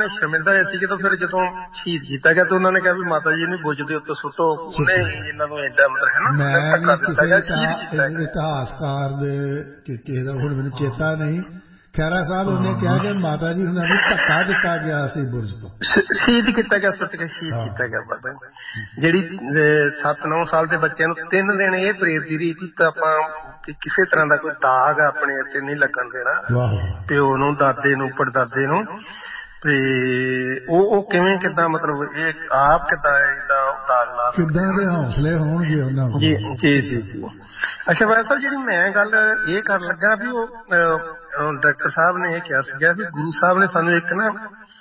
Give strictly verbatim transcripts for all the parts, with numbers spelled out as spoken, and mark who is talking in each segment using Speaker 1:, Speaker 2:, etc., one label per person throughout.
Speaker 1: ਸ਼ਰਮਿੰਦਾ ਹੋਏ ਸੀ। ਫਿਰ ਜਦੋਂ ਸ਼ਹੀਦ ਕੀਤਾ ਗਿਆ ਤੇ ਉਹਨਾਂ ਨੇ ਕਿਹਾ ਵੀ ਮਾਤਾ ਜੀ ਨੂੰ ਬੁੱਝ ਦੇ ਉੱਤੇ ਸੁੱਟੋ, ਉਹਨੇ ਇਹਨਾਂ ਨੂੰ ਏਡਾ ਮਤਲਬ ਹੈ ਨਾ ਧੱਕਾ ਦਿੱਤਾ ਗਿਆ, ਸ਼ਹੀਦ ਕੀਤਾ ਗਿਆ।
Speaker 2: ਇਤਿਹਾਸਕਾਰ ਦੇ ਕਿਸੇ ਦਾ ਹੁਣ ਮੈਨੂੰ ਚੇਤਾ ਨਹੀਂ, ਖਹਿਰਾ ਸਾਹਿਬ ਉਹਨੇ ਕਿਹਾ ਕਿ ਮਾਤਾ ਜੀ ਉਹਨਾਂ ਨੂੰ ਧੱਕਾ ਦਿੱਤਾ ਗਿਆ ਸੀ ਬੁਰਜ ਤੋਂ,
Speaker 1: ਸ਼ਹੀਦ ਕੀਤਾ ਗਿਆ, ਸੁੱਟ ਕੇ ਸ਼ਹੀਦ ਕੀਤਾ ਗਿਆ। ਬਾਬਾ ਜਿਹੜੀ ਸੱਤ ਨੌ ਸਾਲ ਦੇ ਬੱਚਿਆਂ ਨੂੰ ਤਿੰਨ ਦਿਨ ਇਹ ਪ੍ਰੇਰ ਦੀ ਰੀਤੀ ਤਾਂ ਆਪਾਂ ਕਿਸੇ ਤਰ੍ਹਾਂ ਦਾ ਕੋਈ ਦਾਗ ਆਪਣੇ ਇੱਥੇ ਨਹੀਂ ਲੱਗਣ ਦੇਣਾ, ਪਿਓ ਨੂੰ, ਦਾਦੇ ਨੂੰ, ਪੜਦਾਦੇ ਨੂੰ। ਤੇ ਉਹ ਉਹ ਕਿਵੇਂ ਕਿੱਦਾਂ ਮਤਲਬ ਇਹ ਆਪ ਕਿੱਦਾਂ ਏਦਾਂ ਦਾਗ ਲਾ,
Speaker 2: ਕਿੱਦਾਂ ਦੇ ਹੌਸਲੇ ਹੋਣਗੇ ਉਹਨਾਂ ਕੋਲ। ਜੀ
Speaker 1: ਜੀ ਜੀ ਜੀ। ਅੱਛਾ ਬਾਬਾ ਸਾਹਿਬ, ਜਿਹੜੀ ਮੈਂ ਗੱਲ ਇਹ ਕਰਨ ਲੱਗਾ ਵੀ ਉਹ ਡਾਕਟਰ ਸਾਹਿਬ ਨੇ ਇਹ ਕਿਹਾ ਸੀਗਾ ਵੀ ਗੁਰੂ ਸਾਹਿਬ ਨੇ ਸਾਨੂੰ ਇੱਕ ਨਾ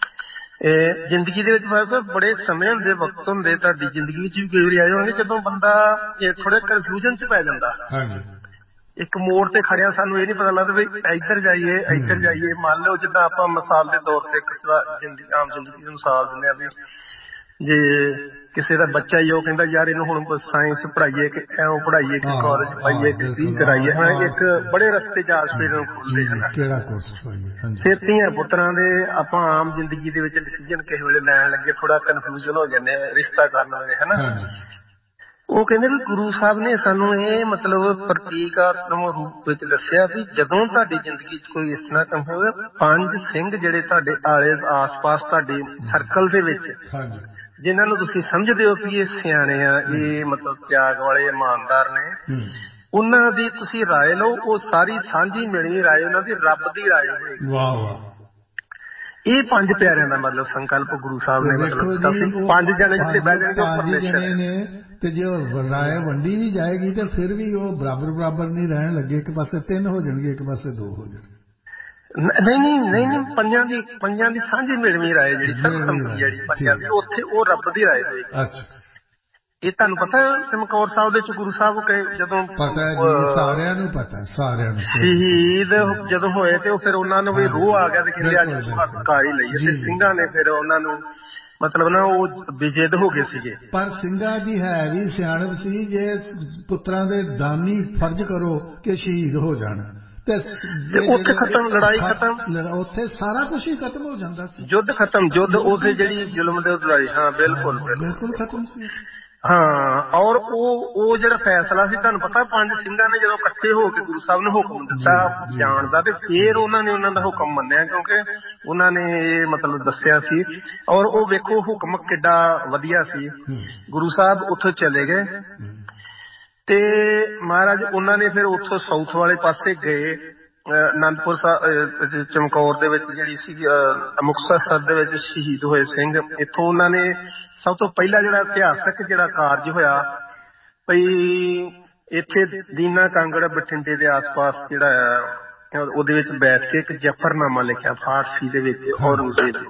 Speaker 1: ਜ਼ਿੰਦਗੀ ਦੇ ਵਿੱਚ ਬਾਬਾ ਸਾਹਿਬ ਬੜੇ ਸਮੇਂ ਹੁੰਦੇ, ਵਕਤ ਹੁੰਦੇ, ਤੁਹਾਡੀ ਜ਼ਿੰਦਗੀ ਵਿੱਚ ਵੀ ਕਈ ਵਾਰੀ ਆਏ ਹੋਣਗੇ ਜਦੋਂ ਬੰਦਾ ਥੋੜੇ ਕਨਫਿਊਜ਼ਨ ਚ ਪੈ ਜਾਂਦਾ। ਇੱਕ ਮੋੜ ਤੇ ਖੜਿਆ ਸਾਨੂੰ ਇਹ ਨੀ ਪਤਾ ਲੱਗਦਾ ਵੀ ਇੱਧਰ ਜਾਈਏ ਇੱਧਰ ਜਾਈਏ। ਮੰਨ ਲਓ ਜਿੱਦਾਂ ਆਪਾਂ ਮਿਸਾਲ ਦੇ ਤੌਰ ਤੇ ਇੱਕ ਜ਼ਿੰਦਗੀ ਆਮ ਜ਼ਿੰਦਗੀ ਦੀ ਮਿਸਾਲ ਦਿੰਦੇ ਆ ਵੀ ਜੇ ਕਿਸੇ ਦਾ ਬੱਚਾ ਹੀ ਉਹ ਕਹਿੰਦਾ ਯਾਰ ਇਹਨੂੰ ਹੁਣ ਸਾਇੰਸ ਪੜ੍ਹਾਈਏ ਕਿ ਐਵੇਂ ਪੜ੍ਹਾਈਏ ਕਿ ਕਾਲਜ ਪਾਈਏ ਕਿ ਕੀ ਕਰਾਈਏ, ਹਾਂ ਇੱਕ ਬੜੇ ਰਸਤੇ ਜਾ ਸਪੇਰ ਨੂੰ ਖੁੱਲਦੇ ਹਨ। ਫਿਰ ਧੀਆਂ ਪੁੱਤਰਾਂ ਦੇ ਆਪਾਂ ਆਮ ਜ਼ਿੰਦਗੀ ਦੇ ਵਿੱਚ ਡਿਸੀਜ਼ਨ ਕਿਸੇ ਵੇਲੇ ਲੈਣ ਲੱਗੇ ਥੋੜਾ ਕਨਫਿਊਜ਼ਨ ਹੋ ਜਾਂਦੇ ਆ ਰਿਸ਼ਤਾ ਕਰਨ ਵੇਲੇ, ਹਨਾ। ਉਹ ਕਹਿੰਦੇ ਵੀ ਗੁਰੂ ਸਾਹਿਬ ਨੇ ਸਾਨੂੰ ਇਹ ਮਤਲਬ ਪ੍ਰਤੀਕਾਤਮਕ ਰੂਪ ਵਿੱਚ ਦੱਸਿਆ ਵੀ ਜਦੋਂ ਤੁਹਾਡੀ ਜ਼ਿੰਦਗੀ ਚ ਕੋਈ ਇਸ ਤਰ੍ਹਾਂ ਕੰਮ ਹੋਵੇ, ਪੰਜ ਸਿੰਘ ਜਿਹੜੇ ਤੁਹਾਡੇ ਆਲੇ ਆਸ ਪਾਸ ਤੁਹਾਡੇ ਸਰਕਲ ਦੇ ਵਿੱਚ ਜਿਨ੍ਹਾਂ ਨੂੰ ਤੁਸੀਂ ਸਮਝਦੇ ਹੋ ਕਿ ਇਹ ਸਿਆਣੇ ਆ, ਇਹ ਮਤਲਬ ਤਿਆਗ ਵਾਲੇ ਇਮਾਨਦਾਰ ਨੇ, ਉਹਨਾਂ ਦੀ ਤੁਸੀਂ ਰਾਏ ਲਓ। ਉਹ ਸਾਰੀ ਸਾਂਝੀ ਮਿਲਵੀਂ ਰਾਏ ਉਹਨਾਂ ਦੀ ਰੱਬ ਦੀ ਰਾਏ ਹੋਏਗੀ। ਵਾਹ ਵਾਹ। ਇਹ ਪੰਜ ਪਿਆਰਿਆਂ ਦਾ ਮਤਲਬ ਸੰਕਲਪ ਗੁਰੂ ਸਾਹਿਬ ਨੇ ਮਤਲਬ ਪੰਜ ਜਣੇ ਜਿੱਥੇ ਬਹਿ ਜਾਣਗੇ
Speaker 2: ਨੇ, ਤੇ ਜੇ ਉਹ ਰਾਏ ਵੰਡੀ ਵੀ ਜਾਏਗੀ ਤੇ ਫਿਰ ਵੀ ਉਹ ਬਰਾਬਰ ਬਰਾਬਰ ਨਹੀਂ ਰਹਿਣ ਲੱਗੇ, ਇੱਕ ਪਾਸੇ ਤਿੰਨ ਹੋ ਜਾਣਗੇ, ਇੱਕ ਪਾਸੇ ਦੋ ਹੋ ਜਾਣਗੇ।
Speaker 1: ਨਹੀਂ ਨਹੀਂ ਨਹੀਂ ਨਹੀਂ ਪੰਜਾਂ ਦੀ ਪੰਜਾਂ ਦੀ ਸਾਂਝੀ ਮਿਲਵੀਂ ਰਾਏ ਜਿਹੜੀ ਸਰਬਸੰਮਤੀ ਜਿਹੜੀ ਪੰਜਾਂ ਦੀ, ਉੱਥੇ ਉਹ ਰੱਬ ਦੀ ਰਾਏ ਹੋਏਗੀ। ਇਹ ਤੁਹਾਨੂੰ ਪਤਾ ਚਮਕੌਰ ਸਾਹਿਬ ਦੇ ਚ ਗੁਰੂ ਸਾਹਿਬ ਜਦੋਂ
Speaker 2: ਸਾਰਿਆਂ ਨੂੰ ਪਤਾ, ਸਾਰਿਆਂ ਨੂੰ
Speaker 1: ਸ਼ਹੀਦ ਜਦੋਂ ਹੋਏ ਤੇ ਉਹ ਫਿਰ ਉਹਨਾਂ ਨੂੰ ਵੀ ਰੂਹ ਆ ਗਿਆ ਤੇ ਕਹਿੰਦੇ ਅੱਜ ਹੱਕ ਹੀ ਲਈਏ, ਤੇ ਸਿੰਘਾਂ ਨੇ ਫਿਰ ਉਹਨਾਂ ਨੂੰ ਮਤਲਬ ਨਾ ਉਹ ਬੇਜਿੱਦ ਹੋ ਗਏ ਸੀਗੇ।
Speaker 2: ਪਰ ਸਿੰਘਾਂ ਦੀ ਹੈ ਵੀ ਸਿਆਣਪ ਸੀ, ਜੇ ਪੁੱਤਰਾਂ ਦੇ ਦਾਨੀ ਫਰਜ਼ ਕਰੋ ਕਿ ਸ਼ਹੀਦ ਹੋ ਜਾਣ ਤੇ
Speaker 1: ਉੱਥੇ ਖਤਮ, ਲੜਾਈ ਖਤਮ,
Speaker 2: ਉੱਥੇ ਸਾਰਾ ਕੁਛ ਹੀ ਖਤਮ ਹੋ ਜਾਂਦਾ ਸੀ,
Speaker 1: ਯੁੱਧ ਖਤਮ, ਯੁੱਧ ਉੱਥੇ ਜਿਹੜੀ ਜ਼ੁਲਮ ਦੇ ਲੜਾਈ, ਹਾਂ ਬਿਲਕੁਲ
Speaker 2: ਬਿਲਕੁਲ ਖਤਮ ਸੀ।
Speaker 1: ਹਾਂ, ਔਰ ਉਹ ਉਹ ਜਿਹੜਾ ਫੈਸਲਾ ਸੀ ਤੁਹਾਨੂੰ ਪਤਾ ਪੰਜ ਸਿੰਘਾਂ ਨੇ ਜਦੋਂ ਇਕੱਠੇ ਹੋ ਕੇ ਗੁਰੂ ਸਾਹਿਬ ਨੇ ਹੁਕਮ ਦਿੱਤਾ ਜਾਣ ਦਾ, ਤੇ ਫਿਰ ਉਹਨਾਂ ਨੇ ਉਹਨਾਂ ਦਾ ਹੁਕਮ ਮੰਨਿਆ ਕਿਉਂਕਿ ਉਹਨਾਂ ਨੇ ਇਹ ਮਤਲਬ ਦੱਸਿਆ ਸੀ। ਔਰ ਉਹ ਵੇਖੋ ਹੁਕਮ ਕਿੱਡਾ ਵਧੀਆ ਸੀ। ਗੁਰੂ ਸਾਹਿਬ ਉੱਥੋਂ ਚਲੇ ਗਏ ਤੇ ਮਹਾਰਾਜ ਉਹਨਾਂ ਨੇ ਫਿਰ ਉੱਥੋਂ ਸਾਊਥ ਵਾਲੇ ਪਾਸੇ ਗਏ, ਅਨੰਦਪੁਰ ਸਾਹਿਬ ਚਮਕੌਰ ਦੇ ਵਿੱਚ ਜਿਹੜੀ ਸੀ ਮੁਕਤਸਰ ਦੇ ਵਿੱਚ ਸ਼ਹੀਦ ਹੋਏ ਸਿੰਘ, ਇੱਥੋਂ ਉਹਨਾਂ ਨੇ ਸਭ ਤੋਂ ਪਹਿਲਾ ਜਿਹੜਾ ਇਤਿਹਾਸਕ ਜਿਹੜਾ ਕਾਰਜ ਹੋਇਆ ਬਈ ਇੱਥੇ ਦੀਨਾ ਕਾਂਗੜ ਬਠਿੰਡੇ ਦੇ ਆਸ ਪਾਸ ਜਿਹੜਾ ਆ ਉਹਦੇ ਵਿੱਚ ਬੈਠ ਕੇ ਇੱਕ ਜਫਰਨਾਮਾ ਲਿਖਿਆ ਫਾਰਸੀ ਦੇ ਵਿੱਚ ਔਰੰਗਜ਼ੇਬ,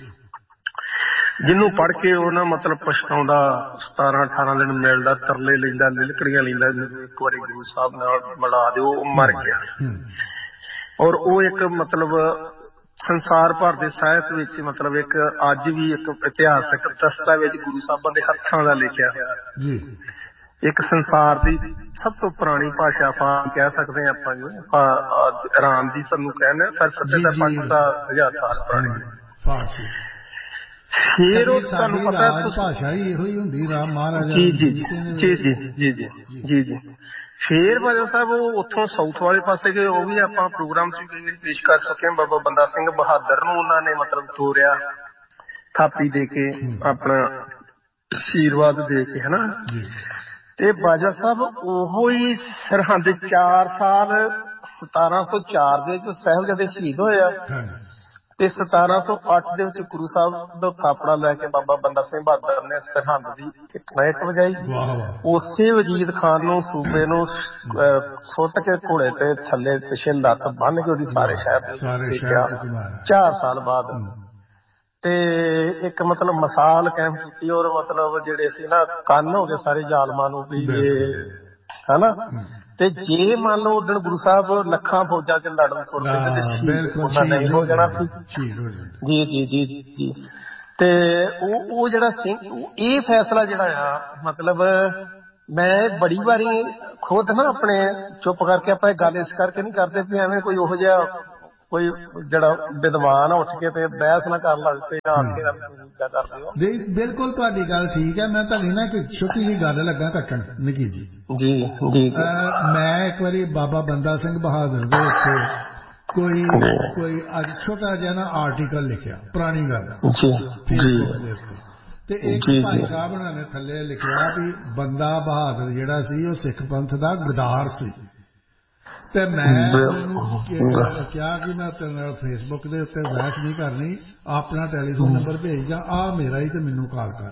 Speaker 1: ਜਿਹਨੂੰ ਪੜ੍ਹ ਕੇ ਉਹ ਨਾ ਮਤਲਬ ਪਛਤਾਉਂਦਾ, ਸਤਾਰਾਂ ਅਠਾਰਾਂ ਦਿਨ ਮਿਲਦਾ, ਤਰਲੇ ਲੈਂਦਾ, ਲਿਲਕੜੀਆਂ ਲੈਂਦਾ, ਇੱਕ ਵਾਰੀ ਗੁਰੂ ਸਾਹਿਬ ਨਾਲ ਮਿਲਾ ਦਿਓ, ਉਹ ਮਰ ਗਿਆ। ਔਰ ਉਹ ਇੱਕ ਮਤਲਬ ਸੰਸਾਰ ਭਰ ਦੇ ਸਾਹਿਤ ਵਿੱਚ ਮਤਲਬ ਇੱਕ ਅੱਜ ਵੀ ਇੱਕ ਇਤਿਹਾਸਕ ਦਸਤਾਵੇਜ਼ ਗੁਰੂ ਸਾਹਿਬਾਂ ਦੇ ਹੱਥਾਂ ਦਾ ਲਿਖਿਆ ਹੋਇਆ, ਇੱਕ ਸੰਸਾਰ ਦੀ ਸਭ ਤੋਂ ਪੁਰਾਣੀ ਭਾਸ਼ਾ ਆਪਾਂ ਕਹਿ ਸਕਦੇ ਹਾਂ ਆਪਾਂ ਜੀ, ਇਰਾਨ ਦੀ ਸਾਨੂੰ ਕਹਿੰਦੇ ਸੱਤਰ ਪੰਜ ਹਜ਼ਾਰ ਸਾਲ ਪੁਰਾਣੀ ਫਾਰਸੀ। ਫਿਰ ਉਹ ਤੁਹਾਨੂੰ ਪਤਾ
Speaker 2: ਭਾਸ਼ਾ ਹੀ ਇਹੋ ਹੀ ਹੁੰਦੀ ਰਾਮ ਮਹਾਰਾਜ
Speaker 1: ਜੀ ਜੀ ਜੀ ਜੀ ਜੀ ਜੀ ਜੀ ਜੀ। ਫੇਰ ਬਾਜਵਾ ਸਾਹਿਬ ਉਹ ਉੱਥੋਂ ਸਾਊਥ ਵਾਲੇ ਪਾਸੇ ਗਏ, ਉਹ ਵੀ ਆਪਾਂ ਪ੍ਰੋਗਰਾਮ ਚ ਕਈ ਵਾਰੀ ਪੇਸ਼ ਕਰ ਸਕੇ। ਬਾਬਾ ਬੰਦਾ ਸਿੰਘ ਬਹਾਦਰ ਨੂੰ ਉਹਨਾਂ ਨੇ ਮਤਲਬ ਤੋਰਿਆ ਥਾਪੀ ਦੇ ਕੇ, ਆਪਣਾ ਆਸ਼ੀਰਵਾਦ ਦੇ ਕੇ, ਹਨਾ। ਤੇ ਬਾਜਵਾ ਸਾਹਿਬ ਉਹੋ ਹੀ ਸਰਹੰਦ ਚਾਰ ਸਾਲ ਸਤਾਰਾਂ ਸੌ ਚਾਰ ਦੇ ਵਿੱਚ ਸਾਹਿਬਜ਼ਾਦੇ ਸ਼ਹੀਦ ਹੋਏ ਆ, ਤੇ ਸਤਾਰਾਂ ਸੌ ਅੱਠ ਦੇ ਵਿੱਚ ਗੁਰੂ ਸਾਹਿਬ ਦਾ ਕਾਪੜਾ ਲੈ ਕੇ ਬਾਬਾ ਬੰਦਾ ਸਿੰਘ ਬਹਾਦਰ ਨੇ ਸਰਹੰਦ ਦੀ ਇੱਕ ਨਾਇਟ ਵਜਾਈ। ਉਸੇ ਵਜੀਦ ਖਾਨ ਨੂੰ ਸੂਬੇ ਨੂੰ ਸੁੱਟ ਕੇ ਘੋੜੇ ਤੇ ਥੱਲੇ ਪਿੱਛੇ ਲੱਤ ਬੰਨ ਕੇ ਉਹਦੀ ਸਾਰੇ ਸ਼ਹਿਰ ਚਾਰ ਸਾਲ ਬਾਅਦ, ਤੇ ਇੱਕ ਮਤਲਬ ਮਿਸਾਲ ਕਾਇਮ ਕੀਤੀ। ਔਰ ਮਤਲਬ ਜਿਹੜੇ ਸੀ ਨਾ ਕੰਨ ਹੋ ਗਏ ਸਾਰੇ ਜ਼ਾਲਮਾਂ ਨੂੰ ਵੀ ਇਹ ਹਨਾ। ਤੇ ਜੇ ਮੰਨ ਲਓ ਉਦਣ ਗੁਰੂ ਸਾਹਿਬ ਲੱਖਾਂ ਫੌਜਾਂ ਚ ਲੜਨ ਤੁਰ ਪਏ ਤੇ ਉਹਨਾਂ ਨਹੀਂ ਹੋ ਜਾਣਾ ਸੀ। ਜੀ ਜੀ ਜੀ ਜੀ। ਤੇ ਉਹ ਉਹ ਜਿਹੜਾ ਸਿੰਘ ਇਹ ਫੈਸਲਾ ਜਿਹੜਾ ਆ ਮਤਲਬ ਮੈਂ ਬੜੀ ਵਾਰੀ ਖੁਦ ਨਾ ਆਪਣੇ ਚੁੱਪ ਕਰਕੇ ਆਪਾਂ ਇਹ ਗੱਲ ਇਸ ਕਰਕੇ ਨਹੀਂ ਕਰਦੇ ਵੀ ਐਵੇਂ ਕੋਈ ਉਹੋ ਜਿਹਾ ਕੋਈ ਜਿਹੜਾ ਵਿਦਵਾਨ ਉੱਠ ਕੇ ਤੇ ਬਹਿਸ ਨਾ ਕਰ ਲੱਗ ਪਏ ਆਖੇ ਨਾਲ ਤੁਸੀਂ ਇੱਦਾਂ ਕਰਦੇ ਹੋ।
Speaker 2: ਜੀ ਬਿਲਕੁਲ ਤੁਹਾਡੀ ਗੱਲ ਠੀਕ ਹੈ। ਮੈਂ ਤੁਹਾਡੀ ਨਾ ਇੱਕ ਛੋਟੀ ਜਿਹੀ ਗੱਲ ਲੱਗਾ ਕੱਟਣ ਨਿੱਕੀ ਜੀ।
Speaker 1: ਜੀ ਜੀ
Speaker 2: ਮੈਂ ਇੱਕ ਵਾਰੀ ਬਾਬਾ ਬੰਦਾ ਸਿੰਘ ਬਹਾਦਰ ਦੇ ਉੱਤੇ ਕੋਈ ਕੋਈ ਅੱਜ ਛੋਟਾ ਜਿਹਾ ਨਾ ਆਰਟੀਕਲ ਲਿਖਿਆ, ਪੁਰਾਣੀ ਗੱਲ ਫੇਸਬੁੱਕ ਦੇ ਉੱਤੇ, ਤੇ ਇੱਕ ਭਾਈ ਸਾਹਿਬ ਉਹਨਾਂ ਨੇ ਥੱਲੇ ਲਿਖਿਆ ਵੀ ਬੰਦਾ ਬਹਾਦਰ ਜਿਹੜਾ ਸੀ ਉਹ ਸਿੱਖ ਪੰਥ ਦਾ ਗਦਾਰ ਸੀ। ਤੇ ਮੈਂ ਉਹਨੂੰ ਕਿਹਾ ਕਿ ਮੈਂ ਤੇਰੇ ਨਾਲ ਫੇਸਬੁੱਕ ਦੇ ਉੱਤੇ ਬਹਿਸ ਨਹੀਂ ਕਰਨੀ, ਆਪਣਾ ਟੈਲੀਫੋਨ ਨੰਬਰ ਭੇਜ ਜਾਂ ਆ ਮੇਰਾ ਹੀ ਤੇ ਮੈਨੂੰ ਕਾਲ ਕਰ।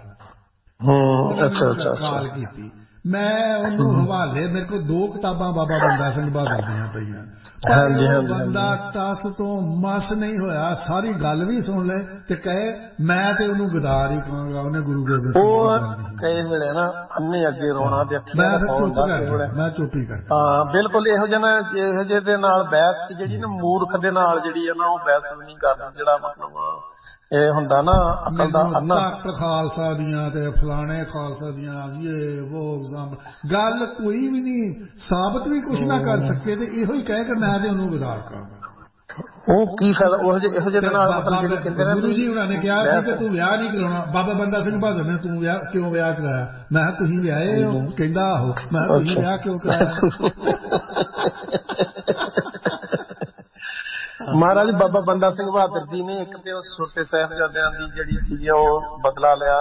Speaker 2: ਕਾਲ ਕੀਤੀ ਮੈਂ ਉਹਨੂੰ ਹਵਾਲੇ, ਮੇਰੇ ਕੋਲ ਦੋ ਕਿਤਾਬਾਂ ਬਾਬਾ ਬੰਦਾ ਸਿੰਘ ਬਹਾਦਰ ਦੀਆਂ ਪਈਆਂ, ਪਰ ਉਹ ਬੰਦਾ ਟਸ ਤੋਂ ਮਸ ਨਹੀਂ ਹੋਇਆ, ਸਾਰੀ ਗੱਲ ਵੀ ਸੁਣ ਲੈ ਤੇ ਕਹੇ ਮੈਂ ਤੇ ਉਹਨੂੰ ਗਦਾਰ ਹੀ ਕਹਾਂਗਾ, ਉਹਨੇ ਗੁਰੂ ਗੋਬਿੰਦ ਸਿੰਘ
Speaker 1: ਕਈ ਵੇਲੇ ਨਾ ਅੰਨੇ ਅੱਗੇ ਰੋਣਾ ਤੇ
Speaker 2: ਮੈਂ ਚੁੱਪ ਕਰ ਮੈਂ ਚੁੱਪ ਹੀ ਕਰ।
Speaker 1: ਹਾਂ ਬਿਲਕੁਲ ਇਹੋ ਜਿਹੇ ਨਾ ਇਹੋ ਜਿਹੇ ਦੇ ਨਾਲ ਬਹਿਸ ਜਿਹੜੀ ਨਾ ਮੂਰਖ ਦੇ ਨਾਲ ਜਿਹੜੀ ਹੈ ਨਾ ਉਹ ਬਹਿਸ ਵੀ ਨਹੀਂ ਕਰਨੀ, ਜਿਹੜਾ ਮਤਲਬ ਇਹ ਹੁੰਦਾ ਨਾ ਅਕਲ ਦਾ ਅੰਨਾ
Speaker 2: ਖਾਲਸਾ ਦੀਆਂ ਤੇ ਫਲਾਣੇ ਖਾਲਸਾ ਦੀਆਂ ਇਹ ਉਹ ਗੱਲ ਕੋਈ ਵੀ ਨਹੀਂ, ਸਾਬਤ ਵੀ ਕੁਛ ਨਾ ਕਰ ਸਕੇ ਤੇ ਇਹੋ ਹੀ ਕਹੇ ਕਿ ਮੈਂ ਤੇ ਉਹਨੂੰ ਗਦਾਰ ਕਰਾਂਗਾ।
Speaker 1: ਉਹ ਕੀ ਫਾਇਦਾ ਉਹ ਜਿਹੇ ਇਹੋ ਜਿਹੇ ਨਾਲ
Speaker 2: ਗੁਰੂ ਜੀ ਉਹਨਾਂ ਨੇ ਕਿਹਾ ਸੀ ਕਿ ਤੂੰ ਵਿਆਹ ਨਹੀਂ ਕਰਾਉਣਾ। ਬਾਬਾ ਬੰਦਾ ਸਿੰਘ ਬਹਾਦਰ ਨੇ ਤੂੰ ਵਿਆਹ ਕਿਉਂ ਵਿਆਹ ਕਰਾਇਆ? ਮੈਂ ਕਿਹਾ ਤੁਸੀਂ ਵਿਆਹੇ ਹੋ? ਕਹਿੰਦਾ ਆਹੋ। ਮੈਂ ਕਿਹਾ ਤੁਸੀਂ ਵਿਆਹ ਕਿਉਂ ਕਰਾਇਆ?
Speaker 1: ਮਹਾਰਾਜ ਬਾਬਾ ਬੰਦਾ ਸਿੰਘ ਬਹਾਦਰ ਜੀ ਨੇ ਇੱਕ ਤੇ ਉਹ ਛੋਟੇ ਸਾਹਿਬਜ਼ਾਦਿਆਂ ਦੀ ਜਿਹੜੀ ਸੀ ਉਹ ਬਦਲਾ ਲਿਆ,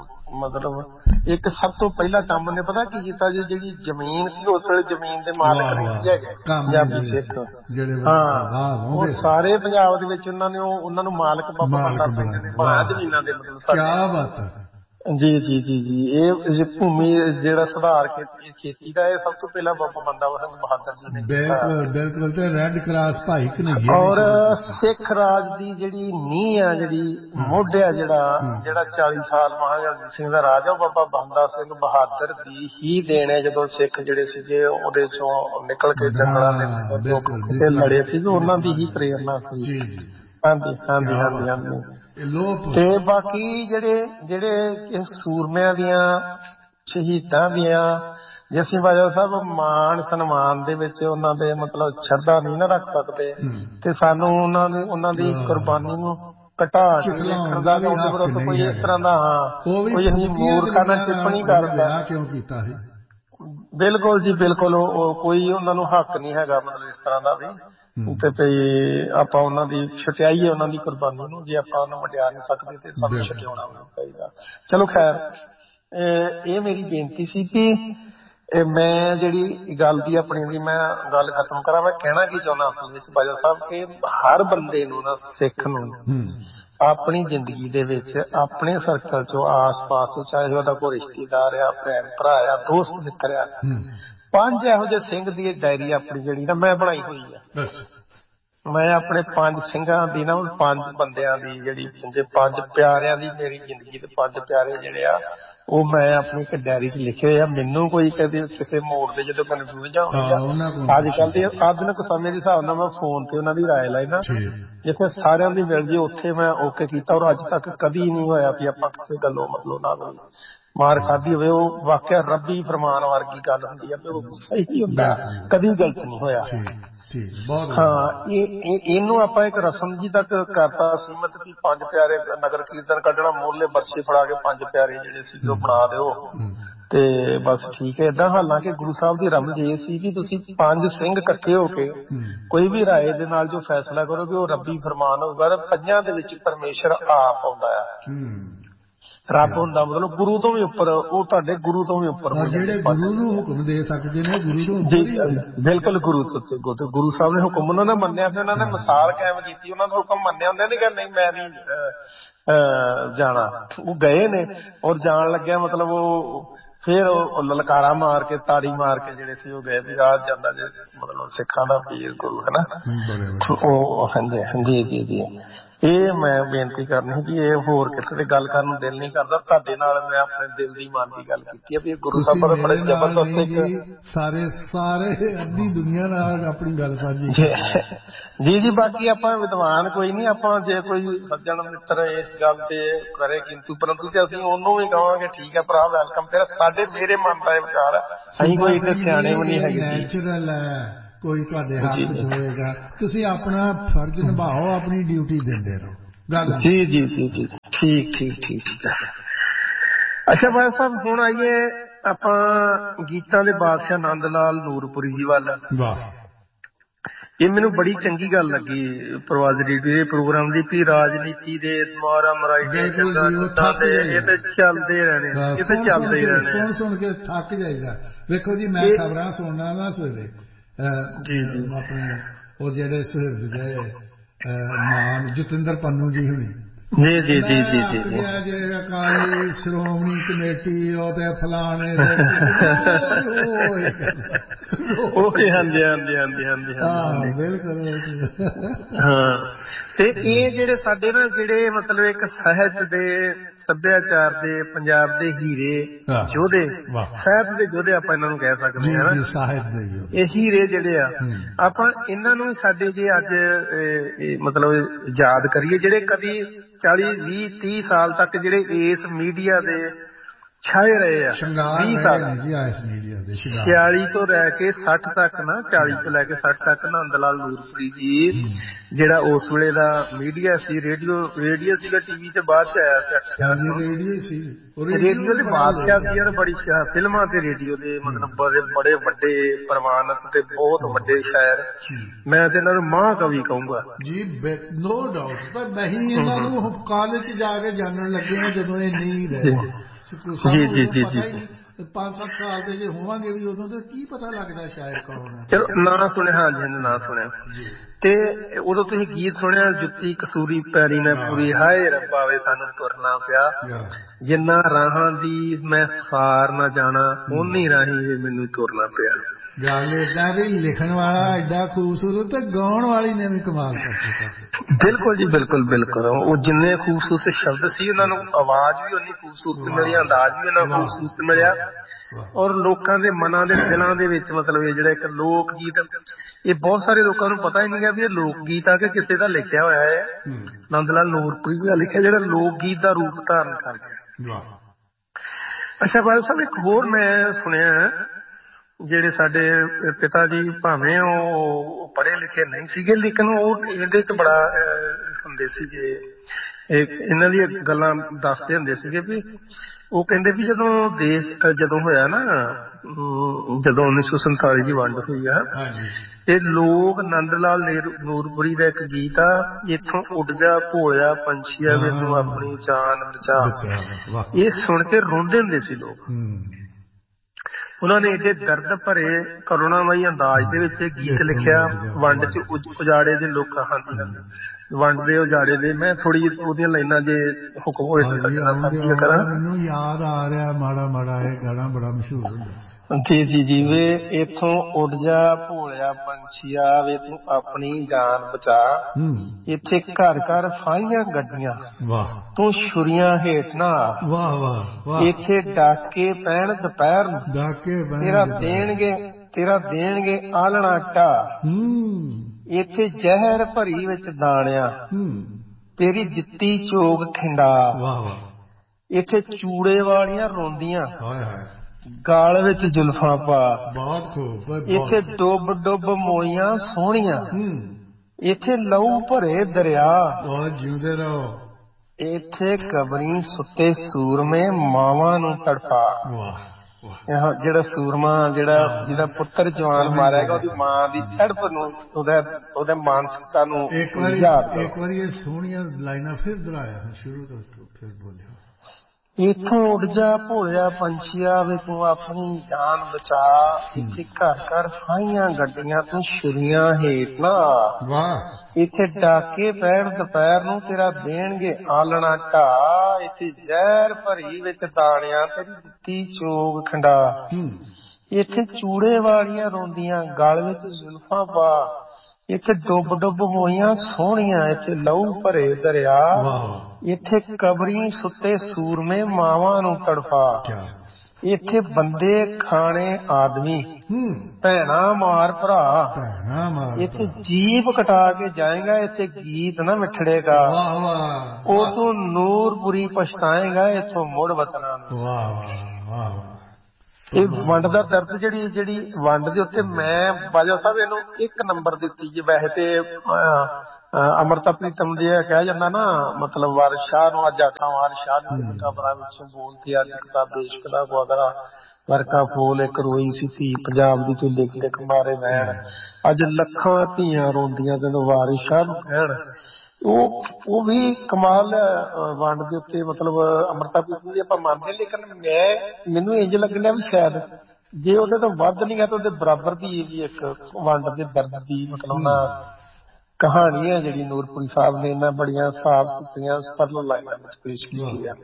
Speaker 1: ਮਤਲਬ ਇੱਕ ਸਭ ਤੋਂ ਪਹਿਲਾ ਕੰਮ ਨੇ ਪਤਾ ਕੀ ਕੀਤਾ ਜੀ, ਜਿਹੜੀ ਜ਼ਮੀਨ ਸੀ ਉਸ ਵੇਲੇ ਜ਼ਮੀਨ ਦੇ ਮਾਲਕ ਨਹੀਂ ਸੀ ਹੈਗੇ ਪੰਜਾਬੀ ਸਿੱਖ, ਹਾਂ ਉਹ ਸਾਰੇ ਪੰਜਾਬ ਦੇ ਵਿੱਚ ਉਹਨਾਂ ਨੇ ਉਹ ਉਹਨਾਂ ਨੂੰ ਮਾਲਕ ਬਾਬਾ ਬੰਦਾ ਸਿੰਘ ਨੇ ਬਣਾਇਆ ਜ਼ਮੀਨਾਂ ਦੇ। ਮਤਲਬ
Speaker 2: ਕਿਆ ਬਾਤ ਹੈ।
Speaker 1: ਜੀ ਜੀ ਜੀ ਜੀ ਇਹ ਭੂਮੀ ਜਿਹੜਾ ਸੁਧਾਰ ਖੇਤੀ ਖੇਤੀ ਦਾ ਇਹ ਸਭ ਤੋਂ ਪਹਿਲਾਂ ਬਾਬਾ ਬੰਦਾ ਸਿੰਘ ਬਹਾਦਰ ਜੀ ਨੇ
Speaker 2: ਬਿਲਕੁਲ ਬਿਲਕੁਲ ਤੇ ਰੈੱਡ ਕਰਾਸ ਭਾਈ ਕਨਈਆ
Speaker 1: ਔਰ ਸਿੱਖ ਰਾਜ ਦੀ ਜਿਹੜੀ ਨੀਂਹ ਆ, ਜਿਹੜੀ ਮੁੱਢ ਆ, ਜਿਹੜਾ ਜਿਹੜਾ ਚਾਲੀ ਸਾਲ ਮਹਾਰਾਜਾ ਰਣਜੀਤ ਸਿੰਘ ਦਾ ਰਾਜ ਆ, ਉਹ ਬਾਬਾ ਬੰਦਾ ਸਿੰਘ ਬਹਾਦਰ ਦੀ ਹੀ ਦੇਣ ਹੈ। ਜਦੋਂ ਸਿੱਖ ਜਿਹੜੇ ਸੀਗੇ ਉਹਦੇ ਚੋਂ ਨਿਕਲ ਕੇ ਜੰਗਲਾਂ ਦੇ ਲੜੇ ਸੀਗੇ ਉਹਨਾਂ ਦੀ ਹੀ ਪ੍ਰੇਰਨਾ ਸੀ। ਹਾਂਜੀ ਹਾਂਜੀ ਹਾਂਜੀ ਹਾਂਜੀ। ਤੇ ਬਾਕੀ ਜਿਹੜੇ ਜਿਹੜੇ ਸੂਰਮਿਆਂ ਦੀਆਂ ਸ਼ਹੀਦਾਂ ਦੀਆਂ ਜੇ ਅਸੀਂ ਬਾਜਵਾ ਸਾਹਿਬ ਮਾਣ ਸਨਮਾਨ ਦੇ ਵਿੱਚ ਉਹਨਾਂ ਦੇ ਮਤਲਬ ਸ਼ਰਧਾ ਨਹੀਂ ਨਾ ਰੱਖ ਸਕਦੇ ਤੇ ਸਾਨੂੰ ਉਹਨਾਂ ਦੀ ਉਹਨਾਂ ਦੀ ਕੁਰਬਾਨੀ ਨੂੰ ਘਟਾ ਕੇ ਦੇਖਣ ਦਾ ਕੋਈ ਇਸ ਤਰ੍ਹਾਂ ਦਾ ਹਾਂ ਕੋਈ ਅਸੀਂ ਮੂਰਖਾਂ ਨਾਲ ਟਿੱਪਣੀ ਕਰਦਾ
Speaker 2: ਕਿਉਂ ਕੀਤਾ ਸੀ।
Speaker 1: ਬਿਲਕੁਲ ਜੀ ਬਿਲਕੁਲ ਉਹ ਕੋਈ ਉਹਨਾਂ ਨੂੰ ਹੱਕ ਨਹੀਂ ਹੈਗਾ ਮਤਲਬ ਇਸ ਤਰ੍ਹਾਂ ਦਾ ਵੀ ਤੇ ਤੇ ਆਪਾਂ ਉਹਨਾਂ ਦੀ ਛਟਿਆਈਏ ਉਹਨਾਂ ਦੀ ਕੁਰਬਾਨੀ ਨੂੰ, ਜੇ ਆਪਾਂ ਉਹਨੂੰ ਵਟਿਆ ਨਹੀਂ ਸਕਦੇ ਤੇ ਸਾਨੂੰ ਛਟਿਆਉਣਾ ਚਾਹੀਦਾ। ਚਲੋ ਖੈਰ ਇਹ ਮੇਰੀ ਬੇਨਤੀ ਸੀ ਕਿ ਮੈਂ ਜਿਹੜੀ ਗੱਲ ਦੀ ਆਪਣੀ ਦੀ ਮੈਂ ਗੱਲ ਖਤਮ ਕਰਾਂ। ਮੈਂ ਕਹਿਣਾ ਕੀ ਚਾਹੁੰਦਾ ਅਸਲ ਵਿੱਚ ਬਾਜਵਾ ਸਾਹਿਬ ਕਿ ਹਰ ਬੰਦੇ ਨੂੰ ਨਾ ਸਿੱਖ ਨੂੰ ਆਪਣੀ ਜ਼ਿੰਦਗੀ ਦੇ ਵਿੱਚ ਆਪਣੇ ਸਰਕਲ ਚੋਂ ਆਸ ਪਾਸ ਚਾਹੇ ਉਹਦਾ ਕੋਈ ਰਿਸ਼ਤੇਦਾਰ ਆ, ਭੈਣ ਭਰਾ ਆ, ਦੋਸਤ ਮਿੱਤਰ ਆ, ਪੰਜ ਇਹੋ ਜਿਹੇ ਸਿੰਘ ਦੀ ਡਾਇਰੀ ਆਪਣੀ ਜਿਹੜੀ ਨਾ ਮੈਂ ਬਣਾਈ ਹੋਈ ਆ। ਮੈਂ ਆਪਣੇ ਪੰਜ ਸਿੰਘਾਂ ਦੀ ਨਾ ਪੰਜ ਬੰਦਿਆਂ ਦੀ ਜਿਹੜੀ ਜੇ ਪੰਜ ਪਿਆਰਿਆਂ ਦੀ ਮੇਰੀ ਜ਼ਿੰਦਗੀ ਦੇ ਪੰਜ ਪਿਆਰੇ ਜਿਹੜੇ ਆ ਉਹ ਮੈਂ ਆਪਣੀ ਇੱਕ ਡਾਇਰੀ 'ਚ ਲਿਖੇ ਹੋਏ ਆ। ਮੈਨੂੰ ਕੋਈ ਕਦੇ ਕਿਸੇ ਮੋੜ ਤੇ ਜਦੋਂ ਕਨਫਿਊਜ਼ ਆਉਂਦੀ ਆ ਅੱਜ ਕੱਲ੍ਹ ਦੇ ਆਧੁਨਿਕ ਸਮੇਂ ਦੇ ਹਿਸਾਬ ਨਾਲ ਮੈਂ ਫੋਨ ਤੇ ਉਹਨਾਂ ਦੀ ਰਾਏ ਲਈ ਨਾ ਜਿੱਥੇ ਸਾਰਿਆਂ ਦੀ ਮਿਲ ਜੇ ਉੱਥੇ ਮੈਂ ਓਕੇ ਕੀਤਾ। ਔਰ ਅੱਜ ਤੱਕ ਕਦੀ ਨਹੀਂ ਹੋਇਆ ਵੀ ਆਪਾਂ ਕਿਸੇ ਗੱਲੋਂ ਮਤਲਬ ਨਾ ਮਾਰ ਖਾਧੀ ਹੋਵੇ। ਉਹ ਵਾਕਿਆ ਰੱਬੀ ਫਰਮਾਨ ਵਰਗੀ ਗੱਲ ਹੁੰਦੀ ਆ ਵੀ ਉਹ ਸਹੀ ਹੁੰਦਾ, ਕਦੀ ਗਲਤ ਨਹੀਂ ਹੋਇਆ। ਹਾਂ ਇਹ ਇਹਨੂੰ ਆਪਾਂ ਇੱਕ ਰਸਮ ਜੀ ਤੱਕ ਕਰਤਾ ਸੀਮਤ ਵੀ ਪੰਜ ਪਿਆਰੇ ਨਗਰ ਕੀਰਤਨ ਕੱਢਣਾ, ਮੋਹਰਲੇ ਬਰਛੇ ਫੜਾ ਕੇ ਪੰਜ ਪਿਆਰੇ ਜਿਹੜੇ ਸੀ ਉਹ ਬਣਾ ਦਿਓ ਤੇ ਬਸ ਠੀਕ ਹੈ ਏਦਾਂ। ਹਾਲਾਂਕਿ ਗੁਰੂ ਸਾਹਿਬ ਦੀ ਰਮਜ ਇਹ ਸੀ ਕਿ ਤੁਸੀਂ ਪੰਜ ਸਿੰਘ ਇਕੱਠੇ ਹੋ ਕੇ ਕੋਈ ਵੀ ਰਾਏ ਦੇ ਨਾਲ ਜੋ ਫੈਸਲਾ ਕਰੋਗੇ ਉਹ ਰੱਬੀ ਫਰਮਾਨ ਹੋਊਗਾ। ਪੰਜਾਂ ਦੇ ਵਿੱਚ ਪਰਮੇਸ਼ਰ ਆਪ ਆਉਂਦਾ ਆ, ਰੱਬ ਹੁੰਦਾ ਮਤਲਬ ਗੁਰੂ ਤੋਂ ਵੀ ਉੱਪਰ, ਉਹ ਤੁਹਾਡੇ ਗੁਰੂ ਤੋਂ ਵੀ ਉੱਪਰ
Speaker 2: ਜਿਹੜੇ ਗੁਰੂ ਨੂੰ ਹੁਕਮ ਦੇ ਸਕਦੇ ਨੇ ਗੁਰੂ ਤੋਂ
Speaker 1: ਉੱਪਰ। ਬਿਲਕੁਲ ਗੁਰੂ ਗੁਰੂ ਸਾਹਿਬ ਨੇ ਹੁਕਮ ਉਹਨਾਂ ਨੇ ਮੰਨਿਆ ਤੇ ਉਹਨਾਂ ਨੇ ਮਿਸਾਲ ਕਾਇਮ ਕੀਤੀ। ਉਹਨਾਂ ਦਾ ਹੁਕਮ ਮੰਨਿਆ ਹੁੰਦੇ ਨਹੀਂ ਕਿ ਨਹੀਂ ਮੈਂ ਨਹੀਂ ਜਾਣਾ, ਉਹ ਗਏ ਨੇ ਔਰ ਜਾਣ ਲੱਗਿਆ ਮਤਲਬ ਉਹ ਫੇਰ ਉਹ ਲਲਕਾਰਾ ਮਾਰ ਕੇ ਤਾੜੀ ਮਾਰ ਕੇ ਜਿਹੜੇ ਸੀ ਉਹ ਗਏ ਵੀ ਰਾਜ ਜਾਂਦਾ ਜੇ ਮਤਲਬ ਸਿੱਖਾਂ ਦਾ ਪੀਰ ਗੁਰੂ ਹੈ ਨਾ ਉਹ। ਹਾਂਜੀ ਹਾਂਜੀ ਜੀ ਜੀ ਇਹ ਮੈਂ ਬੇਨਤੀ ਕਰਨੀ ਕਿ ਇਹ ਹੋਰ ਕਿਤੇ ਤੇ ਗੱਲ ਕਰਨ ਨੂੰ ਦਿਲ ਨਹੀਂ ਕਰਦਾ। ਤੁਹਾਡੇ ਨਾਲ ਮੈਂ ਆਪਣੇ ਦਿਲ ਦੀ ਮਨ ਦੀ ਗੱਲ ਕੀਤੀ ਹੈ ਵੀ ਗੁਰੂ ਸਾਹਿਬ ਬੜੇ ਜ਼ਬਰਦਸਤ
Speaker 2: ਸਾਰੇ ਸਾਰੇ ਅੱਧੀ ਦੁਨੀਆ ਨਾਲ ਆਪਣੀ ਗੱਲ ਸਾਂਝੀ
Speaker 1: ਜੀ ਜੀ। ਬਾਕੀ ਆਪਾਂ ਵਿਦਵਾਨ ਕੋਈ ਨਹੀਂ, ਆਪਾਂ ਜੇ ਕੋਈ ਸੱਜਣ ਮਿੱਤਰ ਇਸ ਗੱਲ ਤੇ ਕਰੇ ਕਿੰਤੂ ਪਰੰਤੂ ਤੇ ਅਸੀਂ ਉਹਨੂੰ ਵੀ ਕਹਾਂਗੇ ਠੀਕ ਹੈ ਭਰਾ ਵੈਲਕਮ। ਫਿਰ ਸਾਡੇ ਮੇਰੇ ਮਨ ਦਾ ਇਹ ਵਿਚਾਰ ਹੈ, ਅਸੀਂ ਕੋਈ ਇੱਥੇ ਸਿਆਣੇ ਵੀ ਨਹੀਂ ਹੈਗੇ।
Speaker 2: ਨੈਚੁਰਲ ਹੈ ਕੋਈ ਤੁਹਾਡੇ ਹੱਥ ਚ ਹੋਏਗਾ, ਤੁਸੀਂ ਆਪਣਾ ਫਰਜ਼ ਨਿਭਾਓ, ਆਪਣੀ ਡਿਊਟੀ ਦਿੰਦੇ ਰਹੋ। ਗੱਲ
Speaker 1: ਜੀ ਜੀ ਜੀ ਜੀ ਠੀਕ ਠੀਕ ਠੀਕ ਠੀਕ ਹੈ। ਅੱਛਾ ਬਾਦਲ ਸਾਹਿਬ, ਹੁਣ ਆਈਏ ਆਪਾਂ ਗੀਤਾਂ ਦੇ ਬਾਦਸ਼ਾਹ ਨੰਦ ਲਾਲ ਨੂਰਪੁਰੀ ਜੀ ਵੱਲ।
Speaker 2: ਵਾਹ,
Speaker 1: ਇਹ ਮੈਨੂੰ ਬੜੀ ਚੰਗੀ ਗੱਲ ਲੱਗੀ ਪ੍ਰਵਾਸੀ ਰੇਡੀਓ ਦੇ ਪ੍ਰੋਗਰਾਮ ਦੀ, ਵੀ ਰਾਜਨੀਤੀ ਦੇ ਮਾਰਾ ਮਰਾਈ ਦੇ ਜੰਗਾਂ ਜੁੱਦਾਂ ਦੇ ਇਹ ਤੇ ਚੱਲਦੇ ਰਹਿਣੇ, ਇਹ ਤੇ ਚੱਲਦੇ ਹੀ ਰਹਿਣੇ।
Speaker 2: ਸੁਣ ਸੁਣ ਕੇ ਥੱਕ ਜਾਈਦਾ। ਵੇਖੋ ਜੀ, ਮੈਂ ਖਬਰਾਂ ਸੁਣਨਾ ਨਾ ਸਵੇਰੇ, ਆਪਣੇ ਉਹ ਜਿਹੜੇ ਸੁਹਿਰਦ ਜਿਹੇ ਨਾਮ ਜਤਿੰਦਰ ਪੰਨੂ ਜੀ ਹੁਣੀ,
Speaker 1: ਜੀ ਜੀ ਜੀ ਜੀ
Speaker 2: ਅੱਕ ਗਿਆ ਜੇ ਅਕਾਲੀ ਸ਼੍ਰੋਮਣੀ ਕਮੇਟੀ ਉਹ ਤੇ ਫਲਾਣੇ
Speaker 1: ਹਾਂਜੀ ਹਾਂਜੀ ਹਾਂਜੀ ਹਾਂਜੀ ਹਾਂਜੀ
Speaker 2: ਬਿਲਕੁਲ।
Speaker 1: ਹਾਂ, ਤੇ ਇਹ ਜਿਹੜੇ ਸਾਡੇ ਨਾ ਜਿਹੜੇ ਮਤਲਬ ਇੱਕ ਸਾਹਿਤ ਦੇ ਸੱਭਿਆਚਾਰ ਦੇ ਪੰਜਾਬ ਦੇ ਹੀਰੇ ਯੋਧੇ, ਸਾਹਿਤ ਦੇ ਯੋਧੇ ਆਪਾਂ ਇਹਨਾਂ ਨੂੰ ਕਹਿ ਸਕਦੇ ਹਾਂ ਨਾ,
Speaker 2: ਸਾਹਿਤ ਦੇ ਯੋਧੇ,
Speaker 1: ਇਹ ਹੀਰੇ ਜਿਹੜੇ ਆ, ਆਪਾਂ ਇਹਨਾਂ ਨੂੰ ਸਾਡੇ ਜੇ ਅੱਜ ਮਤਲਬ ਯਾਦ ਕਰੀਏ, ਜਿਹੜੇ ਕਦੀ ਚਾਲੀ ਵੀਹ ਤੀਹ ਸਾਲ ਤੱਕ ਜਿਹੜੇ ਇਸ ਮੀਡੀਆ ਦੇ ਛਾਏ ਰਹੇ ਆ, ਵੀਹ ਸਾਲ ਛਿਆਲੀ ਤੋਂ ਲੈ ਕੇ ਸੱਠ ਤੱਕ ਨਾ, ਚਾਲੀ ਤੋਂ ਲੈ ਕੇ ਸੱਠ ਤੱਕ ਨੰਦ ਲਾਲ ਨੂਰਪੁਰੀ ਜੀ ਜਿਹੜਾ ਉਸ ਵੇਲੇ ਦਾ ਮੀਡੀਆ ਸੀ, ਰੇਡੀਓ ਰੇਡੀਓ ਸੀਗਾ, ਟੀਵੀ ਤੇ ਬਾਅਦ ਚ ਆਇਆ ਸੀ, ਰੇਡੀਓ ਦੇ ਬਾਦਸ਼ਾਹ ਸੀ ਯਾਰ, ਬੜੀ ਫਿਲਮਾਂ ਤੇ ਰੇਡੀਓ ਦੇ ਮਤਲਬ ਬੜੇ ਬੜੇ ਵੱਡੇ ਪ੍ਰਵਾਨਤ ਤੇ ਬਹੁਤ ਵੱਡੇ ਸ਼ਾਇਰ, ਮੈਂ ਤੇ ਇਹਨਾਂ ਨੂੰ ਮਹਾਂਕਵੀ ਕਹੂੰਗਾ ਜੀ,
Speaker 2: ਨੋ ਡਾਊਟ। ਪਰ ਨਹੀਂ, ਇਹਨਾਂ ਨੂੰ ਕਾਲਜ ਜਾ ਕੇ ਜਾਣਨ ਲੱਗੇ ਹਾਂ ਜਦੋਂ ਇਹ ਨਹੀਂ ਰਹੇ।
Speaker 1: ਜੀ ਜੀ ਜੀ ਜੀ
Speaker 2: ਪੰਜ ਸੱਤ ਸਾਲ ਦੇ ਜੇ ਹੋਵਾਂਗੇ ਵੀ ਉਦੋਂ ਤੇ ਕੀ ਪਤਾ ਲੱਗਦਾ ਸ਼ਾਇਰ ਕੌਣ ਹੈ।
Speaker 1: ਚਲੋ ਨਾ ਸੁਣਿਆ, ਹਾਂਜੀ ਹਾਂਜੀ ਨਾ ਸੁਣਿਆ, ਤੇ ਉਦੋਂ ਤੁਸੀਂ ਗੀਤ ਸੁਣਿਆ, ਜੁੱਤੀ ਕਸੂਰੀ ਪੈਰੀ ਨੇ ਪੂਰੀ, ਹਾਏ ਰੱਬਾ ਵੇ ਸਾਨੂੰ ਤੁਰਨਾ ਪਿਆ, ਜਿੰਨਾ ਰਾਹਾਂ ਦੀ ਮੈਂ ਸਾਰ ਨਾ ਜਾਣਾ ਓਨੀ ਰਾਹੀਂ ਵੀ ਮੈਨੂੰ ਤੁਰਨਾ ਪਿਆ।
Speaker 2: ਗੱਲ ਏਦਾਂ ਵੀ ਲਿਖਣ ਵਾਲਾ ਐਡਾ ਖੂਬਸੂਰਤ ਤੇ ਗਾਉਣ ਵਾਲੀ ਨੇ ਵੀ ਕਮਾਲ ਕਰਤੀ।
Speaker 1: ਬਿਲਕੁਲ ਜੀ ਬਿਲਕੁਲ ਬਿਲਕੁਲ, ਉਹ ਜਿੰਨੇ ਖੂਬਸੂਰਤ ਸ਼ਬਦ ਸੀ, ਉਹਨਾਂ ਨੂੰ ਆਵਾਜ਼ ਵੀ ਉਨੀ ਖੂਬਸੂਰਤ ਮਿਲੀ, ਅੰਦਾਜ਼ ਵੀ ਉਹਨਾਂ ਖੂਬਸੂਰਤ ਮਿਲਿਆ, ਔਰ ਲੋਕਾਂ ਦੇ ਮਨਾਂ ਦੇ ਦਿਲਾਂ ਦੇ ਵਿੱਚ ਮਤਲਬ ਇਹ ਜਿਹੜਾ ਇੱਕ ਲੋਕ ਗੀਤ, ਇਹ ਬਹੁਤ ਸਾਰੇ ਲੋਕਾਂ ਨੂੰ ਪਤਾ ਹੀ ਨਹੀਂ ਗਾ ਵੀ ਇਹ ਲੋਕ ਗੀਤ ਆ ਕਿ ਕਿਸੇ ਦਾ ਲਿਖਿਆ ਹੋਇਆ ਹੈ, ਨੰਦ ਲਾਲ ਨੂਰਪੁਰੀ ਦਾ ਲਿਖਿਆ, ਜਿਹੜਾ ਲੋਕ ਗੀਤ ਦਾ ਰੂਪ ਧਾਰਨ ਕਰ ਗਿਆ। ਅੱਛਾ ਬਾਦਲ ਸਾਹਿਬ, ਇੱਕ ਹੋਰ ਮੈਂ ਸੁਣਿਆ, ਜਿਹੜੇ ਸਾਡੇ ਪਿਤਾ ਜੀ ਭਾਵੇਂ ਉਹ ਪੜ੍ਹੇ ਲਿਖੇ ਨਹੀਂ ਸੀਗੇ, ਲੇਕਿਨ ਉਹ ਇਹਦੇ ਚ ਬੜਾ ਹੁੰਦੇ ਸੀਗੇ, ਇਹਨਾਂ ਦੀਆਂ ਗੱਲਾਂ ਦੱਸਦੇ ਹੁੰਦੇ ਸੀਗੇ ਵੀ, ਉਹ ਕਹਿੰਦੇ ਵੀ ਜਦੋਂ ਦੇਸ਼ ਜਦੋਂ ਹੋਇਆ ਨਾ, ਜਦੋਂ ਉੱਨੀ ਸੌ ਸੰਤਾਲੀ ਦੀ ਵੰਡ ਹੋਈ ਆ, ਤੇ ਲੋਕ ਨੰਦ ਲਾਲ ਨੂਰਪੁਰੀ ਦਾ ਇੱਕ ਗੀਤ ਆ, ਇੱਥੋਂ ਉੱਡ ਜਾ ਭੋਲਿਆ ਪੰਛੀਆ ਵੇ ਤੂੰ ਆਪਣੀ ਜਾਨ ਬਚਾ, ਇਹ ਸੁਣ ਕੇ ਰੋਂਦੇ ਹੁੰਦੇ ਸੀ ਲੋਕ। ਉਹਨਾਂ ਨੇ ਏਡੇ ਦਰਦ ਭਰੇ ਕਰੁਣਾਮਈ ਅੰਦਾਜ਼ ਦੇ ਵਿੱਚ ਇਹ ਗੀਤ ਲਿਖਿਆ, ਵੰਡ ਚ ਉਜਾੜੇ ਦੇ ਲੋਕਾਂ, ਹਾਂਜੀ ਹਾਂਜੀ, ਵੰਡ ਦੇ ਉਜਾੜੇ ਦੇ। ਮੈਂ ਥੋੜੀ ਜਿਹੀ ਉਹਦੀਆਂ ਲਾਈਨਾਂ ਜੇ ਹੁਕਮ ਹੋਏ ਸਾਂਝੀਆਂ ਕਰਾਂ।
Speaker 2: ਮੈਨੂੰ ਯਾਦ ਆ ਰਿਹਾ ਮਾੜਾ ਮਾੜਾ, ਇਹ ਗਾਣਾ ਬੜਾ ਮਸ਼ਹੂਰ ਹੁੰਦਾ।
Speaker 1: ਜੀ ਜੀ ਜੀ, ਵੇ ਇੱਥੋਂ ਉੱਡ ਜਾ ਭੋਲਿਆ ਪੰਛੀਆ ਵੇ ਤੂੰ ਆਪਣੀ ਜਾਨ ਬਚਾ, ਇੱਥੇ ਘਰ ਘਰ ਫਾਹੀਆਂ ਗੱਡੀਆਂ ਤੂੰ ਛੁਰੀਆਂ ਹੇਠ ਨਾ, ਇੱਥੇ ਡਾਕੇ ਪੈਣ ਦੁਪਹਿਰ ਨੂੰ ਤੇਰਾ ਦੇਣਗੇ ਤੇਰਾ ਦੇਣਗੇ ਆਲਣਾ ਢਾ, ਇੱਥੇ ਜ਼ਹਿਰ ਭਰੀ ਵਿੱਚ ਦਾਣਿਆ ਤੇਰੀ ਦਿੱਤੀ ਚੋਗ ਖਿੰਡਾ, ਇੱਥੇ ਚੂੜੇ ਵਾਲੀਆਂ ਰੋਂਦੀਆਂ ਗਾਲ ਵਿੱਚ ਜ਼ੁਲਫਾਂ ਪਾ, ਇੱਥੇ ਡੁੱਬ ਡੁੱਬ ਮੋਈਆਂ ਸੋਹਣੀਆਂ, ਇੱਥੇ ਲਹੂ ਭਰੇ ਦਰਿਆ,
Speaker 2: ਜਿਉਂਦੇ ਰਹੋ,
Speaker 1: ਇੱਥੇ ਕਬਰੀ ਸੁੱਤੇ ਸੂਰਮੇ ਮਾਵਾਂ ਨੂੰ ਤੜਪਾ। ਜਿਹੜਾ ਸੂਰਮਾ ਜਿਹੜਾ ਜਿਹਦਾ ਪੁੱਤਰ ਜਵਾਨ ਮਾਰਿਆ ਗਿਆ, ਉਹਦੀ ਮਾਂ ਦੀ ਤੜਪ ਨੂੰ, ਉਹਦਾ ਉਹਦੇ ਮਾਨਸਿਕਤਾ ਨੂੰ
Speaker 2: ਇੱਕ ਵਾਰੀ ਇੱਕ ਵਾਰੀ ਇਹ ਸੋਹਣੀਆਂ ਲਾਈਨਾਂ ਫਿਰ ਦੁਹਰਾਇਆ ਸ਼ੁਰੂ ਤੋਂ, ਫਿਰ ਬੋਲਿਆ,
Speaker 1: ਇੱਥੋਂ ਉੱਡ ਜਾ ਭੋਲਿਆ ਪੰਛੀਆ ਵੇ ਤੂੰ ਆਪਣੀ ਜਾਨ ਬਚਾ, ਇੱਥੇ ਘਰ ਘਰ ਫਾਹੀਆਂ ਗੱਡੀਆਂ ਤੂੰ ਛੁਰੀਆਂ ਹੇਠ ਨਾ, ਇੱਥੇ ਡਾਕੇ ਪੈਣ ਦੁਪਹਿਰ ਨੂੰ ਤੇਰਾ ਦੇਣਗੇ ਆਲਣਾ ਢਾ, ਇੱਥੇ ਜ਼ਹਿਰ ਭਰੀ ਵਿੱਚ ਦਾਣਿਆਂ ਤੇਰੀ ਦਿੱਤੀ ਚੋਗ ਖੰਡਾ, ਇੱਥੇ ਚੂੜੇ ਵਾਲੀਆਂ ਰੋਂਦੀਆਂ ਗਲ ਵਿੱਚ ਜ਼ੁਲਫਾਂ ਪਾ, ਇੱਥੇ ਡੁੱਬ ਡੁੱਬ ਹੋਈਆਂ ਸੋਹਣੀਆਂ, ਇੱਥੇ ਲਹੂ ਭਰੇ ਦਰਿਆ, ਇੱਥੇ ਕਬਰੀ ਸੁੱਤੇ ਸੂਰਮੇ ਮਾਵਾਂ ਨੂੰ ਤੜਫਾ, ਇੱਥੇ ਬੰਦੇ ਖਾਣੇ ਆਦਮੀ ਭੈਣਾ ਮਾਰ ਭਰਾ, ਇੱਥੇ ਜੀਭ ਕਟਾ ਕੇ ਜਾਏਗਾ, ਇੱਥੇ ਗੀਤ ਨਾ ਮਿੱਠੜੇਗਾ, ਉਹ ਤੂੰ ਨੂਰਪੁਰੀ ਪਛਤਾਏਗਾ, ਇੱਥੋਂ ਮੁੜ ਵਤਨਾਂ ਨੂੰ। ਇਹ ਵੰਡ ਦਾ ਦਰਦ ਜਿਹੜੀ ਜਿਹੜੀ ਵੰਡ ਦੇ ਉੱਤੇ ਮੈਂ ਬਾਜਵਾ ਸਾਹਿਬ ਇਹਨੂੰ ਇੱਕ ਨੰਬਰ ਦਿੱਤੀ ਜੀ। ਵੈਸੇ ਤੇ ਅੰਮ੍ਰਿਤਾ ਪ੍ਰੀਤਮ ਜੀ ਕਹਿ ਜਾਂਦਾ ਨਾ, ਮਤਲਬ ਵਾਰਿਸ ਸ਼ਾਹ ਨੂੰ ਅੱਜ ਆਖਾਂ ਵਾਰਿਸ ਸ਼ਾਹ ਨੂੰ ਕਬਰਾਂ ਵਿੱਚੋਂ ਬੋਲਤੀ ਅੱਜ ਕਿਤਾਬ ਇਸ਼ਕ ਦਾ ਗੁਆਗਰਾ ਵਰਕਾ ਫੂਲ ਇੱਕ ਰੋਈ ਸੀ ਧੀ ਪੰਜਾਬ ਦੀ ਤੂੰ ਲਿਖ ਲਿਖ ਮਾਰੇ ਵੈਣ ਅੱਜ ਲੱਖਾਂ ਧੀਆਂ ਰੋਂਦੀਆਂ ਤੈਨੂੰ ਵਾਰਿਸ ਸ਼ਾਹ ਨੂੰ ਕਹਿਣ। ਉਹ ਉਹ ਵੀ ਕਮਾਲ ਵੰਡ ਦੇ ਉੱਤੇ, ਮਤਲਬ ਅੰਮ੍ਰਿਤਾ ਪ੍ਰੀਤਮ ਜੀ ਆਪਾਂ ਮੰਨਦੇ, ਲੇਕਿਨ ਮੈਂ ਮੈਨੂੰ ਇੰਝ ਲੱਗਦਾ ਵੀ ਸ਼ਾਇਦ ਜੇ ਉਹਦੇ ਤੋਂ ਵੱਧ ਨਹੀਂ ਹੈ ਤਾਂ ਉਹਦੇ ਬਰਾਬਰ ਦੀ ਵੀ ਇੱਕ ਵੰਡ ਦੇ ਦਰਦ ਦੀ ਮਤਲਬ ਨਾ ਕਹਾਣੀ ਹੈ ਜਿਹੜੀ ਨੂਰਪੁਰੀ ਸਾਹਿਬ ਨੇ ਇਹਨਾਂ ਬੜੀਆਂ ਸਾਫ਼ ਸੁਥਰੀਆਂ ਸਰਲ ਲਾਈਨਾਂ ਵਿੱਚ ਪੇਸ਼ ਕੀਤੀ ਹੈ।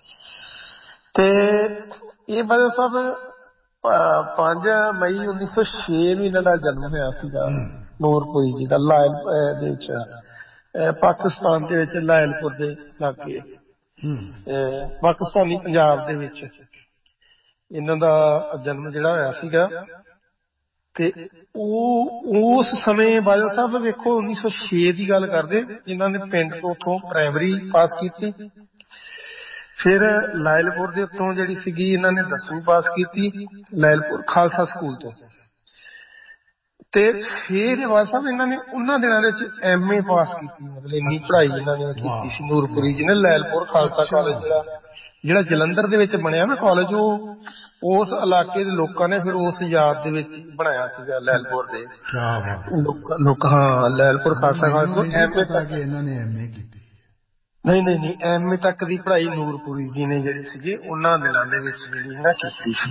Speaker 1: ਤੇ ਇਹ ਬਾਜਵਾ ਸਾਹਿਬ ਪੰਜ ਮਈ ਉੱਨੀ ਸੌ ਛੇ ਨੂੰ ਇਹਨਾਂ ਦਾ ਜਨਮ ਹੋਇਆ ਸੀਗਾ ਨੂਰਪੁਰੀ ਜੀ ਦਾ, ਲਾਇਲ ਦੇ ਵਿੱਚ ਪਾਕਿਸਤਾਨ ਦੇ ਵਿੱਚ ਲਾਇਲਪੁਰ ਦੇ ਇਲਾਕੇ ਪਾਕਿਸਤਾਨੀ ਪੰਜਾਬ ਦੇ ਵਿੱਚ ਇਹਨਾਂ ਦਾ ਜਨਮ ਜਿਹੜਾ ਹੋਇਆ ਸੀਗਾ। ਤੇ ਉਹ ਉਸ ਸਮੇਂ ਬਾਜਵਾ ਸਾਹਿਬ ਵੇਖੋ ਉੱਨੀ ਸੌ ਛੇ ਦੀ ਗੱਲ ਕਰਦੇ, ਇਹਨਾਂ ਨੇ ਪਿੰਡ ਤੋਂ ਉੱਥੋਂ ਪ੍ਰਾਇਮਰੀ ਪਾਸ ਕੀਤੀ, ਫਿਰ ਲਾਇਲਪੁਰ ਦੇ ਉੱਤੋਂ ਜਿਹੜੀ ਸੀਗੀ ਇਹਨਾਂ ਨੇ ਦਸਵੀਂ ਪਾਸ ਕੀਤੀ ਲਾਇਲਪੁਰ ਖਾਲਸਾ ਸਕੂਲ ਤੋਂ। ਤੇ ਫਿਰ ਬਾਜਵਾ ਸਾਹਿਬ ਇਹਨਾਂ ਨੇ ਉਹਨਾਂ ਦਿਨਾਂ ਦੇ ਵਿੱਚ ਐਮ ਏ ਪਾਸ ਕੀਤੀ, ਮਤਲਬ ਇੰਨੀ ਪੜ੍ਹਾਈ ਇਹਨਾਂ ਨੇ ਕੀਤੀ ਸੀ ਨੂਰਪੁਰੀ ਜੀ ਨੇ। ਲਾਇਲਪੁਰ ਖਾਲਸਾ ਕਾਲਜ ਜਿਹੜਾ ਜਿਹੜਾ ਜਲੰਧਰ ਦੇ ਵਿੱਚ ਬਣਿਆ ਨਾ ਕਾਲਜ, ਉਹ ਉਸ ਇਲਾਕੇ ਦੇ ਲੋਕਾਂ ਨੇ ਫਿਰ ਉਸ ਯਾਦ ਦੇ ਵਿੱਚ ਬਣਾਇਆ ਸੀਗਾ ਲਾਇਲਪੁਰ ਦੇ ਲੋਕ। ਹਾਂ Lyallpur Khalsa college M A ਤੱਕ ਇਹਨਾਂ ਨੇ ਐਮ ਏ ਕੀਤੀ। ਨਹੀਂ ਨਹੀਂ ਨਹੀਂ ਐਮ ਏ ਤੱਕ ਦੀ ਪੜ੍ਹਾਈ ਨੂਰਪੁਰੀ ਜੀ ਨੇ ਜਿਹੜੀ ਸੀਗੀ ਉਹਨਾਂ ਦਿਨਾਂ ਦੇ ਵਿੱਚ ਜਿਹੜੀ ਨਾ ਕੀਤੀ ਸੀ।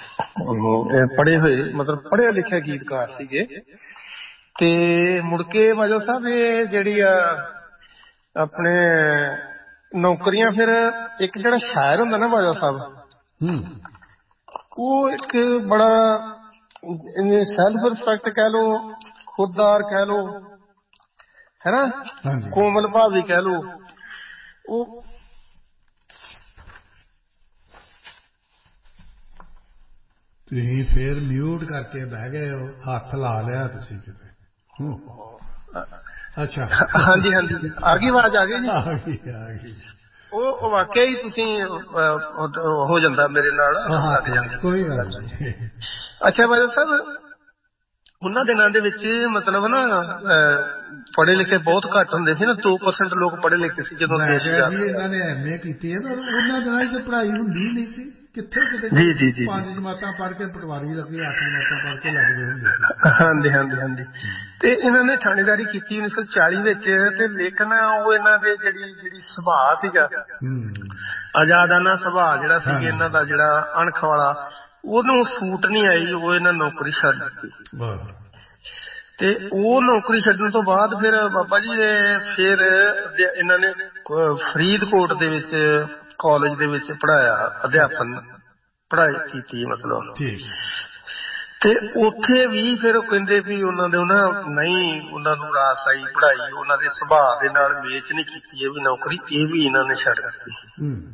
Speaker 1: ਪੜ੍ਹੇ ਹੋਏ ਮਤਲਬ ਪੜ੍ਹੇ ਲਿਖੇ ਗੀਤਕਾਰ ਸੀਗੇ। ਤੇ ਮੁੜ ਕੇ ਬਾਜਵਾ ਸਾਹਿਬ ਇਹ ਜਿਹੜੀ ਆ ਆਪਣੇ ਨੌਕਰੀਆਂ, ਫਿਰ ਇੱਕ ਜਿਹੜਾ ਸ਼ਾਇਰ ਹੁੰਦਾ ਨਾ ਬਾਜਵਾ ਸਾਹਿਬ, ਉਹ ਇੱਕ ਬੜਾ ਸੈਲਫ ਰਿਸਪੈਕਟ ਕਹਿ ਲੋ, ਖੁਦਦਾਰ ਕਹਿ ਲੋ, ਹੈ ਨਾ, ਕੋਮਲ ਭਾਵੀ ਕਹਿ ਲੋ। ਉਹ
Speaker 2: ਤੁਸੀਂ ਫੇਰ ਮਿਊਟ ਕਰਕੇ ਬਹਿ ਗਏ ਹੋ, ਹੱਥ ਲਾ ਲਿਆ ਤੁਸੀਂ ਕਿਤੇ। ਅੱਛਾ
Speaker 1: ਹਾਂਜੀ ਹਾਂਜੀ ਆ ਗਈ ਆਵਾਜ਼, ਆ ਗਈ ਜੀ,
Speaker 2: ਆ ਗਈ ਆ ਗਈ।
Speaker 1: ਉਹ ਵਾਕਿਆ ਹੀ ਤੁਸੀਂ ਹੋ ਜਾਂਦਾ ਮੇਰੇ ਨਾਲ ਲੱਗ ਜਾਂਦੀ
Speaker 2: ਕੋਈ ਗੱਲ ਨਹੀਂ।
Speaker 1: ਅੱਛਾ ਬਾਜਵਾ ਸਾਹਿਬ ਉਹਨਾਂ ਦਿਨਾਂ ਦੇ ਵਿੱਚ ਮਤਲਬ ਨਾ ਪੜ੍ਹੇ ਲਿਖੇ ਬਹੁਤ ਘੱਟ ਹੁੰਦੇ ਸੀ ਨਾ, ਦੋ ਪਰਸੈਂਟ ਲੋਕ ਪੜ੍ਹੇ ਲਿਖੇ ਸੀ ਜਦੋਂ ਦੇਸ਼ ਆਜ਼ਾਦ ਹੋਇਆ।
Speaker 2: ਇਹਨਾਂ ਨੇ ਐਮ ਏ ਕੀਤੀ ਹੈ, ਪਰ ਉਹਨਾਂ ਦਿਨਾਂ ਚ ਪੜ੍ਹਾਈ ਹੁੰਦੀ ਨਹੀਂ ਸੀ, ਕਿੱਥੇ ਕਿਤੇ
Speaker 1: ਜੀ ਜੀ ਜੀ
Speaker 2: ਪੰਜ ਜਮਾਤਾਂ ਪੜ੍ਹ ਕੇ ਪਟਵਾਰੀ ਲੱਗੇ, ਅੱਠ ਜਮਾਤਾਂ ਪੜ੍ਹ ਕੇ ਲੱਗਦੇ ਹੁੰਦੇ।
Speaker 1: ਹਾਂਜੀ ਹਾਂਜੀ ਹਾਂਜੀ। ਤੇ ਇਹਨਾਂ ਨੇ ਥਾਣੇਦਾਰੀ ਕੀਤੀ ਉੱਨੀ ਸੌ ਚਾਲੀ ਵਿੱਚ, ਤੇ ਲੇਕਿਨ ਉਹ ਇਹਨਾਂ ਦੇ ਜਿਹੜੀ ਜਿਹੜੀ ਸੁਭਾਅ ਸੀਗਾ ਆਜ਼ਾਦਾਨਾ ਸੁਭਾਅ ਜਿਹੜਾ ਸੀ ਇਹਨਾਂ ਦਾ, ਜਿਹੜਾ ਅਣਖ ਵਾਲਾ, ਉਹਨੂੰ ਸੂਟ ਨਹੀਂ ਆਈ, ਉਹ ਇਹਨਾਂ ਨੌਕਰੀ ਛੱਡ ਦਿੱਤੀ। ਤੇ ਉਹ ਨੌਕਰੀ ਛੱਡਣ ਤੋਂ ਬਾਅਦ ਫਿਰ ਬਾਬਾ ਜੀ ਫਿਰ ਇਹਨਾਂ ਨੇ ਫਰੀਦਕੋਟ ਦੇ ਵਿੱਚ ਕਾਲਜ ਦੇ ਵਿੱਚ ਪੜ੍ਹਾਇਆ, ਅਧਿਆਪਨ ਪੜ੍ਹਾਈ ਕੀਤੀ ਮਤਲਬ। ਤੇ ਉੱਥੇ ਵੀ ਫਿਰ ਕਹਿੰਦੇ ਵੀ ਉਹਨਾਂ ਦੇ ਉਹਨਾਂ ਨਹੀਂ ਉਹਨਾਂ ਨੂੰ ਰਾਸ ਆਈ ਪੜ੍ਹਾਈ, ਉਹਨਾਂ ਦੇ ਸੁਭਾਅ ਦੇ ਨਾਲ ਮੇਚ ਨਹੀਂ ਕੀਤੀ ਇਹ ਵੀ ਨੌਕਰੀ, ਇਹ ਵੀ ਇਹਨਾਂ ਨੇ ਛੱਡ ਦਿੱਤੀ।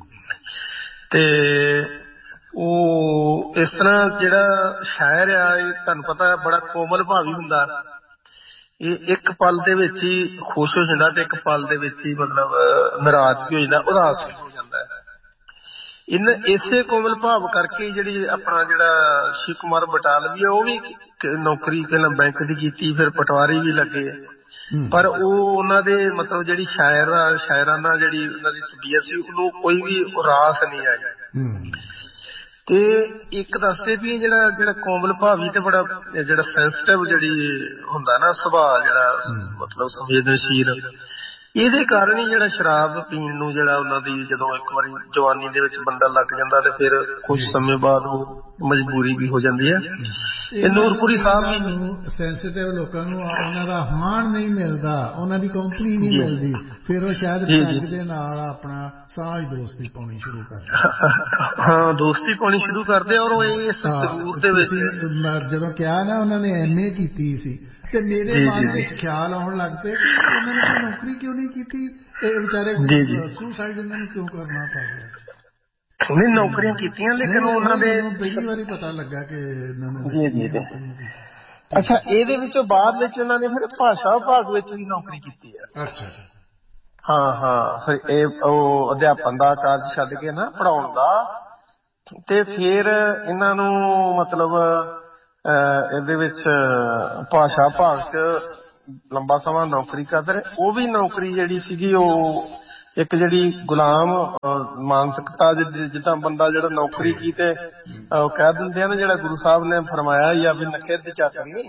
Speaker 1: ਤੇ ਉਹ ਇਸ ਤਰ੍ਹਾਂ ਜਿਹੜਾ ਸ਼ਾਇਰ ਆ, ਇਹ ਤੁਹਾਨੂੰ ਪਤਾ ਬੜਾ ਕੋਮਲ ਭਾਵੀ ਹੁੰਦਾ, ਇਹ ਇੱਕ ਪਲ ਦੇ ਵਿੱਚ ਹੀ ਖੁਸ਼ ਹੋ ਜਾਂਦਾ ਤੇ ਇੱਕ ਪਲ ਦੇ ਵਿੱਚ ਹੀ ਮਤਲਬ ਨਾਰਾਜ਼ ਵੀ ਹੋ ਜਾਂਦਾ, ਉਦਾਸ ਵੀ ਹੋ ਜਾਂਦਾ ਹੈ। ਇਹਨਾਂ ਇਸੇ ਕੋਮਲ ਭਾਵ ਕਰਕੇ ਜਿਹੜੀ ਆਪਣਾ ਜਿਹੜਾ ਸ਼ਿਵ ਕੁਮਾਰ ਬਟਾਲਵੀ ਆ, ਉਹ ਵੀ ਨੌਕਰੀ ਪਹਿਲਾਂ ਬੈਂਕ ਦੀ ਕੀਤੀ, ਫਿਰ ਪਟਵਾਰੀ ਵੀ ਲੱਗੇ, ਪਰ ਉਹ ਉਹਨਾਂ ਦੇ ਮਤਲਬ ਜਿਹੜੀ ਸ਼ਾਇਰ ਸ਼ਾਇਰਾਨਾ ਜਿਹੜੀ ਉਹਨਾਂ ਦੀ ਤਬੀਅਤ ਸੀ, ਉਹਨੂੰ ਕੋਈ ਵੀ ਰਾਸ ਨਹੀਂ ਆਈ। ਤੇ ਇੱਕ ਦੱਸਦੇ ਵੀ ਜਿਹੜਾ ਜਿਹੜਾ ਕੋਮਲ ਭਾਵੀ ਤੇ ਬੜਾ ਜਿਹੜਾ ਸੈਂਸਿਟਿਵ ਜਿਹੜੀ ਹੁੰਦਾ ਨਾ ਸੁਭਾਅ, ਜਿਹੜਾ ਮਤਲਬ ਸੰਵੇਦਨਸ਼ੀਲ, ਇਹਦੇ ਕਾਰਨ ਹੀ ਜਿਹੜਾ ਸ਼ਰਾਬ ਪੀਣ ਨੂੰ ਜਿਹੜਾ ਉਹਨਾਂ ਦੀ ਜਦੋਂ ਇੱਕ ਵਾਰੀ ਜਵਾਨੀ ਦੇ ਵਿੱਚ ਬੰਦਾ ਲੱਗ ਜਾਂਦਾ ਤੇ ਫਿਰ ਕੁਝ ਸਮੇਂ ਬਾਅਦ ਉਹ ਮਜਬੂਰੀ ਵੀ ਹੋ ਜਾਂਦੀ ਹੈ। ਇਹ ਨੂਰਪੁਰੀ ਸਾਹਿਬ ਵੀ
Speaker 2: ਸੈਂਸਿਟਿਵ ਲੋਕਾਂ ਨੂੰ ਉਹਨਾਂ ਦਾ ਹਾਣ ਨਹੀਂ ਮਿਲਦਾ, ਉਹਨਾਂ ਦੀ ਕੰਪਨੀ ਨਹੀਂ ਮਿਲਦੀ, ਫਿਰ ਉਹ ਸ਼ਾਇਦ ਪੈਗ ਦੇ ਨਾਲ ਆਪਣਾ ਸਾਂਝ ਦੋਸਤੀ ਪਾਉਣੀ ਸ਼ੁਰੂ ਕਰਦੇ।
Speaker 1: ਹਾਂ ਦੋਸਤੀ ਪਾਉਣੀ ਸ਼ੁਰੂ ਕਰਦੇ, ਔਰ ਉਹ ਇਸ ਸਰੂਰ ਦੇ ਵਿੱਚ
Speaker 2: ਜਦੋਂ ਕਿਹਾ ਨਾ ਉਹਨਾਂ ਨੇ ਐਮ ਏ ਕੀਤੀ ਸੀ, ਤੇ ਮੇਰੇ ਮਨ ਵਿੱਚ ਖਿਆਲ ਆਉਣ ਲੱਗ ਪਏ ਕਿ ਉਹਨਾਂ ਨੇ ਕੋਈ ਨੌਕਰੀ ਕਿਉਂ ਨਹੀਂ ਕੀਤੀ, ਇਹ ਵਿਚਾਰੇ ਸੁਸਾਈਡ ਉਹਨਾਂ ਨੂੰ ਕਿਉਂ ਕਰਨਾ ਪੈ ਗਿਆ ਸੀ।
Speaker 1: ਨਹੀਂ ਨੌਕਰੀਆਂ ਕੀਤੀਆਂ, ਲੇਕਿਨ ਉਹਨਾਂ ਦੇ
Speaker 2: ਪਹਿਲੀ ਵਾਰੀ ਪਤਾ ਲੱਗਾ ਕਿ ਇਹਨਾਂ ਨੇ।
Speaker 1: ਜੀ ਜੀ ਜੀ। ਅੱਛਾ ਇਹਦੇ ਵਿੱਚੋਂ ਬਾਅਦ ਵਿੱਚ ਉਹਨਾਂ ਨੇ ਫਿਰ ਭਾਸ਼ਾ ਵਿਭਾਗ ਵਿੱਚ ਵੀ ਨੌਕਰੀ ਕੀਤੀ ਹੈ।
Speaker 2: ਅੱਛਾ
Speaker 1: ਹਾਂ ਹਾਂ। ਫਿਰ ਇਹ ਉਹ ਅਧਿਆਪਨ ਦਾ ਕਾਰਜ ਛੱਡ ਕੇ ਨਾ ਪੜ੍ਹਾਉਣ ਦਾ, ਤੇ ਫਿਰ ਇਹਨਾਂ ਨੂੰ ਮਤਲਬ ਇਹਦੇ ਵਿੱਚ ਭਾਸ਼ਾ ਭਾਗ ਚ ਲੰਬਾ ਸਮਾਂ ਨੌਕਰੀ ਕਰਦੇ ਰਹੇ। ਉਹ ਵੀ ਨੌਕਰੀ ਜਿਹੜੀ ਸੀਗੀ ਉਹ ਇੱਕ ਜਿਹੜੀ ਗੁਲਾਮ ਮਾਨਸਿਕਤਾ, ਜਿੱਦਾਂ ਬੰਦਾ ਜਿਹੜਾ ਨੌਕਰੀ ਕੀ ਤੇ ਉਹ ਕਹਿ ਦਿੰਦੇ ਆ ਨਾ, ਜਿਹੜਾ ਗੁਰੂ ਸਾਹਿਬ ਨੇ ਫਰਮਾਇਆ ਹੀ ਆ ਵੀ ਨਖਿੱਧ ਚਾਕਰੀ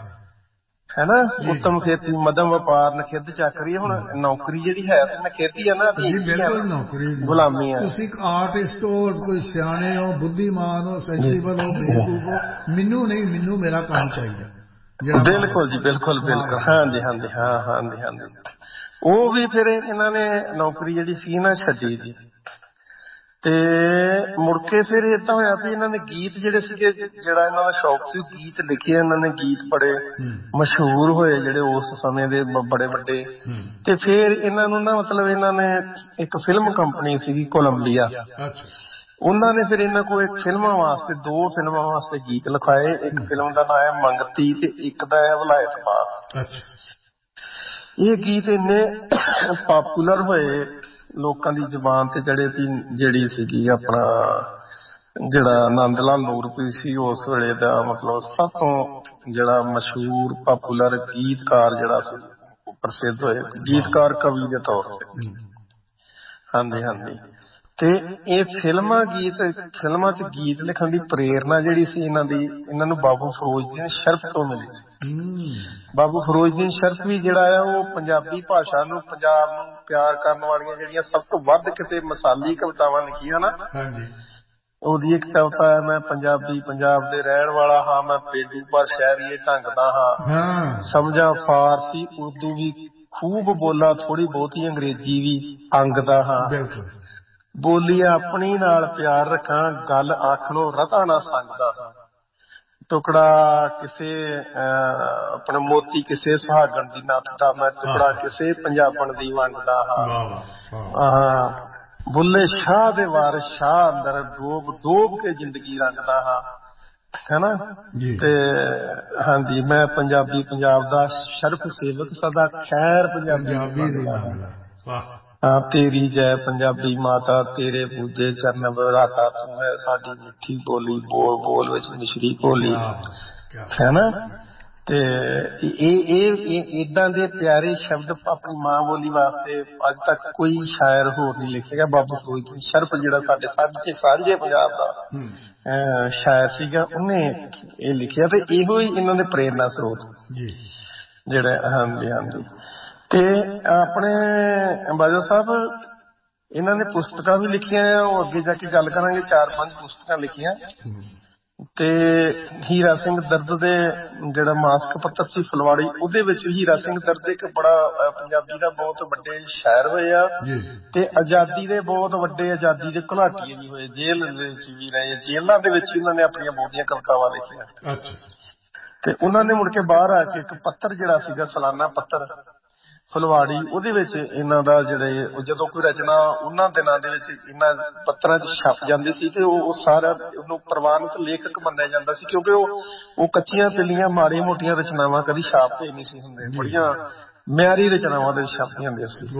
Speaker 1: ਹੈ ਨਾ, ਉੱਤਮ ਖੇਤੀ ਮੱਧਮ ਵਪਾਰ ਨਖਿੱਧ ਚਾਕਰੀ। ਹੁਣ ਨੌਕਰੀ ਜਿਹੜੀ ਹੈ ਨਖਿੱਧ ਆ ਨਾ,
Speaker 2: ਬਿਲਕੁਲ ਨੌਕਰੀ
Speaker 1: ਗੁਲਾਮੀ ਆ।
Speaker 2: ਤੁਸੀਂ ਆਰਟਿਸਟ ਹੋ, ਕੋਈ ਸਿਆਣੇ ਹੋ, ਬੁੱਧੀਮਾਨ ਹੋ, ਸੈਂਸੀਬਲ ਹੋ, ਬੇਵਕੂਫ ਹੋ, ਮੈਨੂੰ ਨਹੀਂ, ਮੈਨੂੰ ਮੇਰਾ ਕੰਮ ਚਾਹੀਦਾ।
Speaker 1: ਬਿਲਕੁਲ ਜੀ, ਬਿਲਕੁਲ ਬਿਲਕੁਲ, ਹਾਂਜੀ ਹਾਂਜੀ, ਹਾਂ ਹਾਂਜੀ ਹਾਂਜੀ। ਉਹ ਵੀ ਫਿਰ ਇਹਨਾਂ ਨੇ ਨੌਕਰੀ ਜਿਹੜੀ ਸੀ ਨਾ ਛੱਡੀ ਜੀ। ਤੇ ਮੁੜ ਕੇ ਫਿਰ ਏਦਾਂ ਹੋਇਆ ਵੀ ਇਹਨਾਂ ਨੇ ਗੀਤ ਜਿਹੜੇ ਸੀਗੇ, ਜਿਹੜਾ ਇਹਨਾਂ ਦਾ ਸ਼ੌਕ ਸੀ ਗੀਤ ਲਿਖੇ, ਇਹਨਾਂ ਨੇ ਗੀਤ ਬੜੇ ਮਸ਼ਹੂਰ ਹੋਏ ਜਿਹੜੇ ਉਸ ਸਮੇਂ ਦੇ ਬੜੇ ਵੱਡੇ। ਤੇ ਫਿਰ ਇਹਨਾਂ ਨੂੰ ਨਾ ਮਤਲਬ ਇਹਨਾਂ ਨੇ ਇੱਕ ਫਿਲਮ ਕੰਪਨੀ ਸੀਗੀ ਕੋਲੰਬੀਆ, ਉਹਨਾਂ ਨੇ ਫਿਰ ਇਹਨਾਂ ਕੋਲ ਇੱਕ ਫਿਲਮਾਂ ਵਾਸਤੇ, ਦੋ ਫਿਲਮਾਂ ਵਾਸਤੇ ਗੀਤ ਲਿਖਾਏ। ਇੱਕ ਫਿਲਮ ਦਾ ਨਾਂ ਹੈ ਮੰਗਤੀ ਤੇ ਇੱਕ ਦਾ ਹੈ ਵਲਾਇਤ ਪਾਸ। ਇਹ ਗੀਤ ਇੰਨੇ ਪਾਪੂਲਰ ਹੋਏ ਲੋਕਾਂ ਦੀ ਜ਼ੁਬਾਨ ਤੇ ਜਿਹੜੇ ਸੀ, ਜਿਹੜੀ ਸੀਗੀ ਆਪਣਾ ਜਿਹੜਾ ਨੰਦ ਲਾਲ ਨੂਰਪੁਰੀ ਸੀ ਉਸ ਵੇਲੇ ਦਾ ਮਤਲਬ ਸਭ ਤੋਂ ਜਿਹੜਾ ਮਸ਼ਹੂਰ ਪਾਪੂਲਰ ਗੀਤਕਾਰ ਜਿਹੜਾ ਸੀ, ਪ੍ਰਸਿੱਧ ਹੋਏ ਗੀਤਕਾਰ ਕਵੀ ਦੇ ਤੌਰ ਤੇ। ਹਾਂਜੀ ਹਾਂਜੀ। ਤੇ ਇਹ ਫਿਲਮਾਂ ਗੀਤ ਫਿਲਮਾਂ ਚ ਗੀਤ ਲਿਖਣ ਦੀ ਪ੍ਰੇਰਨਾ ਜਿਹੜੀ ਸੀ ਇਹਨਾਂ ਦੀ, ਇਹਨਾਂ ਨੂੰ ਬਾਬੂ ਫਿਰੋਜ਼ਦੀਨ ਸ਼ਰਫ ਤੋਂ ਮਿਲੀ ਸੀ। ਬਾਬੂ ਫਿਰੋਜ਼ਦੀਨ ਸ਼ਰਫ ਵੀ ਜਿਹੜਾ ਆ ਉਹ ਪੰਜਾਬੀ ਭਾਸ਼ਾ ਨੂੰ, ਪੰਜਾਬ ਨੂੰ ਪਿਆਰ ਕਰਨ ਵਾਲੀਆਂ ਜਿਹੜੀਆਂ ਸਭ ਤੋਂ ਵੱਧ ਕਿਤੇ ਮਿਸਾਲੀ ਕਵਿਤਾਵਾਂ ਲਿਖੀਆਂ ਨਾ, ਉਹਦੀ ਇੱਕ ਕਵਿਤਾ ਹੈ, ਮੈਂ ਪੰਜਾਬੀ ਪੰਜਾਬ ਦੇ ਰਹਿਣ ਵਾਲਾ ਹਾਂ, ਮੈਂ ਪੇਂਡੂ ਪਰ ਸ਼ਹਿਰੀਏ ਢੰਗ ਦਾ ਹਾਂ, ਸਮਝਾਂ ਫਾਰਸੀ ਉਰਦੂ ਵੀ ਖੂਬ ਬੋਲਾਂ, ਥੋੜੀ ਬਹੁਤੀ ਅੰਗਰੇਜ਼ੀ ਵੀ ਅੰਗ ਦਾ ਹਾਂ, ਬੋਲੀ ਆਪਣੀ ਨਾਲ ਪਿਆਰ ਰੱਖਾਂ, ਗੱਲ ਆਖਣੋਂ ਰਤਾ ਨਾ ਸੰਗਦਾ ਹਾਂ, ਟੁਕੜਾ ਕਿਸੇ ਆਪਣਾ ਮੋਤੀ ਕਿਸੇ ਸੁਹਾਗਣ ਦੀ ਨੱਥ ਦਾ, ਮੈਂ ਟੁਕੜਾ ਕਿਸੇ ਪੰਜਾਬਣ ਦੀ ਵੰਡਦਾ ਹਾਂ, ਬੁੱਲੇ ਸ਼ਾਹ ਦੇ ਵਾਰਿਸ ਸ਼ਾਹ ਅੰਦਰ ਡੋਬ ਡੋਬ ਕੇ ਜ਼ਿੰਦਗੀ ਰੰਗਦਾ ਹਾਂ, ਹੈਨਾ। ਤੇ ਹਾਂਜੀ, ਮੈਂ ਪੰਜਾਬੀ ਪੰਜਾਬ ਦਾ ਸ਼ਰਫ ਸੇਵਕ ਸਦਾ ਖੈਰ ਪੰਜਾਬੀ ਹਾਂ, ਤੇਰੀ ਜੈ ਪੰਜਾਬੀ ਮਾਤਾ, ਤੇਰੇ ਪੂਜੇ ਚਰਨ ਬਰਾਤਾ, ਤੂੰ ਹੈ ਸਾਡੀ ਮਿੱਠੀ ਬੋਲੀ, ਬੋਲ ਬੋਲ ਵਿੱਚ ਮਿਸ਼ਰੀ ਬੋਲੀ, ਹੈਨਾ। ਤੇ ਇਹ ਇਹ ਏਦਾਂ ਦੇ ਪਿਆਰੇ ਸ਼ਬਦ ਆਪਣੀ ਮਾਂ ਬੋਲੀ ਵਾਸਤੇ ਅੱਜ ਤੱਕ ਕੋਈ ਸ਼ਾਇਰ ਹੋਰ ਨਹੀਂ ਲਿਖੇਗਾ। ਬਾਬੂ ਫਿਰੋਜ਼ਦੀਨ ਸ਼ਰਫ ਜਿਹੜਾ ਸਾਡੇ ਸਾਂਝੇ ਸਾਂਝੇ ਪੰਜਾਬ ਦਾ ਸ਼ਾਇਰ ਸੀਗਾ, ਉਹਨੇ ਇਹ ਲਿਖਿਆ ਤੇ ਇਹੋ ਹੀ ਇਹਨਾਂ ਦੇ ਪ੍ਰੇਰਨਾ ਸਰੋਤ ਜਿਹੜੇ। ਹਾਂਜੀ ਹਾਂਜੀ। ਤੇ ਆਪਣੇ ਬਾਜਵਾ ਸਾਹਿਬ ਇਹਨਾਂ ਨੇ ਪੁਸਤਕਾਂ ਵੀ ਲਿਖੀਆਂ ਆ, ਉਹ ਅੱਗੇ ਜਾ ਕੇ ਗੱਲ ਕਰਾਂਗੇ, ਚਾਰ ਪੰਜ ਪੁਸਤਕਾਂ ਲਿਖੀਆਂ। ਤੇ ਹੀਰਾ ਸਿੰਘ ਦਰਦ ਦੇ ਜਿਹੜਾ ਮਾਸਿਕ ਪੱਤਰ ਸੀ ਫੁਲਵਾੜੀ, ਉਹਦੇ ਵਿੱਚ ਹੀਰਾ ਸਿੰਘ ਦਰਦ ਇੱਕ ਬੜਾ ਪੰਜਾਬੀ ਦਾ ਬਹੁਤ ਵੱਡੇ ਸ਼ਾਇਰ ਹੋਏ ਆ, ਤੇ ਆਜ਼ਾਦੀ ਦੇ ਬਹੁਤ ਵੱਡੇ ਆਜ਼ਾਦੀ ਦੇ ਘੁਲਾਟੀਏ ਵੀ ਹੋਏ, ਜੇਲ੍ਹ ਦੇ ਵਿੱਚ ਵੀ ਰਹੇ, ਜੇਲ੍ਹਾਂ ਦੇ ਵਿੱਚ ਉਹਨਾਂ ਨੇ ਆਪਣੀਆਂ ਬਹੁਤੀਆਂ ਕਵਿਤਾਵਾਂ ਲਿਖੀਆਂ। ਤੇ ਉਹਨਾਂ ਨੇ ਮੁੜ ਕੇ ਬਾਹਰ ਆ ਕੇ ਇੱਕ ਪੱਤਰ ਜਿਹੜਾ ਸੀਗਾ ਸਾਲਾਨਾ ਪੱਤਰ ਫੁਲਵਾੜੀ, ਉਹਦੇ ਵਿੱਚ ਇਹਨਾਂ ਦਾ ਜਿਹੜੇ ਜਦੋਂ ਕੋਈ ਰਚਨਾ ਉਹਨਾਂ ਦਿਨਾਂ ਦੇ ਵਿੱਚ ਇਹਨਾਂ ਪੱਤਰਾਂ ਚ ਛਪ ਜਾਂਦੀ ਸੀ ਤੇ ਉਹ ਸਾਰਾ ਉਹਨੂੰ ਪ੍ਰਵਾਨਿਤ ਲੇਖਕ ਮੰਨਿਆ ਜਾਂਦਾ ਸੀ, ਕਿਉਂਕਿ ਉਹ ਉਹ ਕੱਚੀਆਂ ਪਿੱਲੀਆਂ ਮਾੜੀਆਂ ਮੋਟੀਆਂ ਰਚਨਾਵਾਂ ਕਦੀ ਛਾਪਦੇ ਨਹੀਂ ਸੀ ਹੁੰਦੇ, ਬੜੀਆਂ ਮਿਆਰੀ ਰਚਨਾਵਾਂ ਦੇ ਛਾਪੀਆਂ ਹੁੰਦੀਆਂ ਸੀ।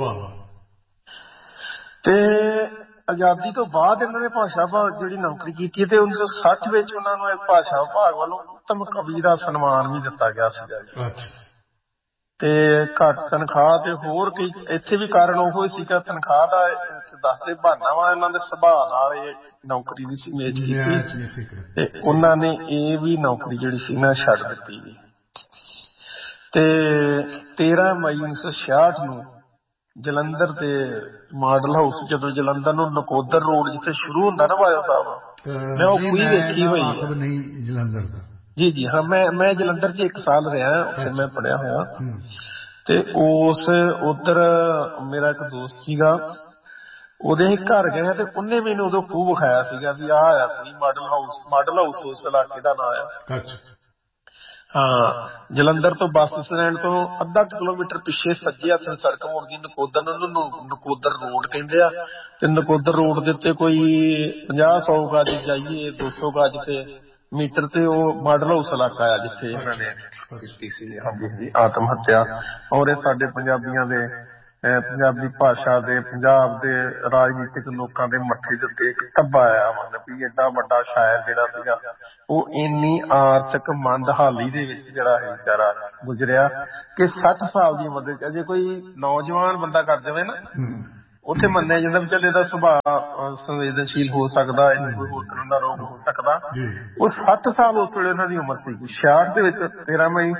Speaker 1: ਤੇ ਆਜ਼ਾਦੀ ਤੋਂ ਬਾਅਦ ਇਹਨਾਂ ਨੇ ਭਾਸ਼ਾ ਵਿਭਾਗ ਜਿਹੜੀ ਨੌਕਰੀ ਕੀਤੀ ਤੇ ਉੱਨੀ ਸੌ ਸੱਠ ਵਿੱਚ ਉਹਨਾਂ ਨੂੰ ਭਾਸ਼ਾ ਵਿਭਾਗ ਵੱਲੋਂ ਉੱਤਮ ਕਵੀ ਦਾ ਸਨਮਾਨ ਵੀ ਦਿੱਤਾ ਗਿਆ ਸੀਗਾ। ਤੇ ਘੱਟ ਤਨਖਾਹ ਤੇ ਹੋਰ ਕਈ ਇੱਥੇ ਵੀ ਕਾਰਨ ਉਹੋ ਹੀ ਸੀਗਾ, ਤਨਖਾਹ ਦਾ ਦੱਸਦੇ ਬਹਾਨਾ ਵਾ, ਇਹਨਾਂ ਦੇ ਸੁਭਾਅ ਨਾਲ ਇਹ ਨੌਕਰੀ ਨਹੀਂ ਸੀ ਮੇਚ ਕੀਤੀ ਤੇ ਉਹਨਾਂ ਨੇ ਇਹ ਵੀ ਨੌਕਰੀ ਜਿਹੜੀ ਸੀ ਨਾ ਛੱਡ ਦਿੱਤੀ। ਤੇ ਤੇਰਾਂ ਮਈ ਉੱਨੀ ਸੌ ਛਿਆਹਠ ਨੂੰ ਜਲੰਧਰ ਦੇ ਮਾਡਲ ਹਾਊਸ, ਜਦੋਂ ਜਲੰਧਰ ਨੂੰ ਨਕੋਦਰ ਰੋਡ ਜਿੱਥੇ ਸ਼ੁਰੂ ਹੁੰਦਾ ਨਾ ਬਾਜਵਾ ਸਾਹਿਬ, ਮੈਂ ਉਹ ਪੂਰੀ ਵੇਖੀ ਹੋਈ ਹੈ
Speaker 2: ਜਲੰਧਰ ਦਾ।
Speaker 1: ਜੀ ਜੀ ਹਾਂ, ਮੈਂ ਮੈਂ ਜਲੰਧਰ ਚ ਇੱਕ ਸਾਲ ਰਿਹਾ, ਉੱਥੇ ਮੈਂ ਪੜ੍ਹਿਆ ਹੋਇਆ। ਤੇ ਉਸ ਉੱਧਰ ਮੇਰਾ ਇੱਕ ਦੋਸਤ ਸੀਗਾ, ਉਹਦੇ ਘਰ ਗਏ ਤੇ ਉਹਨੇ ਮੈਨੂੰ ਉਦੋਂ ਖੂਬ ਵਿਖਾਇਆ ਸੀਗਾ ਵੀ ਆਹ ਆ ਕੋਈ ਮਾਡਲ ਹਾਊਸ, ਮਾਡਲ ਹਾਊਸ ਉਸ ਇਲਾਕੇ ਦਾ ਨਾਂ ਆ। ਹਾਂ, ਜਲੰਧਰ ਤੋਂ ਬੱਸ ਸਟੈਂਡ ਤੋਂ ਅੱਧਾ ਕਿਲੋਮੀਟਰ ਪਿੱਛੇ ਸੱਜੇ ਹੱਥ ਸੜਕ ਮੁੜਦੀ ਨਕੋਦਰ ਨੂੰ, ਉਹਨੂੰ ਨਕੋਦਰ ਰੋਡ ਕਹਿੰਦੇ ਆ। ਤੇ ਨਕੋਦਰ ਰੋਡ ਦੇ ਉੱਤੇ ਕੋਈ ਪੰਜਾਹ ਸੌ ਗਜ ਜਾਈਏ, ਦੋ ਸੌ ਗਜ ਤੇ ਮੀਟਰ ਤੇ ਉਹ ਮਾਡਲ ਹਾਊਸ ਇਲਾਕਾ ਆ ਜਿੱਥੇ ਇਹਨਾਂ ਨੇ ਕੀਤੀ ਸੀ ਹਾਂਜੀ ਆਤਮ ਹੱਤਿਆ। ਔਰ ਇਹ ਸਾਡੇ ਪੰਜਾਬੀਆਂ ਦੇ ਪੰਜਾਬੀ ਭਾਸ਼ਾ ਦੇ ਪੰਜਾਬ ਦੇ ਰਾਜਨੀਤਿਕ ਲੋਕਾਂ ਦੇ ਮੱਥੇ ਦੇ ਉੱਤੇ ਇੱਕ ਧੱਬਾ ਆਇਆ ਮਤਲਬ ਵੀ ਏਡਾ ਵੱਡਾ ਸ਼ਾਇਰ ਜਿਹੜਾ ਸੀਗਾ ਉਹ ਇੰਨੀ ਆਰਥਿਕ ਮੰਦਹਾਲੀ ਦੇ ਵਿੱਚ ਜਿਹੜਾ ਹੈ ਵਿਚਾਰਾ ਗੁਜ਼ਰਿਆ ਕਿ ਸੱਠ ਸਾਲ ਦੀ ਉਮਰ ਦੇ ਵਿੱਚ ਅਜੇ ਕੋਈ ਨੌਜਵਾਨ ਬੰਦਾ ਕਰ ਜਾਵੇ ਨਾ ਉੱਥੇ ਮੰਨਿਆ ਜਾਂਦਾ ਵੀ ਚੱਲ ਇਹਦਾ ਸੁਭਾਅ ਸੰਵੇਦਨਸ਼ੀਲ ਹੋ ਸਕਦਾ, ਇਹਨੂੰ ਕੋਈ ਹੋਰ ਤਰ੍ਹਾਂ ਦਾ ਰੋਗ ਹੋ ਸਕਦਾ। ਉਹ ਸੱਠ ਸਾਲ ਉਸ ਵੇਲੇ ਉਹਨਾਂ ਦੀ ਉਮਰ ਸੀ। ਛਿਆਹਠ ਦੇ ਵਿੱਚ ਤੇਰਾਂ ਮਈ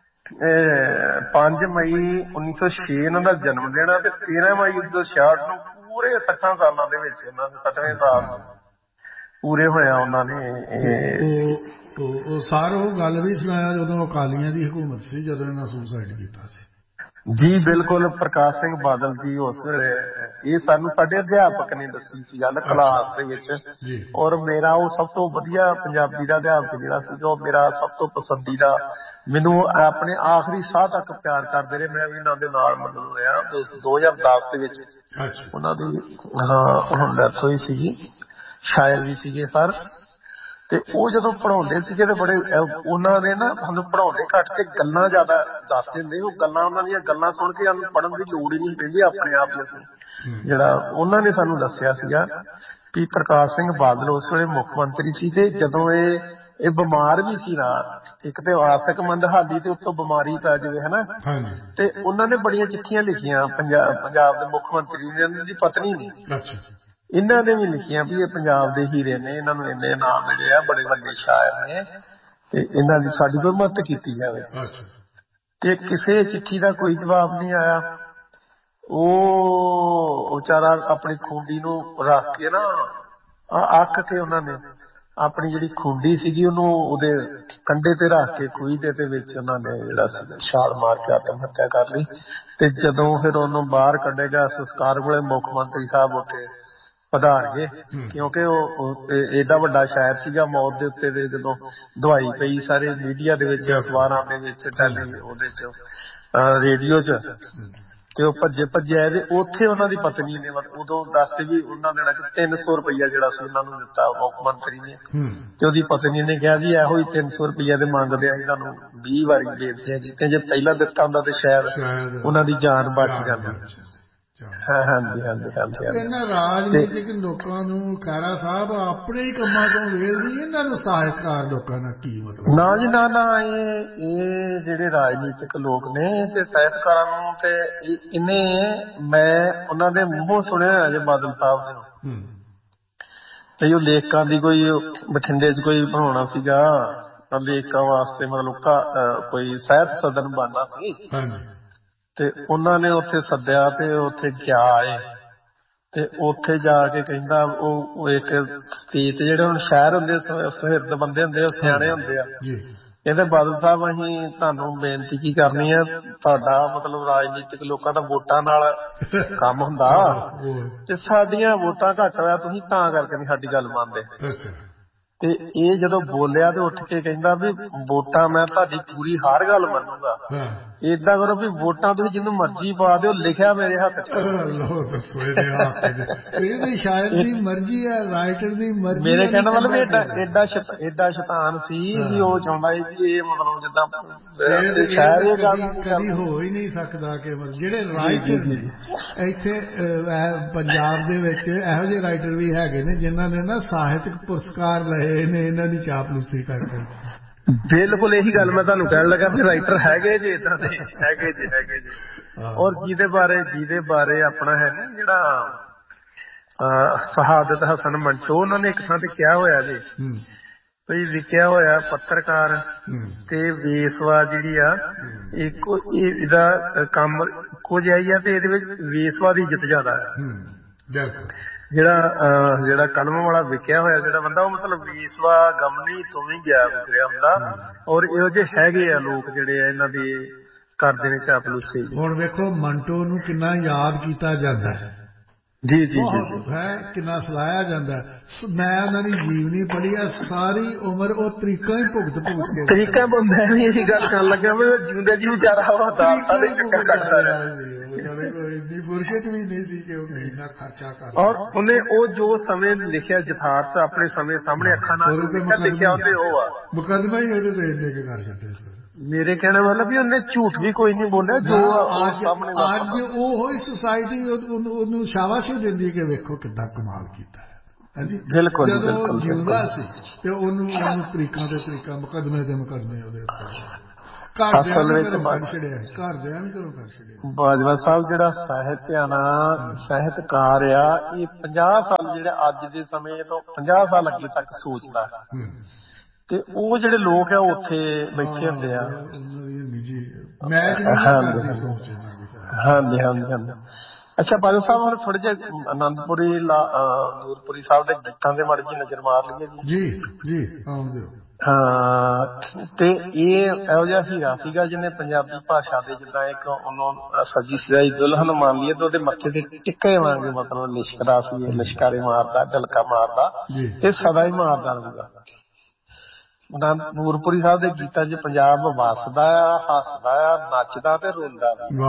Speaker 1: ਪੰਜ ਮਈ ਉੱਨੀ ਸੌ ਛੇ ਇਹਨਾਂ ਦਾ ਜਨਮ ਦਿਨ ਆ ਤੇ ਤੇਰਾਂ ਮਈ ਉੱਨੀ ਸੌ ਛਿਆਹਠ ਨੂੰ ਪੂਰੇ ਸੱਠਾਂ ਸਾਲਾਂ ਦੇ ਵਿੱਚ ਉਹਨਾਂ ਦੇ ਸੱਠਵੇਂ ਸਾਲ ਪੂਰੇ ਹੋਇਆ ਉਹਨਾਂ ਨੇ।
Speaker 2: ਉਹ ਸਰ ਉਹ ਗੱਲ ਵੀ ਸੁਣਾਇਆ ਜਦੋਂ ਅਕਾਲੀਆਂ ਦੀ ਹਕੂਮਤ ਸੀ ਜਦੋਂ ਇਹਨਾਂ ਸੁਸਾਈਡ ਕੀਤਾ ਸੀ।
Speaker 1: ਜੀ ਬਿਲਕੁਲ, ਪ੍ਰਕਾਸ਼ ਸਿੰਘ ਬਾਦਲ ਜੀ ਉਸ ਵੇਲੇ ਇਹ ਸਾਨੂੰ ਸਾਡੇ ਅਧਿਆਪਕ ਨੇ ਦੱਸੀ ਸੀ ਗੱਲ ਕਲਾਸ ਦੇ ਵਿੱਚ। ਔਰ ਮੇਰਾ ਉਹ ਸਭ ਤੋਂ ਵਧੀਆ ਪੰਜਾਬੀ ਦਾ ਅਧਿਆਪਕ ਜਿਹੜਾ ਸੀਗਾ ਉਹ ਮੇਰਾ ਸਭ ਤੋਂ ਪਸੰਦੀਦਾ, ਮੈਨੂੰ ਆਪਣੇ ਆਖਰੀ ਸਾਹ ਤੱਕ ਪਿਆਰ ਕਰਦੇ ਰਹੇ। ਮੈਂ ਵੀ ਇਹਨਾਂ ਦੇ ਨਾਲ ਮਤਲਬ ਰਿਹਾ ਦੋ ਹਜ਼ਾਰ ਦਸ ਦੇ ਵਿੱਚ ਉਹਨਾਂ ਦੀ ਹਾਂ ਹੁਣ ਡੈਥ ਹੋਈ ਸੀਗੀ, ਸ਼ਾਇਰ ਵੀ ਸੀਗੇ ਸਰ। ਤੇ ਉਹ ਜਦੋਂ ਪੜ੍ਹਾਉਂਦੇ ਸੀਗੇ ਤੇ ਬੜੇ ਉਹਨਾਂ ਨੇ ਨਾ ਸਾਨੂੰ ਪੜ੍ਹਾਉਂਦੇ ਘੱਟ ਤੇ ਗੱਲਾਂ ਜ਼ਿਆਦਾ ਦੱਸਦੇ ਹੁੰਦੇ। ਉਹ ਗੱਲਾਂ ਉਹਨਾਂ ਦੀਆਂ ਗੱਲਾਂ ਸੁਣ ਕੇ ਸਾਨੂੰ ਪੜ੍ਹਨ ਦੀ ਲੋੜ ਹੀ ਨਹੀਂ ਪੈਂਦੀ, ਆਪਣੇ ਆਪ ਹੀ ਅਸੀਂ ਜਿਹੜਾ ਉਹਨਾਂ ਨੇ ਸਾਨੂੰ ਦੱਸਿਆ ਸੀਗਾ ਵੀ ਪ੍ਰਕਾਸ਼ ਸਿੰਘ ਬਾਦਲ ਉਸ ਵੇਲੇ ਮੁੱਖ ਮੰਤਰੀ ਸੀ ਤੇ ਜਦੋਂ ਇਹ ਇਹ ਬਿਮਾਰ ਵੀ ਸੀ ਨਾ, ਇੱਕ ਤੇ ਆਰਥਿਕ ਮੰਦਹਾਲੀ ਤੇ ਉੱਤੋਂ ਬਿਮਾਰੀ ਪੈ ਜਾਵੇ ਹਨਾ, ਤੇ ਉਹਨਾਂ ਨੇ ਬੜੀਆਂ ਚਿੱਠੀਆਂ ਲਿਖੀਆਂ ਪੰਜਾਬ ਪੰਜਾਬ ਦੇ ਮੁੱਖ ਮੰਤਰੀ ਨੇ, ਉਹਨਾਂ ਦੀ ਪਤਨੀ ਨੇ, ਇਹਨਾਂ ਨੇ ਵੀ ਲਿਖੀਆਂ ਵੀ ਇਹ ਪੰਜਾਬ ਦੇ ਹੀਰੇ ਨੇ, ਇਹਨਾਂ ਨੂੰ ਇੰਨੇ ਇਨਾਮ ਮਿਲੇ ਆ, ਬੜੇ ਵੱਡੇ ਸ਼ਾਇਰ ਨੇ ਤੇ ਇਹਨਾਂ ਦੀ ਸਾਡੀ ਕੋਈ ਮਦਦ ਕੀਤੀ ਜਾਵੇ। ਤੇ ਕਿਸੇ ਚਿੱਠੀ ਦਾ ਕੋਈ ਜਵਾਬ ਨਹੀਂ ਆਇਆ। ਉਹ ਵਿਚਾਰਾ ਆਪਣੀ ਖੂੰਡੀ ਨੂੰ ਰੱਖ ਕੇ ਨਾ ਅੱਕ ਕੇ ਉਹਨਾਂ ਨੇ ਆਪਣੀ ਜਿਹੜੀ ਖੂੰਡੀ ਸੀਗੀ ਉਹਨੂੰ ਉਹਦੇ ਕੰਢੇ ਤੇ ਰੱਖ ਕੇ ਖੂਹੀ ਦੇ ਵਿੱਚ ਉਹਨਾਂ ਨੇ ਜਿਹੜਾ ਛਾਲ ਮਾਰ ਕੇ ਆਤਮ ਹੱਤਿਆ ਕਰ ਲਈ। ਤੇ ਜਦੋਂ ਫਿਰ ਉਹਨੂੰ ਬਾਹਰ ਕੱਢੇਗਾ ਸੰਸਕਾਰ ਵੇਲੇ ਮੁੱਖ ਮੰਤਰੀ ਸਾਹਿਬ ਉੱਥੇ ਪਧਾਰ ਗਏ ਕਿਉਂਕਿ ਉਹ ਏਡਾ ਵੱਡਾ ਸ਼ਾਇਰ ਸੀਗਾ। ਮੌਤ ਦੇ ਉੱਤੇ ਦੇ ਜਦੋਂ ਦਵਾਈ ਪਈ ਸਾਰੇ ਮੀਡੀਆ ਦੇ ਵਿੱਚ, ਅਖਬਾਰਾਂ ਦੇ ਵਿੱਚ, ਟੈਲੀ ਉਹਦੇ ਚ ਰੇਡੀਓ ਚ, ਤੇ ਉਹ ਭੱਜੇ ਭੱਜੇ ਆਏ ਤੇ ਉੱਥੇ ਉਹਨਾਂ ਦੀ ਪਤਨੀ ਨੇ ਉਦੋਂ ਦੱਸਦੇ ਵੀ ਉਹਨਾਂ ਨੇ ਤਿੰਨ ਸੌ ਰੁਪਈਆ ਜਿਹੜਾ ਸੀ ਉਹਨਾਂ ਨੂੰ ਦਿੱਤਾ ਮੁੱਖ ਮੰਤਰੀ ਨੇ। ਤੇ ਉਹਦੀ ਪਤਨੀ ਨੇ ਕਿਹਾ ਜੀ ਇਹੋ ਹੀ ਤਿੰਨ ਸੌ ਰੁਪਈਆ ਦੇ ਮੰਗਦੇ ਆ, ਇਹਨਾਂ ਨੂੰ ਵੀਹ ਵਾਰੀ ਬੇਨਤੀਆਂ ਕੀਤੀਆਂ, ਜੇ ਪਹਿਲਾਂ ਦਿੱਤਾ ਹੁੰਦਾ ਤੇ ਸ਼ਾਇਦ ਉਹਨਾਂ ਦੀ ਜਾਨ ਬਚ ਜਾਂਦੀ। ਹਾਂਜੀ ਹਾਂਜੀ ਹਾਂਜੀ।
Speaker 2: ਇਹਨਾਂ ਰਾਜਨੀਤਿਕ ਲੋਕਾਂ ਨੂੰ ਖਹਿਰਾ ਸਾਹਿਬ ਆਪਣੇ ਹੀ ਕੰਮਾਂ ਤੋਂ ਵੇਲਦੀ, ਇਹਨਾਂ ਨੂੰ ਸਾਹਿਤਕਾਰ ਲੋਕਾਂ ਦਾ ਕੀ ਮਤਲਬ?
Speaker 1: ਨਾ ਜੀ ਨਾ ਨਾ, ਇਹ ਇਹ ਜਿਹੜੇ ਰਾਜਨੀਤਿਕ ਲੋਕ ਨੇ ਤੇ ਸਾਹਿਤਕਾਰਾਂ ਨੂੰ ਤੇ ਇਹਨੇ ਮੈਂ ਉਹਨਾਂ ਦੇ ਮੂੰਹੋਂ ਸੁਣਿਆ ਹੋਇਆ ਜੇ ਬਾਦਲ ਸਾਹਿਬ ਨੇ ਤੇ ਉਹ ਲੇਖਕਾਂ ਦੀ ਕੋਈ ਬਠਿੰਡੇ ਚ ਕੋਈ ਬਣਾਉਣਾ ਸੀਗਾ ਲੇਖਕਾਂ ਵਾਸਤੇ, ਮਤਲਬ ਕੋਈ ਸਾਹਿਤ ਸਦਨ ਬਣਨਾ ਸੀ ਤੇ ਉਹਨਾਂ ਨੇ ਉੱਥੇ ਸੱਦਿਆ ਤੇ ਉੱਥੇ ਗਿਆ ਏ ਤੇ ਉੱਥੇ ਜਾ ਕੇ ਕਹਿੰਦਾ ਉਹ ਇੱਕ ਸਟੇਜ ਤੇ ਜਿਹੜੇ ਹੁਣ ਸ਼ਹਿਰ ਹੁੰਦੇ ਸੁਹਿਰਦ ਬੰਦੇ ਹੁੰਦੇ ਉਹ ਸਿਆਣੇ ਹੁੰਦੇ ਆ, ਕਹਿੰਦੇ ਬਾਦਲ ਸਾਹਿਬ ਅਸੀਂ ਤੁਹਾਨੂੰ ਬੇਨਤੀ ਕੀ ਕਰਨੀ ਹੈ, ਤੁਹਾਡਾ ਮਤਲਬ ਰਾਜਨੀਤਿਕ ਲੋਕਾਂ ਦਾ ਵੋਟਾਂ ਨਾਲ ਕੰਮ ਹੁੰਦਾ ਤੇ ਸਾਡੀਆਂ ਵੋਟਾਂ ਘੱਟ ਹੋਇਆ, ਤੁਸੀਂ ਤਾਂ ਕਰਕੇ ਨਹੀਂ ਸਾਡੀ ਗੱਲ ਮੰਨਦੇ। ਤੇ ਇਹ ਜਦੋਂ ਬੋਲਿਆ ਤੇ ਉੱਠ ਕੇ ਕਹਿੰਦਾ ਵੀ ਵੋਟਾਂ ਮੈਂ ਤੁਹਾਡੀ ਪੂਰੀ ਹਰ ਗੱਲ ਮੰਨੂਗਾ, ਏਦਾਂ ਕਰੋ ਵੀ ਵੋਟਾਂ ਤੁਸੀਂ ਜਿਹਨੂੰ ਮਰਜ਼ੀ ਪਾ ਦਿਓ, ਲਿਖਿਆ ਮੇਰੇ ਹੱਥ ਚ।
Speaker 2: ਸ਼ਾਇਰ ਦੀ ਮਰਜ਼ੀ ਹੈ, ਰਾਈਟਰ ਦੀ ਮਰਜ਼ੀ।
Speaker 1: ਮੇਰੇ ਕਹਿਣ ਮਤਲਬ ਏਡਾ ਏਡਾ ਏਡਾ ਸ਼ੈਤਾਨ ਸੀ ਵੀ ਉਹ ਚਾਹੁੰਦਾ ਸੀ ਵੀ ਇਹ ਮਤਲਬ ਜਿੱਦਾਂ ਸ਼ਾਇਰ ਇਹ ਗੱਲ
Speaker 2: ਕਦੀ ਹੋ ਹੀ ਨਹੀਂ ਸਕਦਾ ਕਿ ਜਿਹੜੇ ਰਾਈਟਰ ਨੇ ਇੱਥੇ ਪੰਜਾਬ ਦੇ ਵਿੱਚ ਇਹੋ ਜਿਹੇ ਰਾਈਟਰ ਵੀ ਹੈਗੇ ਨੇ ਜਿਨ੍ਹਾਂ ਨੇ ਨਾ ਸਾਹਿਤਕ ਪੁਰਸਕਾਰ ਲਏ ਨੇ ਇਹਨਾਂ ਦੀ ਚਾਪਲੂਸੀ ਕਰਕੇ।
Speaker 1: ਬਿਲਕੁਲ ਇਹੀ ਗੱਲ ਮੈਂ ਤੁਹਾਨੂੰ ਕਹਿਣ ਲੱਗਾ ਵੀ ਰਾਈਟਰ ਹੈਗੇ ਜੇ ਏਦਾਂ ਦੇ ਹੈਗੇ ਜੇ ਹੈਗੇ ਜੇ। ਔਰ ਜਿਹਦੇ ਬਾਰੇ ਜਿਹਦੇ ਬਾਰੇ ਆਪਣਾ ਹੈ ਨਾ ਜਿਹੜਾ ਸ਼ਹਾਦਤ ਹਸਨ ਮੰਟੋ, ਉਹਨਾਂ ਨੇ ਇੱਕ ਥਾਂ ਤੇ ਕਿਹਾ ਹੋਇਆ ਜੀ ਵੀ ਲਿਖਿਆ ਹੋਇਆ ਪੱਤਰਕਾਰ ਤੇ ਵੇਸਵਾ ਜਿਹੜੀ ਆ ਇੱਕੋ ਇਹਦਾ ਕੰਮ ਇੱਕੋ ਜਿਹਾ ਹੀ ਆ ਤੇ ਇਹਦੇ ਵਿੱਚ ਵੇਸਵਾ ਦੀ ਇੱਜ਼ਤ ਜ਼ਿਆਦਾ ਹੈ। ਜਿਹੜਾ ਜਿਹੜਾ ਕਲਮ ਵਾਲਾ ਵਿਕਿਆ ਹੋਇਆ ਜਿਹੜਾ ਬੰਦਾ ਉਹ ਮਤਲਬ ਵੇਸਵਾ ਗਮਨੀ ਤੋਂ ਵੀ ਗਿਆ ਗੁਜ਼ਰਿਆ ਹੁੰਦਾ। ਔਰ ਇਹੋ ਜਿਹੇ ਹੈਗੇ ਆ ਲੋਕ ਜਿਹੜੇ ਆ ਇਹਨਾਂ ਦੀ ਕਰਦੇ ਨੇ ਚਾਪਲੂਸੀ।
Speaker 2: ਹੁਣ ਵੇਖੋ ਮੰਟੋ ਨੂੰ ਕਿੰਨਾ ਯਾਦ ਕੀਤਾ ਜਾਂਦਾ ਹੈ,
Speaker 1: ਜੀ ਜੀ ਜੀ
Speaker 2: ਹੈ ਕਿੰਨਾ ਸਲਾਹਿਆ ਜਾਂਦਾ। ਮੈਂ ਉਹਨਾਂ ਦੀ ਜੀਵਨੀ ਪੜ੍ਹੀ ਆ, ਸਾਰੀ ਉਮਰ ਉਹ ਤਰੀਕਾ ਹੀ ਭੁਗਤ ਭੁਗਤ ਕੇ
Speaker 1: ਤਰੀਕਾ ਮੈਂ ਵੀ ਇਹੀ ਗੱਲ ਕਰਨ ਲੱਗਾ ਵੀ ਜਿਉਂਦੇ ਜੀ ਵਿਚਾਰਾ ਹਵਾ ਦਾਲਤਾ ਦੇ ਚੱਕਰ ਕੱਟਦਾ ਰਿਹਾ।
Speaker 2: ਇੰਨੀ ਫੁਰਸਤ ਵੀ ਨਹੀਂ ਸੀ ਕਿ ਉਹ ਇੰਨਾ ਖਰਚਾ ਕਰ।
Speaker 1: ਔਰ ਉਹਨੇ ਉਹ ਜੋ ਸਮੇਂ ਲਿਖਿਆ ਯਥਾਰਥ ਆਪਣੇ ਸਮੇਂ ਸਾਹਮਣੇ ਅੱਖਾਂ ਨਾਲ ਲਿਖਿਆ ਉਹਦੇ ਉਹ ਆ
Speaker 2: ਮੁਕੱਦਮਾ ਹੀ ਉਹਦੇ ਤੇ ਇੰਨੇ ਕੇ ਕਰ ਛੱਡੇ।
Speaker 1: ਮੇਰੇ ਕਹਿਣ ਮਤਲਬ ਵੀ ਉਹਨੇ ਝੂਠ ਵੀ ਕੋਈ ਨਹੀਂ ਬੋਲਿਆ ਜੋ ਸਾਹਮਣੇ
Speaker 2: ਅੱਜ ਉਹ ਹੀ ਸੁਸਾਇਟੀ ਉਹਨੂੰ ਸ਼ਾਬਾਸ਼ੀ ਦਿੰਦੀ ਕਿ ਵੇਖੋ ਕਿੱਦਾਂ ਕਮਾਲ ਕੀਤਾ ਹੈ। ਹਾਂਜੀ
Speaker 1: ਬਿਲਕੁਲ
Speaker 2: ਜਦੋਂ ਜਿਉਂਦਾ ਸੀ ਤੇ ਉਹਨੂੰ ਉਹਨੂੰ ਤਰੀਕਾਂ ਤੇ ਤਰੀਕਾਂ ਮੁਕੱਦਮੇ ਤੇ ਮੁਕੱਦਮੇ ਉਹਦੇ
Speaker 1: ਬਾਜਵਾ ਸਾਹਿਬ ਜਿਹੜਾ ਸਾਹਿਤ ਆ ਨਾ ਸਾਹਿਤਕਾਰ ਆ ਇਹ ਪੰਜਾਹ ਸਾਲ ਜਿਹੜੇ ਅੱਜ ਦੇ ਸਮੇਂ ਤੋਂ ਪੰਜਾਹ ਸਾਲ ਅੱਗੇ ਤੱਕ ਸੋਚਦਾ ਤੇ ਉਹ ਜਿਹੜੇ ਲੋਕ ਆ ਉੱਥੇ ਬੈਠੇ ਹੁੰਦੇ ਆ। ਹਾਂਜੀ ਹਾਂਜੀ ਹਾਂਜੀ। ਅੱਛਾ ਬਾਜਵਾ ਸਾਹਿਬ ਹੁਣ ਥੋੜੇ ਜਿਹੇ ਆਨੰਦਪੁਰੀ ਨੂਰਪੁਰੀ ਸਾਹਿਬ ਦੇ ਗੀਤਾਂ ਦੇ ਮਾੜੀ ਜਿਹੀ ਨਜ਼ਰ ਮਾਰ ਲਈਏ
Speaker 2: ਜੀ ਜੀ ਆਉਂਦੇ ਹੋ।
Speaker 1: ਹਾਂ ਤੇ ਇਹ ਇਹੋ ਜਿਹਾ ਹੀਰਾ ਸੀਗਾ ਜਿਹਨੇ ਪੰਜਾਬੀ ਭਾਸ਼ਾ ਦੇ ਜਿੱਦਾਂ ਇੱਕ ਉਹਨੂੰ ਸੱਜੀ ਸਜਾਈ ਦੁਲਹਨ ਮੰਨ ਲਈਏ ਤੇ ਉਹਦੇ ਮੱਥੇ ਤੇ ਟਿੱਕੇ ਵਾਂਗੇ ਮਤਲਬ ਲਿਸ਼ਕਦਾ ਸੀ ਲਿਸ਼ਕਾਰੇ ਮਾਰਦਾ ਢਲਕਾ ਮਾਰਦਾ ਇਹ ਸਦਾ ਹੀ ਮਾਰਦਾ ਰਹੂਗਾ। ਨੂਰਪੁਰੀ ਸਾਹਿਬ ਦੇ ਗੀਤਾਂ ਚ ਪੰਜਾਬ ਵੱਸਦਾ ਆ ਹੱਸਦਾ ਆ ਨੱਚਦਾ ਤੇ ਰੋਂਦਾ ਵੀ।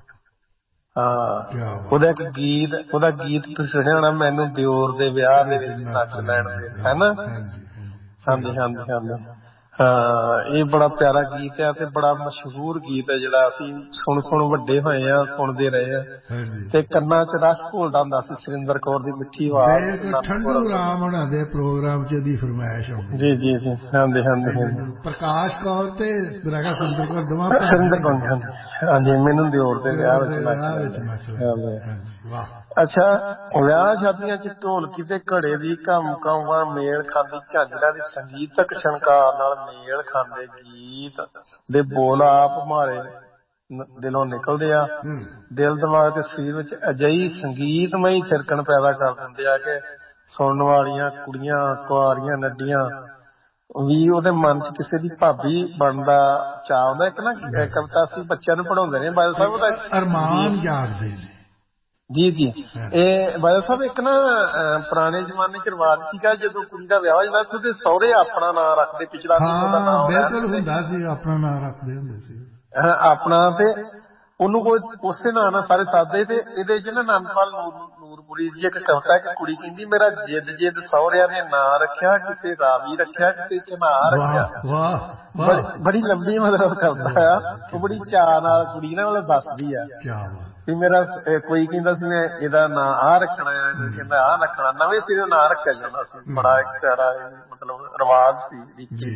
Speaker 1: ਹਾਂ ਉਹਦਾ ਇੱਕ ਗੀਤ ਉਹਦਾ ਗੀਤ ਤੁਸੀਂ ਸੁਣਿਆ ਹੋਣਾ ਮੈਨੂੰ ਦਿਓਰ ਦੇ ਵਿਆਹ ਦੇ ਵਿੱਚ ਨੱਚ ਲੈਣ ਦੇ ਹੈਨਾ। ਹਾਂਜੀ ਹਾਂਜੀ ਹਾਂਜੀ ਹਾਂ ਇਹ ਬੜਾ ਪਿਆਰਾ ਗੀਤ ਆ ਤੇ ਬੜਾ ਮਸ਼ਹੂਰ ਗੀਤ ਹੈ ਜਿਹੜਾ ਅਸੀਂ ਸੁਣ ਸੁਣ ਵੱਡੇ ਹੋਏ ਆ ਸੁਣਦੇ ਰਹੇ ਆ ਤੇ ਕੰਨਾਂ ਚ ਰਸ ਘੋਲਦਾ ਹੁੰਦਾ ਸੀ ਸੁਰਿੰਦਰ ਕੌਰ ਦੀ ਮਿੱਠੀ ਆਵਾਜ਼।
Speaker 2: ਠੰਡੂ ਰਾਮ ਹੋਣਾ ਦੇ ਪ੍ਰੋਗਰਾਮ ਚ ਇਹਦੀ ਫਰਮਾਇਸ਼ ਹੁੰਦੀ
Speaker 1: ਜੀ ਜੀ ਜੀ ਹਾਂਜੀ ਹਾਂਜੀ ਹਾਂਜੀ
Speaker 2: ਪ੍ਰਕਾਸ਼ ਕੌਰ ਤੇ ਸੁਰਿੰਦਰ ਕੌਰ ਦੋਵਾਂ
Speaker 1: ਸੁਰਿੰਦਰ ਕੌਰ ਹਾਂਜੀ ਮੈਨੂੰ ਦਿਓਰ ਦੇ ਵਿਆਹ ਵਿੱਚ ਨੱਚ
Speaker 2: ਵਾਹ।
Speaker 1: ਅੱਛਾ ਵਿਆਹ ਸ਼ਾਦੀਆਂ ਚ ਢੋਲਕੀ ਤੇ ਘੜੇ ਦੀ ਕੰਮ ਕਾਵਾਂ ਮੇਲ ਖਾਂਦੀ ਝਾਂਜਰਾਂ ਦੀ ਸੰਗੀਤਕ ਸ਼ਨਕਾਰ ਨਾਲ ਮੇਲ ਖਾਂਦੇ ਗੀਤ ਦੇ ਬੋਲ ਆਪ ਮਾਰੇ ਦਿਲੋਂ ਨਿਕਲਦੇ ਆ। ਦਿਲ ਦਿਮਾਗ ਤੇ ਸਰੀਰ ਵਿੱਚ ਅਜਿਹੀ ਸੰਗੀਤਮਈ ਛਿੜਕਣ ਪੈਦਾ ਕਰ ਦਿੰਦੇ ਆ ਕਿ ਸੁਣਨ ਵਾਲੀਆਂ ਕੁੜੀਆਂ ਕੁਆਰੀਆਂ ਨੱਡੀਆਂ ਵੀ ਉਹਦੇ ਮਨ ਚ ਕਿਸੇ ਦੀ ਭਾਬੀ ਬਣਨ ਦਾ ਚਾਅ ਆਉਂਦਾ। ਇੱਕ ਨਾ ਕਵਿਤਾ ਅਸੀਂ ਬੱਚਿਆਂ ਨੂੰ ਪੜ੍ਹਾਉਂਦੇ ਨੇ ਬਾਦਲ ਸਾਹਿਬ ਉਹਦਾ
Speaker 2: ਅਰਮਾਨ ਜਾਗਦੇ ਨੇ।
Speaker 1: ਜੀ ਜੀ ਇਹ ਬਾਦਲ ਸਾਹਿਬ ਇੱਕ ਨਾ ਪੁਰਾਣੇ ਜ਼ਮਾਨੇ ਚ ਰਿਵਾਜ ਸੀਗਾ ਜਦੋਂ ਕੁੜੀ ਦਾ ਵਿਆਹ ਹੋ ਜਾਂਦਾ ਸੀ ਉਹਦੇ ਸਹੁਰੇ ਆਪਣਾ ਨਾਂ ਰੱਖਦੇ ਪਿਛਲਾ
Speaker 2: ਬਿਲਕੁਲ ਹੁੰਦਾ ਸੀ ਆਪਣਾ ਨਾਂ ਰੱਖਦੇ ਹੁੰਦੇ ਸੀ
Speaker 1: ਆਪਣਾ ਤੇ ਉਹਨੂੰ ਕੋਈ ਉਸੇ ਨਾਂ ਨਾਲ ਸਾਰੇ ਸਾਦੇ ਤੇ ਇਹਦੇ ਚ ਨਾ ਆਨੰਦਪਾਲ ਨੂਰਪੁਰੀ ਦੀ ਇੱਕ ਕਵਿਤਾ ਕਿ ਕੁੜੀ ਕਹਿੰਦੀ ਮੇਰਾ ਜਿੱਦ ਜਿੱਦ ਸਹੁਰਿਆਂ ਨੇ ਨਾਂ ਰੱਖਿਆ ਕਿਸੇ ਰਾਵੀ ਰੱਖਿਆ ਕਿਸੇ ਚਨਾਰ ਰੱਖਿਆ। ਬੜੀ ਲੰਬੀ ਮਤਲਬ ਕਵਿਤਾ ਆ ਉਹ ਬੜੀ ਚਾਅ ਨਾਲ ਕੁੜੀ ਨਾ ਮਤਲਬ ਦੱਸਦੀ ਆ ਵੀ ਮੇਰਾ ਕੋਈ ਕਹਿੰਦਾ ਸੀ ਮੈਂ ਇਹਦਾ ਨਾਂ ਆਹ ਰੱਖਣਾ ਆ ਕੋਈ ਕਹਿੰਦਾ ਆਹ ਰੱਖਣਾ ਨਵੇਂ ਸਿਰੇ ਨਾਂ ਰੱਖਿਆ ਜਾਂਦਾ ਸੀ। ਬੜਾ ਇੱਕ ਪਿਆਰਾ ਮਤਲਬ ਰਿਵਾਜ ਸੀ।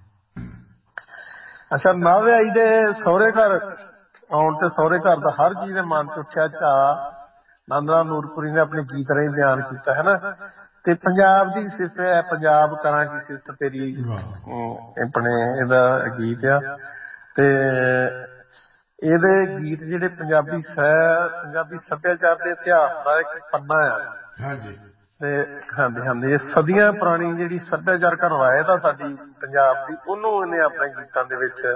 Speaker 1: ਅੱਛਾ ਨਾ ਵਿਆਹੀ ਦੇ ਸਹੁਰੇ ਘਰ ਆਉਣ ਤੇ ਸਹੁਰੇ ਘਰ ਦਾ ਹਰ ਚੀਜ਼ ਦੇ ਮਨ ਚ ਉੱਠਿਆ ਚਾਅ ਨੰਦ ਲਾਲ ਨੂਰਪੁਰੀ ਨੇ ਆਪਣੇ ਗੀਤ ਰਾਹੀਂ ਬਿਆਨ ਕੀਤਾ ਹੈ ਨਾ। ਤੇ ਪੰਜਾਬ ਦੀ ਸਿਫਤ ਹੈ ਪੰਜਾਬ ਕਰਾਂ ਕੀ ਸਿਫਤ ਤੇਰੀ ਆਪਣੇ ਇਹਦਾ ਗੀਤ ਆ ਤੇ ਇਹਦੇ ਗੀਤ ਜਿਹੜੇ ਪੰਜਾਬੀ ਸਹਿ ਪੰਜਾਬੀ ਸੱਭਿਆਚਾਰ ਦੇ ਇਤਿਹਾਸ ਦਾ ਇੱਕ ਪੰਨਾ ਆ। ਤੇ ਹਾਂਜੀ ਹਾਂਜੀ ਇਹ ਸਦੀਆਂ ਪੁਰਾਣੀ ਜਿਹੜੀ ਸੱਭਿਆਚਾਰਕ ਰਵਾਇਤ ਆ ਸਾਡੀ ਪੰਜਾਬ ਦੀ ਉਹਨੂੰ ਇਹਨੇ ਆਪਣੇ ਗੀਤਾਂ ਦੇ ਵਿੱਚ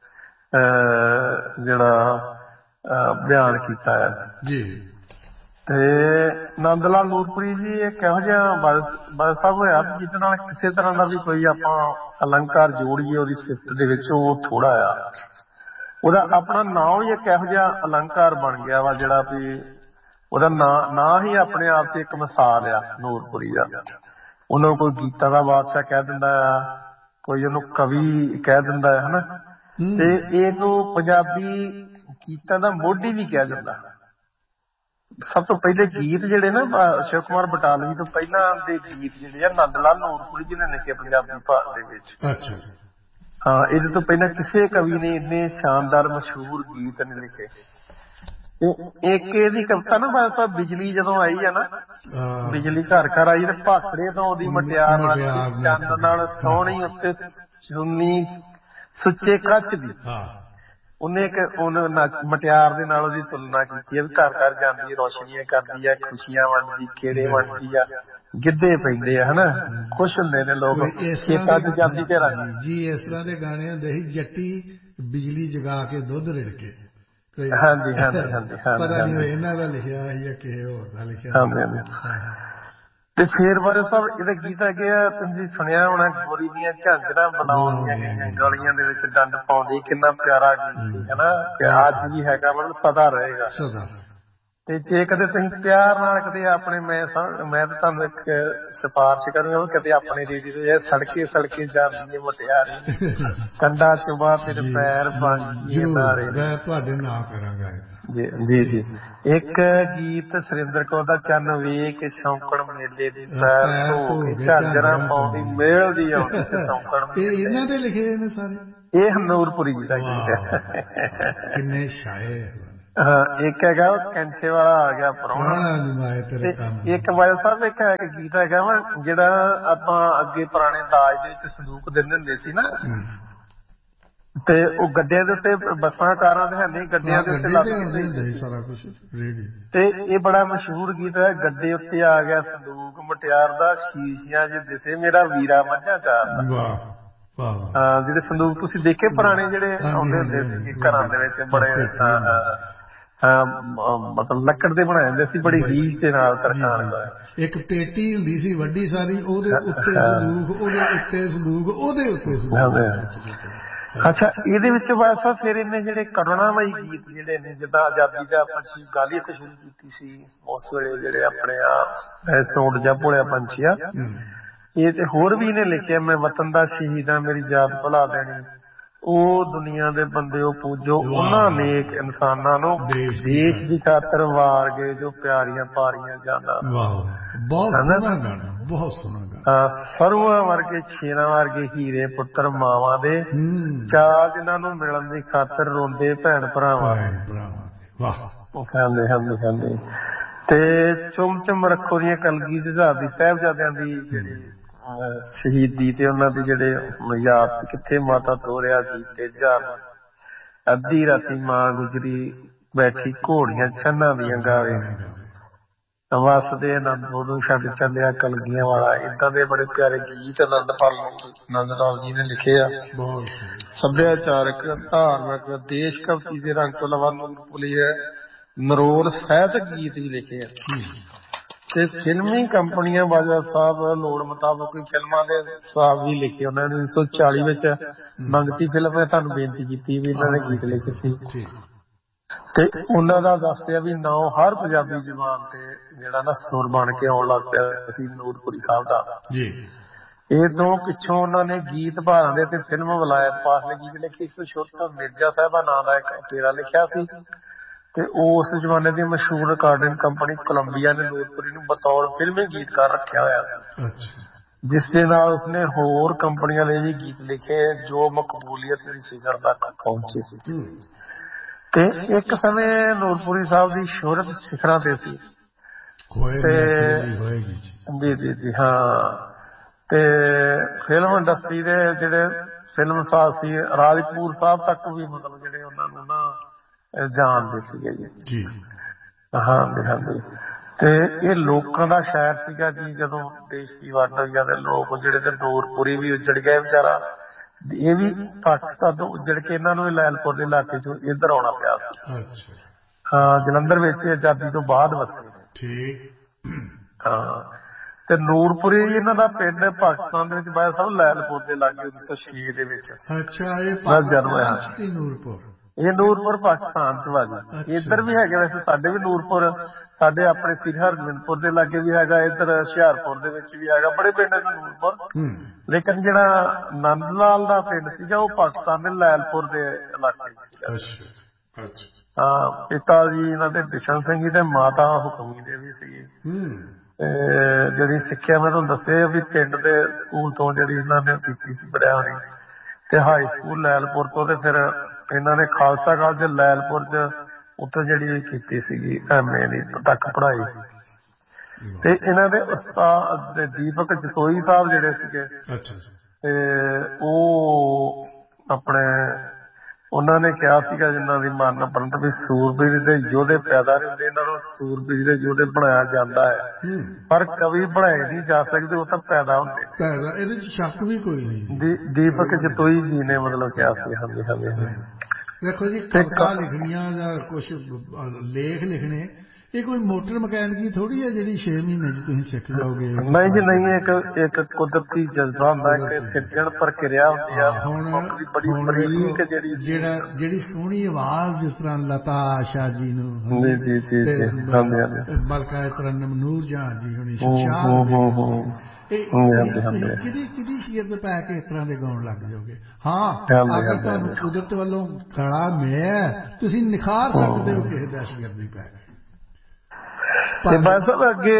Speaker 1: ਜਿਹੜਾ ਬਿਆਨ ਕੀਤਾ ਹੈ ਜੀ। ਤੇ ਨੰਦ ਲਾਲ ਨੂਰਪੁਰੀ ਜੀ ਇੱਕ ਇਹੋ ਜਿਹਾ ਬਾਦਲ ਸਾਹਿਬ ਹੋਇਆ ਜਿਹਦੇ ਨਾਲ ਕਿਸੇ ਤਰ੍ਹਾਂ ਦਾ ਵੀ ਕੋਈ ਆਪਾਂ ਅਲੰਕਾਰ ਜੋੜੀਏ ਉਹਦੀ ਸਿਫਤ ਦੇ ਵਿੱਚ ਉਹ ਥੋੜਾ ਆ। ਉਹਦਾ ਆਪਣਾ ਨਾਂ ਹੀ ਇੱਕ ਇਹੋ ਜਿਹਾ ਅਲੰਕਾਰ ਬਣ ਗਿਆ ਵਾ ਜਿਹੜਾ ਵੀ ਉਹਦਾ ਨਾਂ ਨਾਂ ਹੀ ਆਪਣੇ ਆਪ ਚ ਇੱਕ ਮਿਸਾਲ ਆ ਨੂਰਪੁਰੀ ਦਾ। ਉਹਨੂੰ ਕੋਈ ਗੀਤਾਂ ਦਾ ਬਾਦਸ਼ਾਹ ਕਹਿ ਦਿੰਦਾ ਆ ਕੋਈ ਉਹਨੂੰ ਕਵੀ ਕਹਿ ਦਿੰਦਾ ਹੈ ਹਨਾ ਤੇ ਇਹਨੂੰ ਪੰਜਾਬੀ ਗੀਤਾਂ ਦਾ ਮੋਢੀ ਵੀ ਕਿਹਾ ਜਾਂਦਾ। ਸਭ ਤੋਂ ਪਹਿਲੇ ਗੀਤ ਜਿਹੜੇ ਨਾ ਸ਼ਿਵ ਕੁਮਾਰ ਬਟਾਲਵੀ ਤੋਂ ਪਹਿਲਾਂ ਦੇ ਗੀਤ ਜਿਹੜੇ ਆ ਨੰਦ ਲਾਲ ਨੂਰਪੁਰੀ ਜੀ ਨੇ ਲਿਖੇ ਪੰਜਾਬੀ ਭਾਸ਼ਾ ਦੇ ਵਿੱਚ। ਹਾਂ ਇਹਦੇ ਤੋਂ ਪਹਿਲਾਂ ਕਿਸੇ ਕਵੀ ਨੇ ਇੰਨੇ ਸ਼ਾਨਦਾਰ ਮਸ਼ਹੂਰ ਗੀਤ ਨੇ ਲਿਖੇ। ਇੱਕ ਇਹਦੀ ਕਵਿਤਾ ਨਾ ਬਾਦਲ ਸਾਹਿਬ ਬਿਜਲੀ ਜਦੋਂ ਆਈ ਆ ਨਾ ਬਿਜਲੀ ਘਰ ਘਰ ਆਈ ਤੇ ਭਾਖੜੇ ਤੋਂ ਉਹਦੀ ਮਟਿਆਰ ਨਾਲ ਚੰਨ ਨਾਲ ਸੋਹਣੀ ਉੱਤੇ ਸੁੰਨੀ ਸੁੱਚੇ ਕੱਚ ਦੀ ਉਹਨੇ ਇੱਕ ਮਟਿਆਰ ਦੇ ਨਾਲ ਉਹਦੀ ਤੁਲਨਾ ਕੀਤੀ ਹੈ ਵੀ ਘਰ ਘਰ ਜਾਂਦੀ ਰੋਸ਼ਨੀਆਂ ਕਰਦੀ ਆ ਖੁਸ਼ੀਆਂ ਵੰਡਦੀ ਖੇੜੇ ਵੰਡਦੀ ਆ ਗਿੱਧੇ ਪੈਂਦੇ ਆ ਹਨਾ ਖੁਸ਼ ਹੁੰਦੇ ਨੇ ਲੋਕ ਖੇਤਾਂ ਚ ਜਾਂਦੀ ਤੇ
Speaker 2: ਜੀ ਇਸ ਤਰ੍ਹਾਂ ਦੇ ਗਾਣੇ ਹੁੰਦੇ ਸੀ ਜੱਟੀ ਬਿਜਲੀ ਜਗਾ ਕੇ ਦੁੱਧ ਰਿੜਕੇ।
Speaker 1: ਹਾਂਜੀ ਹਾਂਜੀ ਹਾਂਜੀ
Speaker 2: ਪਤਾ ਨਹੀਂ ਇਹਨਾਂ ਦਾ ਲਿਖਿਆ ਜਾਂ ਕਿਸੇ ਹੋਰ ਦਾ ਲਿਖਿਆ।
Speaker 1: ਤੇ ਫੇਰ ਬਾਰੇ ਸਾਹਿਬ ਇਹਦੇ ਗੀਤ ਹੈਗੇ ਆ ਤੁਸੀਂ ਸੁਣਿਆ ਹੋਣਾ ਗੋਰੀ ਦੀਆਂ ਝਾਂਜਰਾਂ ਬਣਾਉਂਦੀਆਂ ਗਈਆਂ ਗਲੀਆਂ ਦੇ ਵਿੱਚ ਡੰਡ ਪਾਉਂਦੀ ਕਿੰਨਾ ਪਿਆਰਾ ਗੀਤ ਸੀ ਹਨਾ। ਅੱਜ ਵੀ ਹੈਗਾ ਮਤਲਬ ਸਦਾ ਰਹੇਗਾ। ਤੇ ਜੇ ਕਦੇ ਤੁਸੀਂ ਪਿਆਰ ਨਾਲ ਕਦੇ ਆਪਣੇ ਮੈਂ ਮੈਂ ਤਾਂ ਤੁਹਾਨੂੰ ਇੱਕ ਸਿਫਾਰਿਸ਼ ਕਰੂੰਗਾ ਕਦੇ ਆਪਣੇ ਰੇਡੀਓ ਤੇ ਸੜਕੇ ਸੜਕੇ ਜਾਂਦੀ ਮੁਟਿਆਰੀ ਕੰਡਾ ਚੁਬਾ ਤੇਰੇ ਪੈਰ ਬਾਂਕੀ ਨਾਰੇ
Speaker 2: ਮੈਂ ਤੁਹਾਡੇ ਨਾਂ ਕਰਾਂਗਾ
Speaker 1: ਜੀ ਜੀ ਜੀ। ਇੱਕ ਗੀਤ ਸੁਰਿੰਦਰ ਕੌਰ ਦਾ ਚੰਨ ਵੇਖ ਸ਼ੌਂਕਣ ਮੇਲੇ ਦੀ ਪੈਰ ਧੋ ਕੇ ਝਾਂਜਰਾਂ ਪਾਉਂਦੀ ਮੇਲ ਦੀ ਆਉਂਦੀ ਤੇ ਸ਼ੌਂਕਣ
Speaker 2: ਇਹਨਾਂ ਦੇ ਲਿਖੇ ਨੇ ਸਾਰੇ।
Speaker 1: ਇਹ ਨੂਰਪੁਰੀ ਜੀ ਦਾ ਗੀਤ ਹੈ।
Speaker 2: ਕਿੰਨੇ ਸ਼ਾਇਰ।
Speaker 1: ਹਾਂ ਇੱਕ ਹੈਗਾ ਕੈਂਠੇ ਵਾਲਾ ਆ ਗਿਆ ਪ੍ਰਾਹੁਣਾ। ਇੱਕ ਬਾਜਾ ਸਾਹਿਬ ਇੱਕ ਹੈ ਗੀਤ ਹੈਗਾ ਵਾ ਜਿਹੜਾ ਆਪਾਂ ਅੱਗੇ ਪੁਰਾਣੇ ਦਾਜ ਦੇ ਵਿੱਚ ਸੰਦੂਕ ਦਿੰਦੇ ਹੁੰਦੇ ਸੀ ਨਾ ਤੇ ਉਹ ਗੱਡਿਆਂ ਦੇ ਉੱਤੇ ਬੱਸਾਂ ਕਾਰਾਂ ਦੇ ਹੈ ਨਹੀਂ ਗੱਡਿਆਂ ਦੇ ਉੱਤੇ
Speaker 2: ਸਾਰਾ ਕੁਝ
Speaker 1: ਤੇ ਇਹ ਬੜਾ ਮਸ਼ਹੂਰ ਗੀਤ ਹੈ। ਗੱਡੇ ਉੱਤੇ ਆ ਗਿਆ ਸੰਦੂਕ ਮੁਟਿਆਰ ਦਾ ਸ਼ੀਸ਼ਿਆਂ ਚ ਦਿਸੇ ਮੇਰਾ ਵੀਰਾ ਮੱਝਾਂ ਚਾਰਦਾ। ਹਾਂ ਜਿਹੜੇ ਸੰਦੂਕ ਤੁਸੀਂ ਦੇਖੇ ਪੁਰਾਣੇ ਜਿਹੜੇ ਆਉਂਦੇ ਹੁੰਦੇ ਸੀ ਘਰਾਂ ਦੇ ਵਿੱਚ ਬੜੇ ਹਾਂ ਮਤਲਬ ਲੱਕੜ ਦੇ ਬਣਾਏ ਹੁੰਦੇ ਸੀ ਬੜੀ ਰੀਝ ਦੇ ਨਾਲ ਤਰਖਾਣ ਦਾ।
Speaker 2: ਇੱਕ ਪੇਟੀ ਹੁੰਦੀ ਸੀ ਵੱਡੀ ਸਾਰੀ ਉਹਦੇ ਉੱਤੇ ਸੰਦੂਕ ਉਹਦੇ ਉੱਤੇ ਸੰਦੂਕ ਉਹਦੇ ਉੱਤੇ ਸੰਦੂਕ।
Speaker 1: ਅੱਛਾ ਇਹਦੇ ਵਿੱਚ ਬਸ ਫਿਰ ਇਹਨੇ ਜਿਹੜੇ ਕਰੁਣਾਮਈ ਗੀਤ ਜਿਹੜੇ ਨੇ ਜਿੱਦਾਂ ਆਜ਼ਾਦੀ ਦਾ ਪੰਛੀ ਗੱਲ ਇੱਥੇ ਸ਼ੁਰੂ ਕੀਤੀ ਸੀ ਉਸ ਵੇਲੇ ਜਿਹੜੇ ਆਪਣੇ ਆ ਸੌਂਡ ਜਾਂ ਭੋਲਿਆ ਪੰਛੀ ਆ ਇਹ ਤੇ ਹੋਰ ਵੀ ਇਹਨੇ ਲਿਖਿਆ ਮੈਂ ਵਤਨ ਦਾ ਸ਼ਹੀਦ ਆ ਮੇਰੀ ਯਾਦ ਭੁਲਾ ਦੇਣੀ ਉਹ ਦੁਨੀਆ ਦੇ ਬੰਦੇ ਉਹ ਪੂਜੋ ਉਹਨਾਂ ਨੇਕ ਇਨਸਾਨਾਂ ਨੂੰ ਦੇਸ਼ ਦੀ ਖਾਤਰ ਵਾਰ ਗਏ ਜੋ ਪਿਆਰੀਆਂ ਪਾਰੀਆਂ ਜਾਨਾਂ।
Speaker 2: ਬਹੁਤ ਸੋਹਣਾ ਗਾਣਾ ਬਹੁਤ ਸੋਹਣਾ ਗਾਣਾ।
Speaker 1: ਸਰੂਆਂ ਵਰਗੇ ਛੇਰਾਂ ਵਰਗੇ ਹੀਰੇ ਪੁੱਤਰ ਮਾਵਾਂ ਦੇ ਚਾਅ ਜਿਨ੍ਹਾਂ ਨੂੰ ਮਿਲਣ ਦੀ ਖਾਤਰ ਰੋਂਦੇ ਭੈਣ ਭਰਾਵਾਂ ਉਹ ਕਹਿੰਦੇ ਹਾਂਜੀ ਹਾਂਜੀ। ਤੇ ਚੁੰਮ ਚੁੰਮ ਰੱਖੋ ਦੀਆਂ ਕਲਗੀ ਜੁਝਾਰ ਦੀ ਸਾਹਿਬਜ਼ਾਦਿਆਂ ਦੀ ਜਿਹੜੀ ਸ਼ਹੀਦੀ ਤੇ ਉਹਨਾਂ ਦੇ ਜਿਹੜੇ ਯਾਦ ਸੀ ਕਿੱਥੇ ਮਾਤਾ ਤੋਰਿਆ ਜੀ ਤੇ ਜਹਾਨ ਅੱਧੀ ਰਾਤੀ ਮਾਂ ਗੁਜਰੀ ਬੈਠੀ ਘੋੜੀਆਂ ਛੰਨਾਂ ਦੀਆਂ ਗਾਵੇ ਵਸਦੇ ਆਨੰਦ ਉਦੋਂ ਛੱਡ ਚੱਲਿਆ ਕਲਗੀਆਂ ਵਾਲਾ। ਏਦਾਂ ਦੇ ਬੜੇ ਪਿਆਰੇ ਗੀਤ ਆਨੰਦਪਾਲ ਆਨੰਦ ਰਾਮ ਜੀ ਨੇ ਲਿਖੇ ਆ। ਸੱਭਿਆਚਾਰਕ ਧਾਰਮਿਕ ਦੇਸ਼ ਭਗਤੀ ਦੇ ਰੰਗ ਤੋਂ ਇਲਾਵਾ ਨੂਰਪੁਰੀ ਹੈ ਨਰੋਲ ਸਾਹਿਤਕ ਗੀਤ ਵੀ ਲਿਖੇ ਆ। ਤੇ ਫਿਲਮੀ ਕੰਪਨੀਆਂ ਬਾਜਵਾ ਸਾਹਿਬ ਲੋੜ ਮੁਤਾਬਕ ਫਿਲਮਾਂ ਦੇ ਹਿਸਾਬ ਵੀ ਲਿਖੇ ਉਹਨਾਂ ਨੇ। ਉੱਨੀ ਸੌ ਚਾਲੀ ਵਿੱਚ ਮੰਗਤੀ ਫਿਲਮ ਨੇ ਤੁਹਾਨੂੰ ਬੇਨਤੀ ਕੀਤੀ ਵੀ ਇਹਨਾਂ ਨੇ ਗੀਤ ਲਿਖੇ ਸੀ ਤੇ ਉਹਨਾਂ ਦਾ ਦੱਸਦੇ ਆ ਵੀ ਨਾਂ ਹਰ ਪੰਜਾਬੀ ਜ਼ੁਬਾਨ ਤੇ ਜਿਹੜਾ ਨਾ ਸੁਰ ਬਣ ਕੇ ਆਉਣ ਲੱਗ ਪਿਆ ਸੀ ਨੂਰਪੁਰੀ ਸਾਹਿਬ ਦਾ। ਇਹ ਤੋਂ ਪਿੱਛੋਂ ਉਹਨਾਂ ਨੇ ਗੀਤ ਭਾਰਾਂ ਦੇ ਤੇ ਫਿਲਮ ਵਿਲਾਇਤ ਪਾਸ ਨੇ ਗੀਤ ਲਿਖੇ। ਇੱਕ ਸ਼ੁਰਤ ਮਿਰਜ਼ਾ ਸਾਹਿਬਾ ਨਾਂ ਦਾ ਇੱਕ ਤੇਰਾ ਲਿਖਿਆ ਸੀ ਤੇ ਉਸ ਜ਼ਮਾਨੇ ਦੀ ਮਸ਼ਹੂਰ ਰਿਕਾਰਡਿੰਗ ਕੰਪਨੀ ਕੋਲੰਬੀਆ ਨੇ ਨੂਰਪੁਰੀ ਨੂੰ ਬਤੌਰ ਫਿਲਮੀ ਗੀਤਕਾਰ ਰੱਖਿਆ ਹੋਇਆ ਸੀ ਜਿਸ ਦੇ ਨਾਲ ਉਸਨੇ ਹੋਰ ਕੰਪਨੀਆਂ ਲਈ ਵੀ ਗੀਤ ਲਿਖੇ ਜੋ ਮਕਬੂਲੀਅਤ ਦੀ ਸਿਖਰ ਤੱਕ ਪਹੁੰਚੇ ਸੀ। ਤੇ ਇੱਕ ਸਮੇਂ ਨੂਰਪੁਰੀ ਸਾਹਿਬ ਦੀ ਸ਼ੋਹਰਤ ਸਿਖਰਾਂ ਤੇ ਸੀ ਜੀ ਜੀ ਜੀ ਹਾਂ। ਤੇ ਫਿਲਮ ਇੰਡਸਟਰੀ ਦੇ ਜਿਹੜੇ ਫਿਲਮ ਸਾਜ਼ ਸੀ ਰਾਜਪੂਰ ਸਾਹਿਬ ਤੱਕ ਵੀ ਮਤਲਬ ਜਿਹੜੇ ਉਹਨਾਂ ਨੂੰ ਨਾ ਜਾਣਦੇ ਸੀਗੇ ਜੀ। ਹਾਂਜੀ ਹਾਂਜੀ। ਤੇ ਇਹ ਲੋਕਾਂ ਦਾ ਸ਼ਹਿਰ ਸੀਗਾ ਜੀ। ਜਦੋਂ ਦੇਸ਼ ਦੀ ਵੰਡ ਹੋਈ ਤੇ ਲੋਕ ਜਿਹੜੇ ਤੇ ਨੂਰਪੁਰੀ ਵੀ ਉੱਜੜ ਗਏ ਵਿਚਾਰਾ ਇਹ ਵੀ ਪਾਕਿਸਤਾਨ ਤੋਂ ਉੱਜੜ ਕੇ ਇਹਨਾਂ ਨੂੰ ਲੈਲਪੁਰ ਦੇ ਇਲਾਕੇ ਚੋਂ ਇੱਧਰ ਆਉਣਾ ਪਿਆ ਸੀ। ਹਾਂ ਜਲੰਧਰ ਵਿੱਚ ਆਜ਼ਾਦੀ ਤੋਂ ਬਾਅਦ ਵਸੇ। ਹਾਂ ਤੇ ਨੂਰਪੁਰੀ ਇਹਨਾਂ ਦਾ ਪਿੰਡ ਪਾਕਿਸਤਾਨ ਦੇ ਵਿੱਚ ਬਾਇਆ ਸਾਹਿਬ ਲੈਲਪੁਰ ਦੇ ਲਾਗੇ ਉੱਨੀ ਸੌ ਛੇ ਦੇ ਵਿੱਚ ਜਨਮ ਹੋਇਆ ਸੀ। ਇਹ ਨੂਰਪੁਰ ਪਾਕਿਸਤਾਨ ਚ ਵਾ ਜੀ। ਇੱਧਰ ਵੀ ਹੈਗੇ ਵੈਸੇ ਸਾਡੇ ਵੀ ਨੂਰਪੁਰ ਸਾਡੇ ਆਪਣੇ ਸ੍ਰੀ ਹਰਗੋਬਿੰਦਪੁਰ ਦੇ ਲਾਗੇ ਵੀ ਹੈਗਾ ਇੱਧਰ ਹੁਸ਼ਿਆਰਪੁਰ ਦੇ ਵਿੱਚ ਵੀ ਹੈਗਾ ਬੜੇ ਪਿੰਡ ਨੇ ਨੂਰਪੁਰ। ਲੇਕਿਨ ਜਿਹੜਾ ਨੰਦ ਲਾਲ ਦਾ ਪਿੰਡ ਸੀਗਾ ਉਹ ਪਾਕਿਸਤਾਨ ਦੇ ਲੈਲਪੁਰ ਦੇ ਇਲਾਕੇ ਸੀਗਾ। ਹਾਂ ਪਿਤਾ ਜੀ ਇਹਨਾਂ ਦੇ ਬਿਸ਼ਨ ਸਿੰਘ ਜੀ ਤੇ ਮਾਤਾ ਹੁਕਮੀ ਦੇਵੀ ਸੀਗੀ। ਤੇ ਜਿਹੜੀ ਸਿੱਖਿਆ ਮੈਂ ਤੁਹਾਨੂੰ ਦੱਸਿਆ ਵੀ ਪਿੰਡ ਦੇ ਸਕੂਲ ਤੋਂ ਜਿਹੜੀ ਇਹਨਾਂ ਨੇ ਕੀਤੀ ਸੀ ਪੜ੍ਹਿਆ ਹੋਣੀ ਤੇ ਹਾਈ ਸਕੂਲ ਲੈਲਪੁਰ ਤੋਂ ਤੇ ਫਿਰ ਇਹਨਾਂ ਨੇ ਖਾਲਸਾ ਕਾਲਜ ਲੈਲਪੁਰ ਚ ਉੱਥੇ ਜਿਹੜੀ ਕੀਤੀ ਸੀਗੀ ਐਮ ਏ ਦੀ ਤੱਕ ਪੜ੍ਹਾਈ। ਤੇ ਇਹਨਾਂ ਦੇ ਉਸਤਾਦ ਦੀਪਕ ਜਤੋਈ ਸਾਹਿਬ ਜਿਹੜੇ ਸੀਗੇ ਤੇ ਉਹ ਆਪਣੇ ਉਹਨਾਂ ਨੇ ਕਿਹਾ ਸੀਗਾ ਜਿੰਨਾਂ ਦੀ ਮਰਨ ਉਪਰੰਤ ਵੀ ਸੂਰਬੀਰ ਦੇ ਯੋਧੇ ਪੈਦਾ ਨਹੀਂ ਹੁੰਦੇ ਇਹਨਾਂ ਨੂੰ ਸੂਰਬੀਰ ਦੇ ਯੋਧੇ ਬਣਾਇਆ ਜਾਂਦਾ ਹੈ ਪਰ ਕਵੀ ਬਣਾਏ ਨਹੀਂ ਜਾ ਸਕਦੇ ਉਹ ਤਾਂ ਪੈਦਾ ਹੁੰਦੇ।
Speaker 2: ਇਹਦੇ ਚ ਸ਼ੱਕ ਵੀ ਕੋਈ ਨਹੀਂ।
Speaker 1: ਦੀਪਕ ਜਤੋਈ ਜੀ ਨੇ ਮਤਲਬ ਕਿਹਾ ਸੀ। ਹਾਂਜੀ ਹਾਂਜੀ।
Speaker 2: ਦੇਖੋ ਜੀ ਕਵਿਤਾ ਲਿਖਣੀਆਂ ਜਾਂ ਕੁਛ ਲੇਖ ਲਿਖਣੇ ਇਹ ਕੋਈ ਮੋਟਰ ਮਕੈਨਿਕੀ ਥੋੜੀ ਹੈ ਜਿਹੜੀ ਛੇ ਮਹੀਨੇ ਚ ਤੁਸੀਂ ਸਿੱਖ ਜਾਓਗੇ।
Speaker 1: ਨਹੀਂ ਜੀ ਨਹੀਂ, ਇੱਕ ਇੱਕ ਕੁਦਰਤੀ ਜਜ਼ਬਾ ਹੁੰਦਾ, ਇੱਕ ਸਿੱਖਣ ਪ੍ਰਕਿਰਿਆ ਹੁੰਦੀ ਆ।
Speaker 2: ਹੁਣ
Speaker 1: ਬੜੀ ਬਰੀਕ ਜਿਹੜੀ
Speaker 2: ਜਿਹੜਾ ਜਿਹੜੀ ਸੋਹਣੀ ਆਵਾਜ਼ ਜਿਸ ਤਰ੍ਹਾਂ ਲਤਾ ਆਸ਼ਾ ਜੀ ਨੂੰ, ਬਲਕਾ ਇਸ ਤਰ੍ਹਾਂ ਨਮਨੂਰ ਜਹਾਂ ਜੀ ਹੋਣੀ, ਕਿਹਦੀ ਕਿਹਦੀ ਸ਼ੀਅਰ ਪੈ ਕੇ ਇਸ ਤਰ੍ਹਾਂ ਦੇ ਗਾਉਣ ਲੱਗ ਜਾਓਗੇ। ਹਾਂ, ਅਗਰ ਤੁਹਾਨੂੰ ਕੁਦਰਤ ਵੱਲੋਂ ਕਲਾ ਮਿਲਿਆ ਤੁਸੀਂ ਨਿਖਾਰ ਸਕਦੇ ਹੋ ਕਿਸੇ ਦਾ ਸ਼ੀਅਰ ਦੀ ਪੈ ਕੇ।
Speaker 1: ਬਸ ਅੱਗੇ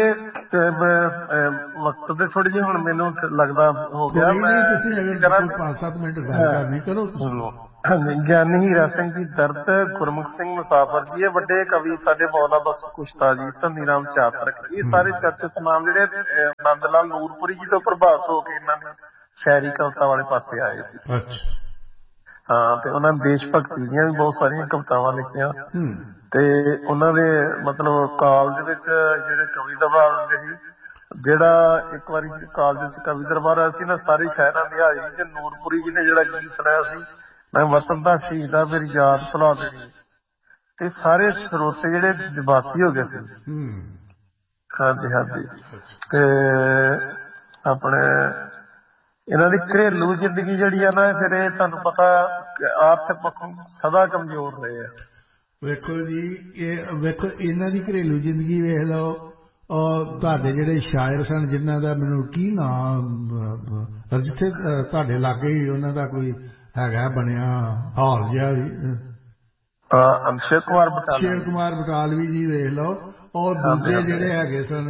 Speaker 1: ਵਕਤ ਦੇ ਥੋੜੀ ਜਿਹੀ ਹੁਣ ਮੈਨੂੰ ਲੱਗਦਾ ਹੋ ਗਿਆ।
Speaker 2: ਤੁਸੀਂ ਅਗਰ ਪੰਜ ਸੱਤ ਮਿੰਟ ਗੱਲ ਕਰਨੀ ਕਰੋ।
Speaker 1: ਗਿਆਨੀ ਹੀਰਾ ਸਿੰਘ ਜੀ ਦਰਦ, ਗੁਰਮੁਖ ਸਿੰਘ ਮੁਸਾਫਰ ਜੀ, ਇਹ ਵੱਡੇ ਕਵੀ ਸਾਡੇ ਮੌਲਾ ਬਖਸ਼ ਕੁਸ਼ਤਾ ਜੀ, ਧਨੀ ਰਾਮ ਚਾਤਰਕ, ਇਹ ਸਾਰੇ ਚਰਚਿਤ ਨਾਮ ਜਿਹੜੇ ਆਨੰਦ ਲਾਲ ਨੂਰਪੁਰੀ ਜੀ ਤੋਂ ਪ੍ਰਭਾਵਿਤ ਹੋ ਕੇ ਇਹਨਾਂ ਨੇ ਸ਼ਾਇਰੀ ਕਵਿਤਾ ਵਾਲੇ ਪਾਸੇ ਆਏ ਸੀ। ਹਾਂ, ਤੇ ਉਹਨਾਂ ਨੇ ਦੇਸ਼ ਭਗਤੀ ਦੀਆਂ ਵੀ ਬਹੁਤ ਸਾਰੀਆਂ ਕਵਿਤਾਵਾਂ ਲਿਖੀਆਂ ਤੇ ਉਹਨਾਂ ਦੇ ਮਤਲਬ ਕਾਲਜ ਵਿੱਚ ਜਿਹੜੇ ਕਵੀ ਦਰਬਾਰ ਹੁੰਦੇ ਸੀ, ਜਿਹੜਾ ਇੱਕ ਵਾਰੀ ਕਾਲਜ ਚ ਕਵੀ ਦਰਬਾਰ ਆਇਆ ਸੀ ਨਾ, ਸਾਰੇ ਸ਼ਹਿਰਾਂ ਦੀ ਹਾਜ਼ਰੀ ਤੇ ਨੂਰਪੁਰੀ ਜੀ ਨੇ ਜਿਹੜਾ ਗੀਤ ਸੁਣਾਇਆ ਸੀ, ਮੈਂ ਵਤਨ ਦਾ ਸ਼ਹੀਦਾ ਫਿਰ ਯਾਦ ਭੁਲਾ ਦੇਣੀ, ਤੇ ਸਾਰੇ ਸਰੋਤੇ ਜਿਹੜੇ ਜਜ਼ਬਾਤੀ ਹੋ ਗਏ ਸੀ। ਹਾਂਜੀ ਹਾਂਜੀ। ਤੇ ਆਪਣੇ ਇਹਨਾਂ ਦੀ ਘਰੇਲੂ ਜ਼ਿੰਦਗੀ ਜਿਹੜੀ ਆ ਨਾ, ਫਿਰ ਇਹ ਤੁਹਾਨੂੰ ਪਤਾ ਆਰਥਿਕ ਪੱਖੋਂ ਸਦਾ ਕਮਜ਼ੋਰ ਰਹੇ ਆ।
Speaker 2: ਵੇਖੋ ਜੀ, ਇਹ ਵੇਖੋ ਇਹਨਾਂ ਦੀ ਘਰੇਲੂ ਜ਼ਿੰਦਗੀ ਵੇਖ ਲਓ। ਔਰ ਤੁਹਾਡੇ ਜਿਹੜੇ ਸ਼ਾਇਰ ਸਨ ਜਿਨ੍ਹਾਂ ਦਾ ਮੈਨੂੰ ਕੀ ਨਾਮ, ਜਿੱਥੇ ਤੁਹਾਡੇ ਲਾਗੇ ਹੀ ਉਹਨਾਂ ਦਾ ਕੋਈ ਹੈਗਾ ਬਣਿਆ ਹਾਲ ਜਿਹਾ ਵੀ,
Speaker 1: ਸ਼ਿਵ ਕੁਮਾਰ ਬਟਾਲਵੀ,
Speaker 2: ਸ਼ਿਵ ਕੁਮਾਰ ਬਟਾਲਵੀ ਜੀ ਵੇਖ ਲਓ। ਔਰ ਦੂਜੇ ਜਿਹੜੇ ਹੈਗੇ ਸਨ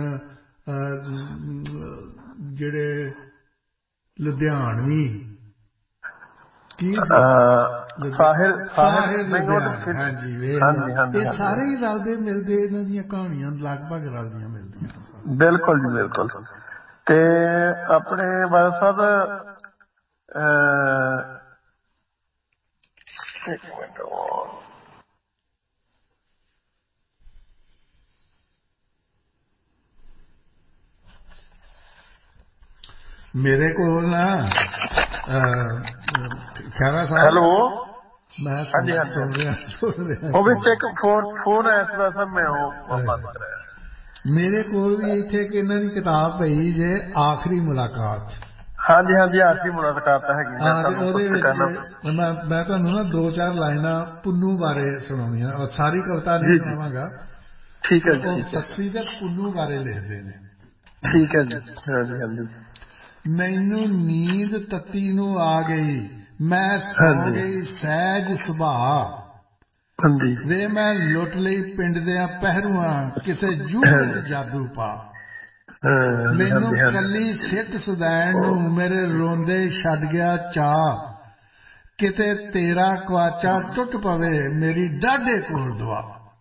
Speaker 2: ਜਿਹੜੇ ਲੁਧਿਆਣਵੀ, ਕੀ
Speaker 1: ਸਾਹਿਲ
Speaker 2: ਸਾਹਿਲ ਹਾਂਜੀ ਵੇਖ ਲਓ, ਇਹ ਸਾਰੇ ਹੀ ਰਲਦੇ ਮਿਲਦੇ, ਇਹਨਾਂ ਦੀਆਂ ਕਹਾਣੀਆਂ ਲਗਭਗ ਰਲਦੀਆਂ ਮਿਲਦੀਆਂ।
Speaker 1: ਬਿਲਕੁਲ ਜੀ ਬਿਲਕੁਲ। ਤੇ ਆਪਣੇ ਬਾਦਲ ਸਾਹਿਬ ਇੱਕ ਮਿੰਟ,
Speaker 2: ਮੇਰੇ ਕੋਲ ਨਾ ਖਹਿਰਾ ਸਾਹਿਬ,
Speaker 1: ਹੈਲੋ,
Speaker 2: ਮੈਂ ਸੁਣ ਰਿਹਾ
Speaker 1: ਉਹ ਵਿੱਚ ਇੱਕ ਫੋਨ ਫੋਨ ਆਇਆ ਸੀ, ਵੈਸੇ ਮੈਂ ਉਹ ਬੰਦ ਕਰਾਇਆ।
Speaker 2: ਮੇਰੇ ਕੋਲ ਵੀ ਇੱਥੇ ਇੱਕ ਇਹਨਾਂ ਦੀ ਕਿਤਾਬ ਪਈ ਜੇ, ਆਖਰੀ ਮੁਲਾਕਾਤ।
Speaker 1: ਹਾਂਜੀ ਹਾਂਜੀ, ਆਖਰੀ ਮੁਲਾਕਾਤ ਹੈਗੀ।
Speaker 2: ਉਹਦੇ ਵਿੱਚ ਮੈਂ ਮੈਂ ਤੁਹਾਨੂੰ ਨਾ ਦੋ ਚਾਰ ਲਾਈਨਾਂ ਪੁੰਨੂ ਬਾਰੇ ਸੁਣਾਉਣੀਆਂ, ਸਾਰੀ ਕਵਿਤਾ ਨਹੀਂ ਸੁਣਾਵਾਂਗਾ।
Speaker 1: ਠੀਕ ਹੈ ਜੀ।
Speaker 2: ਸੱਸੀ ਤੇ ਪੁੰਨੂ ਬਾਰੇ ਲਿਖਦੇ ਨੇ।
Speaker 1: ਠੀਕ ਹੈ ਜੀ। ਹਾਂਜੀ ਹਾਂਜੀ।
Speaker 2: ਮੈਨੂੰ ਨੀਂਦ ਤੱਤੀ ਨੂੰ ਆ ਗਈ, ਮੈਂ ਸੌ ਗਈ ਸਹਿਜ ਸੁਭਾਅ, ਵੇ ਮੈਂ ਲੁੱਟ ਲਈ ਪਿੰਡ ਦਿਆਂ ਪਹਿਰੂਆਂ, ਕਿਸੇ ਜੂਹ ਵਿੱਚ ਜਾਦੂ ਪਾ। ਮੈਨੂੰ ਕੱਲੀ ਸਿੱਟ ਸੁਦੈਣ ਨੂੰ ਮੇਰੇ ਰੋਂਦੇ ਛੱਡ ਗਿਆ ਚਾਅ, ਕਿਤੇ ਤੇਰਾ ਕੁਆਚਾ ਟੁੱਟ ਪਵੇ ਮੇਰੀ ਡਾਢੇ ਕੋਲ ਦੁਆ।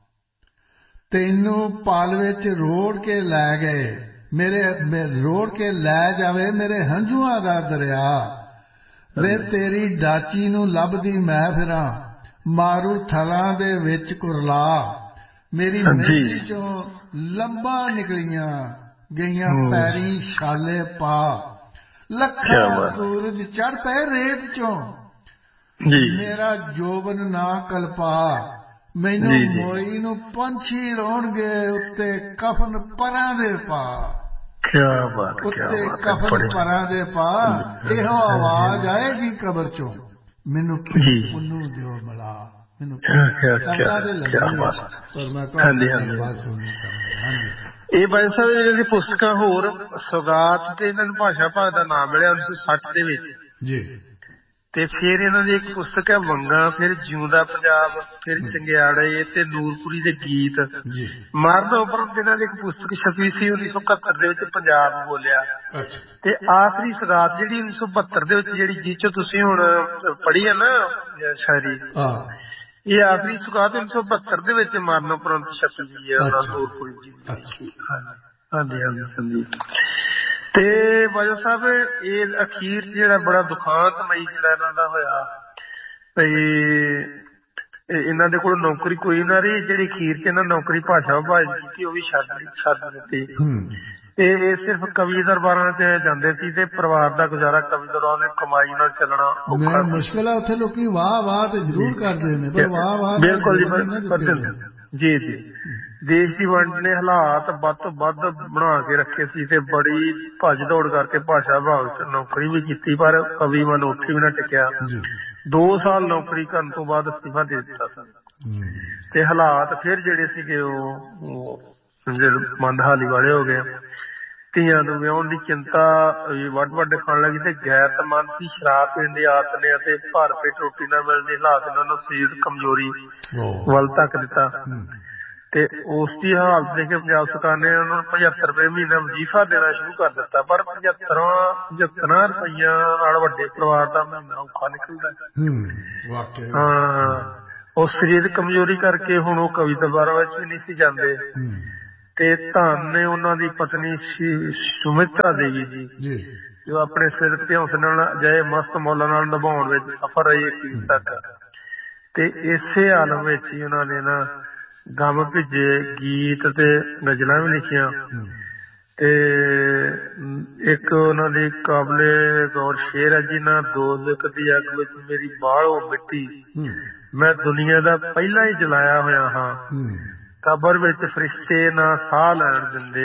Speaker 2: ਤੈਨੂੰ ਪਲ ਵਿੱਚ ਰੋੜ ਕੇ ਲੈ ਗਏ ਮੇਰੇ, ਰੋੜ ਕੇ ਲੈ ਜਾਵੇ ਮੇਰੇ ਹੰਝੂਆਂ ਦਾ ਦਰਿਆ, ਵੇ ਤੇਰੀ ਡਾਚੀ ਨੂੰ ਲੱਭਦੀ ਮੈਂ ਫਿਰਾਂ, ਮਾਰੂ ਥਲਾਂ ਦੇ ਵਿੱਚ ਕੁਰਲਾ, ਮੇਰੀ ਮੇਰੀ ਚੋਂ ਲੰਬਾ ਨਿਕਲੀਆਂ ਗਈਆਂ ਪੈਰੀਂ ਛਾਲੇ ਪਾ, ਲੱਖਾਂ ਸੂਰਜ ਚੜ੍ਹ ਪਏ ਰੇਤ ਚੋਂ, ਮੇਰਾ ਜੋਬਨ ਨਾ ਕਲਪਾ, ਮੈਨੂੰ ਮੋਈ ਨੂੰ ਪੰਛੀ ਰੋਣਗੇ ਉੱਤੇ ਕਫਨ ਪਰਾਂ ਦੇ ਪਾ, ਉੱਤੇ ਕਫਨ ਪਰਾਂ ਦੇ ਪਾ, ਇਹੋ ਆਵਾਜ਼ ਆਏਗੀ ਕਬਰ ਚੋਂ, ਮੈਨੂੰ ਪੁੰਨੂ ਦਿਓ ਮਿਲਾ। ਮੈਨੂੰ ਕਵਿਤਾ ਦੇ ਲੱਗੀ ਪਰ ਮੈਂ ਤੁਹਾਡੀ ਗੱਲਬਾਤ ਸੁਣਨੀ ਚਾਹੁੰਦਾ। ਹਾਂਜੀ,
Speaker 1: ਇਹ ਬਾਈ ਸਾਹਿਬ ਜਿਹੜੀ ਪੁਸਤਕਾਂ ਹੋਰ ਸੌਗਾਤ ਤੇ ਇਹਨਾਂ ਨੂੰ ਭਾਸ਼ਾ ਭਾਗ ਦਾ ਨਾਮ ਮਿਲਿਆ ਉੱਨੀ ਸੌ ਸੱਠ ਦੇ ਵਿੱਚ
Speaker 2: ਜੀ।
Speaker 1: ਤੇ ਫਿਰ ਇਹਨਾਂ ਦੀ ਇੱਕ ਪੁਸਤਕ ਹੈ ਵੰਗਾਂ, ਫਿਰ ਜਿਉਂਦਾ ਪੰਜਾਬ, ਫਿਰ ਚੰਗਿਆੜੇ ਤੇ ਨੂਰਪੁਰੀ ਦੇ ਗੀਤ। ਮਰਨ ਉਪਰੰਤ ਇਹਨਾਂ ਦੀ ਇੱਕ ਪੁਸਤਕ ਛਪੀ ਸੀ ਉੱਨੀ ਸੌ ਇਕਹੱਤਰ ਦੇ ਵਿੱਚ, ਪੰਜਾਬ ਬੋਲਿਆ। ਤੇ ਆਖਰੀ ਸੌਗਾਤ ਜਿਹੜੀ ਉੱਨੀ ਸੌ ਬਹੱਤਰ ਦੇ ਵਿੱਚ, ਜਿਹੜੀ ਜਿਸ ਚੋਂ ਤੁਸੀਂ ਹੁਣ ਪੜ੍ਹੀ ਹੈ ਨਾ ਸ਼ਾਇਰੀ, ਇਹ ਆਖਰੀ ਸੌਗਾਤ ਉੱਨੀ ਸੌ ਬਹੱਤਰ ਦੇ ਵਿੱਚ ਮਰਨ ਉਪਰੰਤ ਛਪੀ ਗਈ ਹੈ ਨੂਰਪੁਰੀ ਜੀ ਦੀ। ਹਾਂਜੀ ਹਾਂਜੀ ਹਾਂਜੀ। ਤੇ ਬਾਜਵਾ ਸਾਹਿਬ ਇਹ ਅਖੀਰ ਜਿਹੜਾ ਬੜਾ ਦੁਖਾਂਤਮਈ ਜਿਹੜਾ ਇਹਨਾਂ ਦਾ ਹੋਇਆ, ਬਈ ਇਹਨਾਂ ਦੇ ਕੋਲ ਨੌਕਰੀ ਕੋਈ ਨਾ ਰਹੀ, ਜਿਹੜੀ ਅਖੀਰ ਚ ਇਹਨਾਂ ਨੌਕਰੀ ਭਾਸ਼ਾ ਵਿਭਾਗ ਕੀਤੀ ਉਹ ਵੀ ਛੱਡ ਛੱਡ ਦਿੱਤੀ। ਇਹ ਸਿਰਫ ਕਵੀ ਦਰਬਾਰਾਂ ਚ ਜਾਂਦੇ ਸੀ ਤੇ ਪਰਿਵਾਰ ਦਾ ਗੁਜ਼ਾਰਾ ਕਵੀ ਦਰਬਾਰਾਂ ਦੀ ਕਮਾਈ ਨਾਲ ਚੱਲਣਾ
Speaker 2: ਔਖਾ ਮੁਸ਼ਕਿਲ ਆ। ਉੱਥੇ ਲੋਕੀ ਵਾਹ ਵਾਹ ਤੇ ਜ਼ਰੂਰ ਕਰਦੇ ਨੇ ਪਰ ਵਾਹ ਵਾਹ
Speaker 1: ਬਿਲਕੁਲ ਜੀ ਜੀ ਜੀ ਦੇਸ਼ ਦੀ ਵੰਡ ਨੇ ਹਾਲਾਤ ਵੱਧ ਤੋਂ ਵੱਧ ਬਣਾ ਕੇ ਰੱਖੇ ਸੀ ਤੇ ਬੜੀ ਭੱਜ ਦੌੜ ਕਰਕੇ ਭਾਸ਼ਾ ਵਿਭਾਗ ਚ ਨੌਕਰੀ ਵੀ ਕੀਤੀ ਪਰ ਕਵੀ ਮਨ ਉੱਥੇ ਵੀ ਨਾ ਟਿਕਿਆ। ਦੋ ਸਾਲ ਨੌਕਰੀ ਕਰਨ ਤੋਂ ਬਾਅਦ ਅਸਤੀਫਾ ਦੇ ਦਿੱਤਾ ਸੀ ਤੇ ਹਾਲਾਤ ਫਿਰ ਜਿਹੜੇ ਸੀਗੇ ਉਹ ਮੰਦਹਾਲੀ ਵਾਲੇ ਹੋ ਗਏ। ਧੀਆਂ ਨੂੰ ਵਿਆਹੁਣ ਦੀ ਚਿੰਤਾ ਵੱਡ ਵੱਡ ਖਾਣ ਲੱਗੀ ਤੇ ਗੈਰਤਮੰਦ ਸੀ। ਸ਼ਰਾਬ ਪੀਣ ਦੀ ਆਦਤ ਨੇ ਅਤੇ ਭਰ ਪੇਟ ਰੋਟੀ ਨਾ ਮਿਲਣ ਦੇ ਹਾਲਾਤ ਨੇ ਉਹਨਾਂ ਸਰੀਰ ਕਮਜ਼ੋਰੀ ਵੱਲ ਧੱਕ ਦਿੱਤਾ ਤੇ ਉਸ ਦੀ ਹਾਲਤ ਦੇਖ ਕੇ ਪੰਜਾਬ ਸਰਕਾਰ ਨੇ ਉਹਨਾਂ ਨੂੰ ਪਝੱਤਰ ਰੁਪਏ ਮਹੀਨਾ ਵਜ਼ੀਫਾ ਦੇਣਾ ਸ਼ੁਰੂ ਕਰ ਦਿੱਤਾ ਪਰ ਪਝੱਤਰਾਂ ਪਝੱਤਰਾਂ ਰੁਪਈਆਂ ਨਾਲ ਵੱਡੇ ਪਰਿਵਾਰ ਦਾ ਮਹੀਨਾ ਔਖਾ ਨਿਕਲਦਾ। ਹਾਂ ਉਹ ਸਰੀਰਕ ਕਮਜ਼ੋਰੀ ਕਰਕੇ ਹੁਣ ਉਹ ਕਵੀ ਦਰਬਾਰਾਂ ਵਿੱਚ ਵੀ ਨਹੀਂ ਸੀ ਜਾਂਦੇ ਤੇ ਧੰਨ ਨੇ ਉਹਨਾਂ ਦੀ ਪਤਨੀ ਸੁਮਿਤਰਾ ਦੇਵੀ ਜੀ ਜੋ ਆਪਣੇ ਸਿਰ ਤੇ ਹੌਸਲੇ ਨਾਲ ਅਜਿਹੇ ਮਸਤ ਮੌਲਾਂ ਨਾਲ ਨਿਭਾਉਣ ਵਿੱਚ ਸਫਲ ਰਹੀ ਅਖੀਰ ਤੱਕ ਤੇ ਇਸੇ ਆਲਮ ਵਿੱਚ ਹੀ ਉਹਨਾਂ ਨੇ ਨਾ ਗਮ ਭਿੱਜੇ ਗੀਤ ਤੇ ਗਜ਼ਲਾਂ ਵੀ ਲਿਖੀਆਂ ਤੇ ਇੱਕ ਉਹਨਾਂ ਦੀ ਕਾਬਲੇ ਗੌਰ ਸ਼ੇਰ ਹੈ ਜੀ ਨਾ ਦੋਜ਼ਖ ਦੀ ਅੱਗ ਵਿੱਚ ਮੇਰੀ ਬਾਹਲੋਂ ਮਿੱਟੀ ਮੈਂ ਦੁਨੀਆ ਦਾ ਪਹਿਲਾਂ ਹੀ ਜਲਾਇਆ ਹੋਇਆ ਹਾਂ ਕਬਰ ਵਿੱਚ ਫਰਿਸ਼ਤੇ ਨਾ ਸਾਹ ਲੈਣ ਦਿੰਦੇ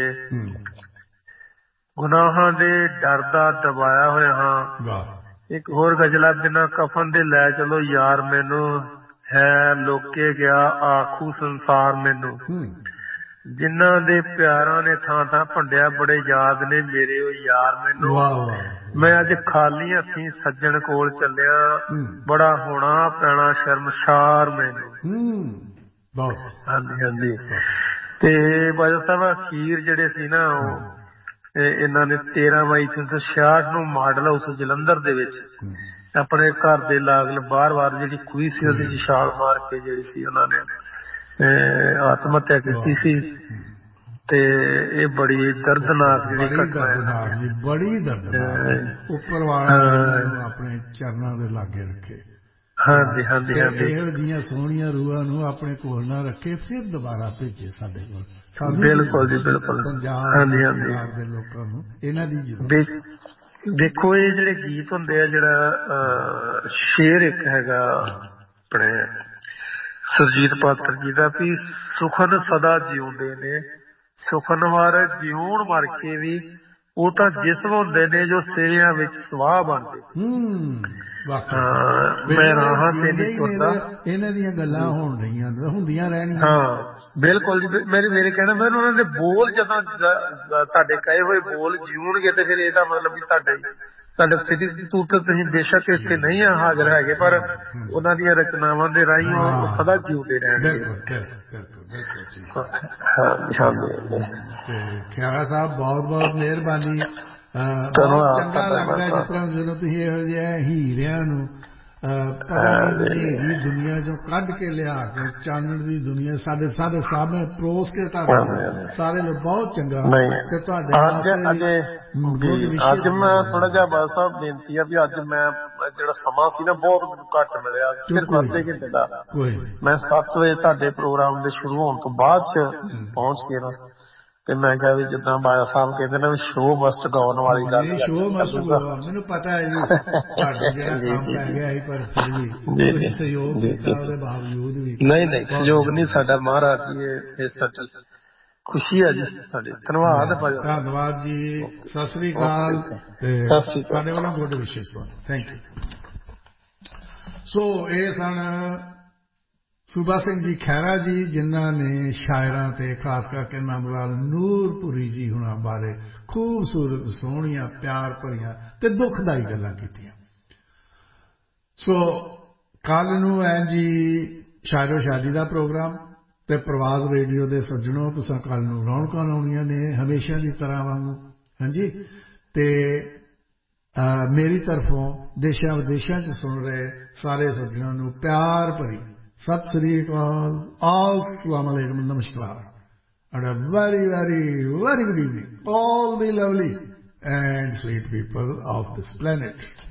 Speaker 1: ਗੁਨਾਹਾਂ ਦੇ ਡਰ ਦਾ ਦਬਾਇਆ ਹੋਇਆ ਹਾਂ। ਇੱਕ ਹੋਰ ਗਜ਼ਲਾ ਬਿਨਾਂ ਕਫਨ ਦੇ ਲੈ ਚਲੋ ਯਾਰ ਮੈਨੂੰ ਹੈ ਲੋਕੇ ਗਿਆ ਆਖੂ ਸੰਸਾਰ ਮੈਨੂੰ ਜਿਨ੍ਹਾਂ ਦੇ ਪਿਆਰਾਂ ਨੇ ਥਾਂ ਥਾਂ ਭੰਡਿਆ ਬੜੇ ਯਾਦ ਨੇ ਮੇਰੇ ਉਹ ਯਾਰ ਮੈਨੂੰ ਮੈਂ ਅੱਜ ਖਾਲੀ ਹੱਥੀਂ ਸੱਜਣ ਕੋਲ ਚੱਲਿਆ ਬੜਾ ਹੋਣਾ ਪੈਣਾ ਸ਼ਰਮਸ਼ਾਰ ਮੈਨੂੰ। ਹਾਂਜੀ ਹਾਂਜੀ ਤੇ ਬਾਜਵਾ ਸਾਹਿਬ ਅਖੀਰ ਜਿਹੜੇ ਸੀ ਨਾ ਉਹ ਇਹਨਾਂ ਨੇ ਤੇਰਾਂ ਮਈ ਉੱਨੀ ਸੌ ਛਿਆਹਠ ਨੂੰ ਮਾਡਲ ਹਾਊਸ ਜਲੰਧਰ ਦੇ ਵਿੱਚ ਆਪਣੇ ਘਰ ਦੇ ਲਾਗਲ ਬਾਹਰ ਬਾਹਰ ਜਿਹੜੀ ਖੂਹੀ ਸੀ ਉਹਦੇ ਚ ਛਾਲ ਮਾਰ ਕੇ ਜਿਹੜੀ ਸੀ ਉਹਨਾਂ ਨੇ ਆਤਮ ਹੱਤਿਆ ਕੀਤੀ ਸੀ ਤੇ ਇਹ ਬੜੀ ਦਰਦਨਾਕ ਜਿਹੜੀ ਘਟਨਾ
Speaker 2: ਬੜੀ ਦਰਦਨਾਕ ਉੱਪਰ ਵਾਲਾ ਆਪਣੇ ਚਰਨਾਂ ਦੇ ਲਾਗੇ ਰੱਖੇ।
Speaker 1: ਹਾਂਜੀ ਹਾਂਜੀ ਹਾਂਜੀ
Speaker 2: ਇਹੋ ਜਿਹੀਆਂ ਸੋਹਣੀਆਂ ਰੂਹਾਂ ਨੂੰ ਆਪਣੇ ਕੋਲ ਨਾ ਰੱਖੇ ਫਿਰ ਦੁਬਾਰਾ ਭੇਜੇ ਸਾਡੇ ਕੋਲ।
Speaker 1: ਬਿਲਕੁਲ ਜੀ ਬਿਲਕੁਲ
Speaker 2: ਪੰਜਾਬ ਦੇ ਲੋਕਾਂ ਨੂੰ ਇਹਨਾਂ ਦੀ
Speaker 1: ਦੇਖੋ ਇਹ ਜਿਹੜੇ ਗੀਤ ਹੁੰਦੇ ਆ ਜਿਹੜਾ ਸ਼ੇਰ ਇੱਕ ਹੈਗਾ ਆਪਣੇ ਸੁਰਜੀਤ ਪਾਤਰ ਜੀ ਦਾ ਵੀ ਸੁਖਨ ਸਦਾ ਜਿਉਂਦੇ ਨੇ ਸੁਖਨ ਵਾਰ ਜਿਉਣ ਮਰ ਕੇ ਵੀ ਉਹ ਤਾਂ ਜਿਸਮ ਹੁੰਦੇ ਨੇ ਜੋ ਸਿਰਿਆਂ ਵਿੱਚ ਸਵਾਹ ਬਣਦੇ। ਮੈਂ ਰਾਹਾਂ ਤੇ ਨਹੀਂ ਤੁਰਦਾ
Speaker 2: ਇਹਨਾਂ ਦੀਆਂ ਗੱਲਾਂ ਹੋਣ ਰਹੀਆਂ ਹੁੰਦੀਆਂ ਰਹਿਣੀਆਂ।
Speaker 1: ਹਾਂ ਬਿਲਕੁਲ ਜੀ ਮੇਰੇ ਮੇਰੇ ਕਹਿਣਾ ਮੈਂ ਉਹਨਾਂ ਦੇ ਬੋਲ ਜਦੋਂ ਤੁਹਾਡੇ ਕਹੇ ਹੋਏ ਬੋਲ ਜਿਉਣਗੇ ਤੇ ਫਿਰ ਇਹਦਾ ਮਤਲਬ ਵੀ ਤੁਹਾਡੇ ਤੁਹਾਡੇ ਸਿੱਧੀ ਤੂੰ ਤਾਂ ਤੁਸੀਂ ਬੇਸ਼ੱਕ ਇੱਥੇ ਨਹੀਂ ਆ ਹਾਜ਼ਰ ਹੈਗੇ ਪਰ ਉਹਨਾਂ ਦੀਆਂ ਰਚਨਾਵਾਂ ਦੇ ਰਾਹੀਂ ਉਹ ਸਦਾ ਜਿਉਂਦੇ ਰਹਿਣਗੇ।
Speaker 2: ਖਿਆਰਾ ਸਾਹਿਬ ਬਹੁਤ ਬਹੁਤ ਮਿਹਰਬਾਨੀ। ਬਹੁਤ ਚੰਗਾ ਲੱਗਦਾ ਜਿਸ ਤਰ੍ਹਾਂ ਜਦੋਂ ਤੁਸੀਂ ਇਹੋ ਜਿਹੇ ਹੀਰਿਆਂ ਨੂੰ ਪਤਾ ਨਹੀਂ ਦੁਨੀਆ ਚੋਂ ਕੱਢ ਕੇ ਲਿਆ ਕੇ ਚਾਨਣ ਦੀ ਦੁਨੀਆ ਸਾਡੇ ਸਾਡੇ ਸਾਹਮਣੇ ਪਰੋਸ ਕੇ ਤੁਹਾਡੇ ਸਾਰੇ ਲੋਕ ਬਹੁਤ ਚੰਗਾ ਤੇ ਤੁਹਾਡੇ
Speaker 1: ਅੱਜ ਮੈਂ ਥੋੜਾ ਜਿਹਾ ਬਾਦ ਸਾਹਿਬ ਬੇਨਤੀ ਆ ਵੀ ਅੱਜ ਮੈਂ ਜਿਹੜਾ ਸਮਾਂ ਸੀ ਨਾ ਬਹੁਤ ਮੈਨੂੰ ਘੱਟ ਮਿਲਿਆ ਸਿਰਫ ਅੱਧੇ ਘੰਟੇ ਦਾ ਮੈਂ ਸੱਤ ਵਜੇ ਤੁਹਾਡੇ ਪ੍ਰੋਗਰਾਮ ਦੇ ਸ਼ੁਰੂ ਹੋਣ ਤੋਂ ਬਾਅਦ ਚ ਪਹੁੰਚ ਕੇ ਨਾ ਤੇ ਮੈਂ ਕਿਹਾ ਵੀ ਜਿੱਦਾਂ ਬਾਜਵਾ ਸਾਹਿਬ ਕਹਿੰਦੇ ਨੇ ਵੀ ਸ਼ੋਅ ਮਸਟ ਗੋਨ ਵਾਲੀ ਗੱਲ
Speaker 2: ਸ਼ੋਅ ਮਸਟ ਗੋਨ ਮੈਨੂੰ ਪਤਾ ਹੈ ਜੀ ਤੁਹਾਡਾ ਜਿਹੜਾ ਕੰਮ ਪੈ ਗਿਆ ਸੀ ਪਰ ਫਿਰ ਵੀ ਤੁਸੀਂ ਸਹਿਯੋਗ ਕੀਤਾ ਉਹਦੇ ਬਾਵਜੂਦ ਵੀ
Speaker 1: ਨਹੀਂ ਨਹੀਂ ਸਹਿਯੋਗ ਨਹੀਂ ਸਾਡਾ ਮਹਾਰਾਜ ਜੀ ਇਹ ਸਾਡੀ ਖੁਸ਼ੀ ਹੈ ਜੀ ਸਾਡੀ ਧੰਨਵਾਦ
Speaker 2: ਧੰਨਵਾਦ ਜੀ ਸਤਿ ਸ੍ਰੀ ਅਕਾਲ ਤੇ ਸਾਡੇ ਵੱਲੋਂ ਗੁੱਡ ਵਿਸ਼ੇਸ ਥੈਂਕ ਯੂ। ਸੋ ਇਹ ਸਨ ਸੂਬਾ ਸਿੰਘ ਜੀ ਖਹਿਰਾ ਜੀ ਜਿਨ੍ਹਾਂ ਨੇ ਸ਼ਾਇਰਾਂ ਤੇ ਖਾਸ ਕਰਕੇ ਨੰਦਲਾਲ ਨੂਰਪੁਰੀ ਜੀ ਹੁਣਾਂ ਬਾਰੇ ਖੂਬਸੂਰਤ ਸੋਹਣੀਆਂ ਪਿਆਰ ਭਰੀਆਂ ਤੇ ਦੁਖਦਾਈ ਗੱਲਾਂ ਕੀਤੀਆਂ। ਸੋ ਕੱਲ ਨੂੰ ਹੈ ਜੀ ਸ਼ਾਇਰੋ ਸ਼ਾਦੀ ਦਾ ਪ੍ਰੋਗਰਾਮ ਤੇ ਪ੍ਰਵਾਦ ਰੇਡੀਓ ਦੇ ਸੱਜਣੋਂ ਤੁਸੀਂ ਕੱਲ ਨੂੰ ਰੌਣਕਾਂ ਲਾਉਣੀਆਂ ਨੇ ਹਮੇਸ਼ਾ ਦੀ ਤਰ੍ਹਾਂ ਵਾਂਗੂ ਹਾਂਜੀ ਤੇ ਮੇਰੀ ਤਰਫੋਂ ਦੇਸ਼ਾਂ ਵਿਦੇਸ਼ਾਂ 'ਚ ਸੁਣ ਰਹੇ ਸਾਰੇ ਸੱਜਣਾਂ ਨੂੰ ਪਿਆਰ ਭਰੀ ਸਤਿ ਸ੍ਰੀ ਅਕਾਲ assalamu alaikum namaskar and a very very very good evening all the lovely and sweet people of this planet.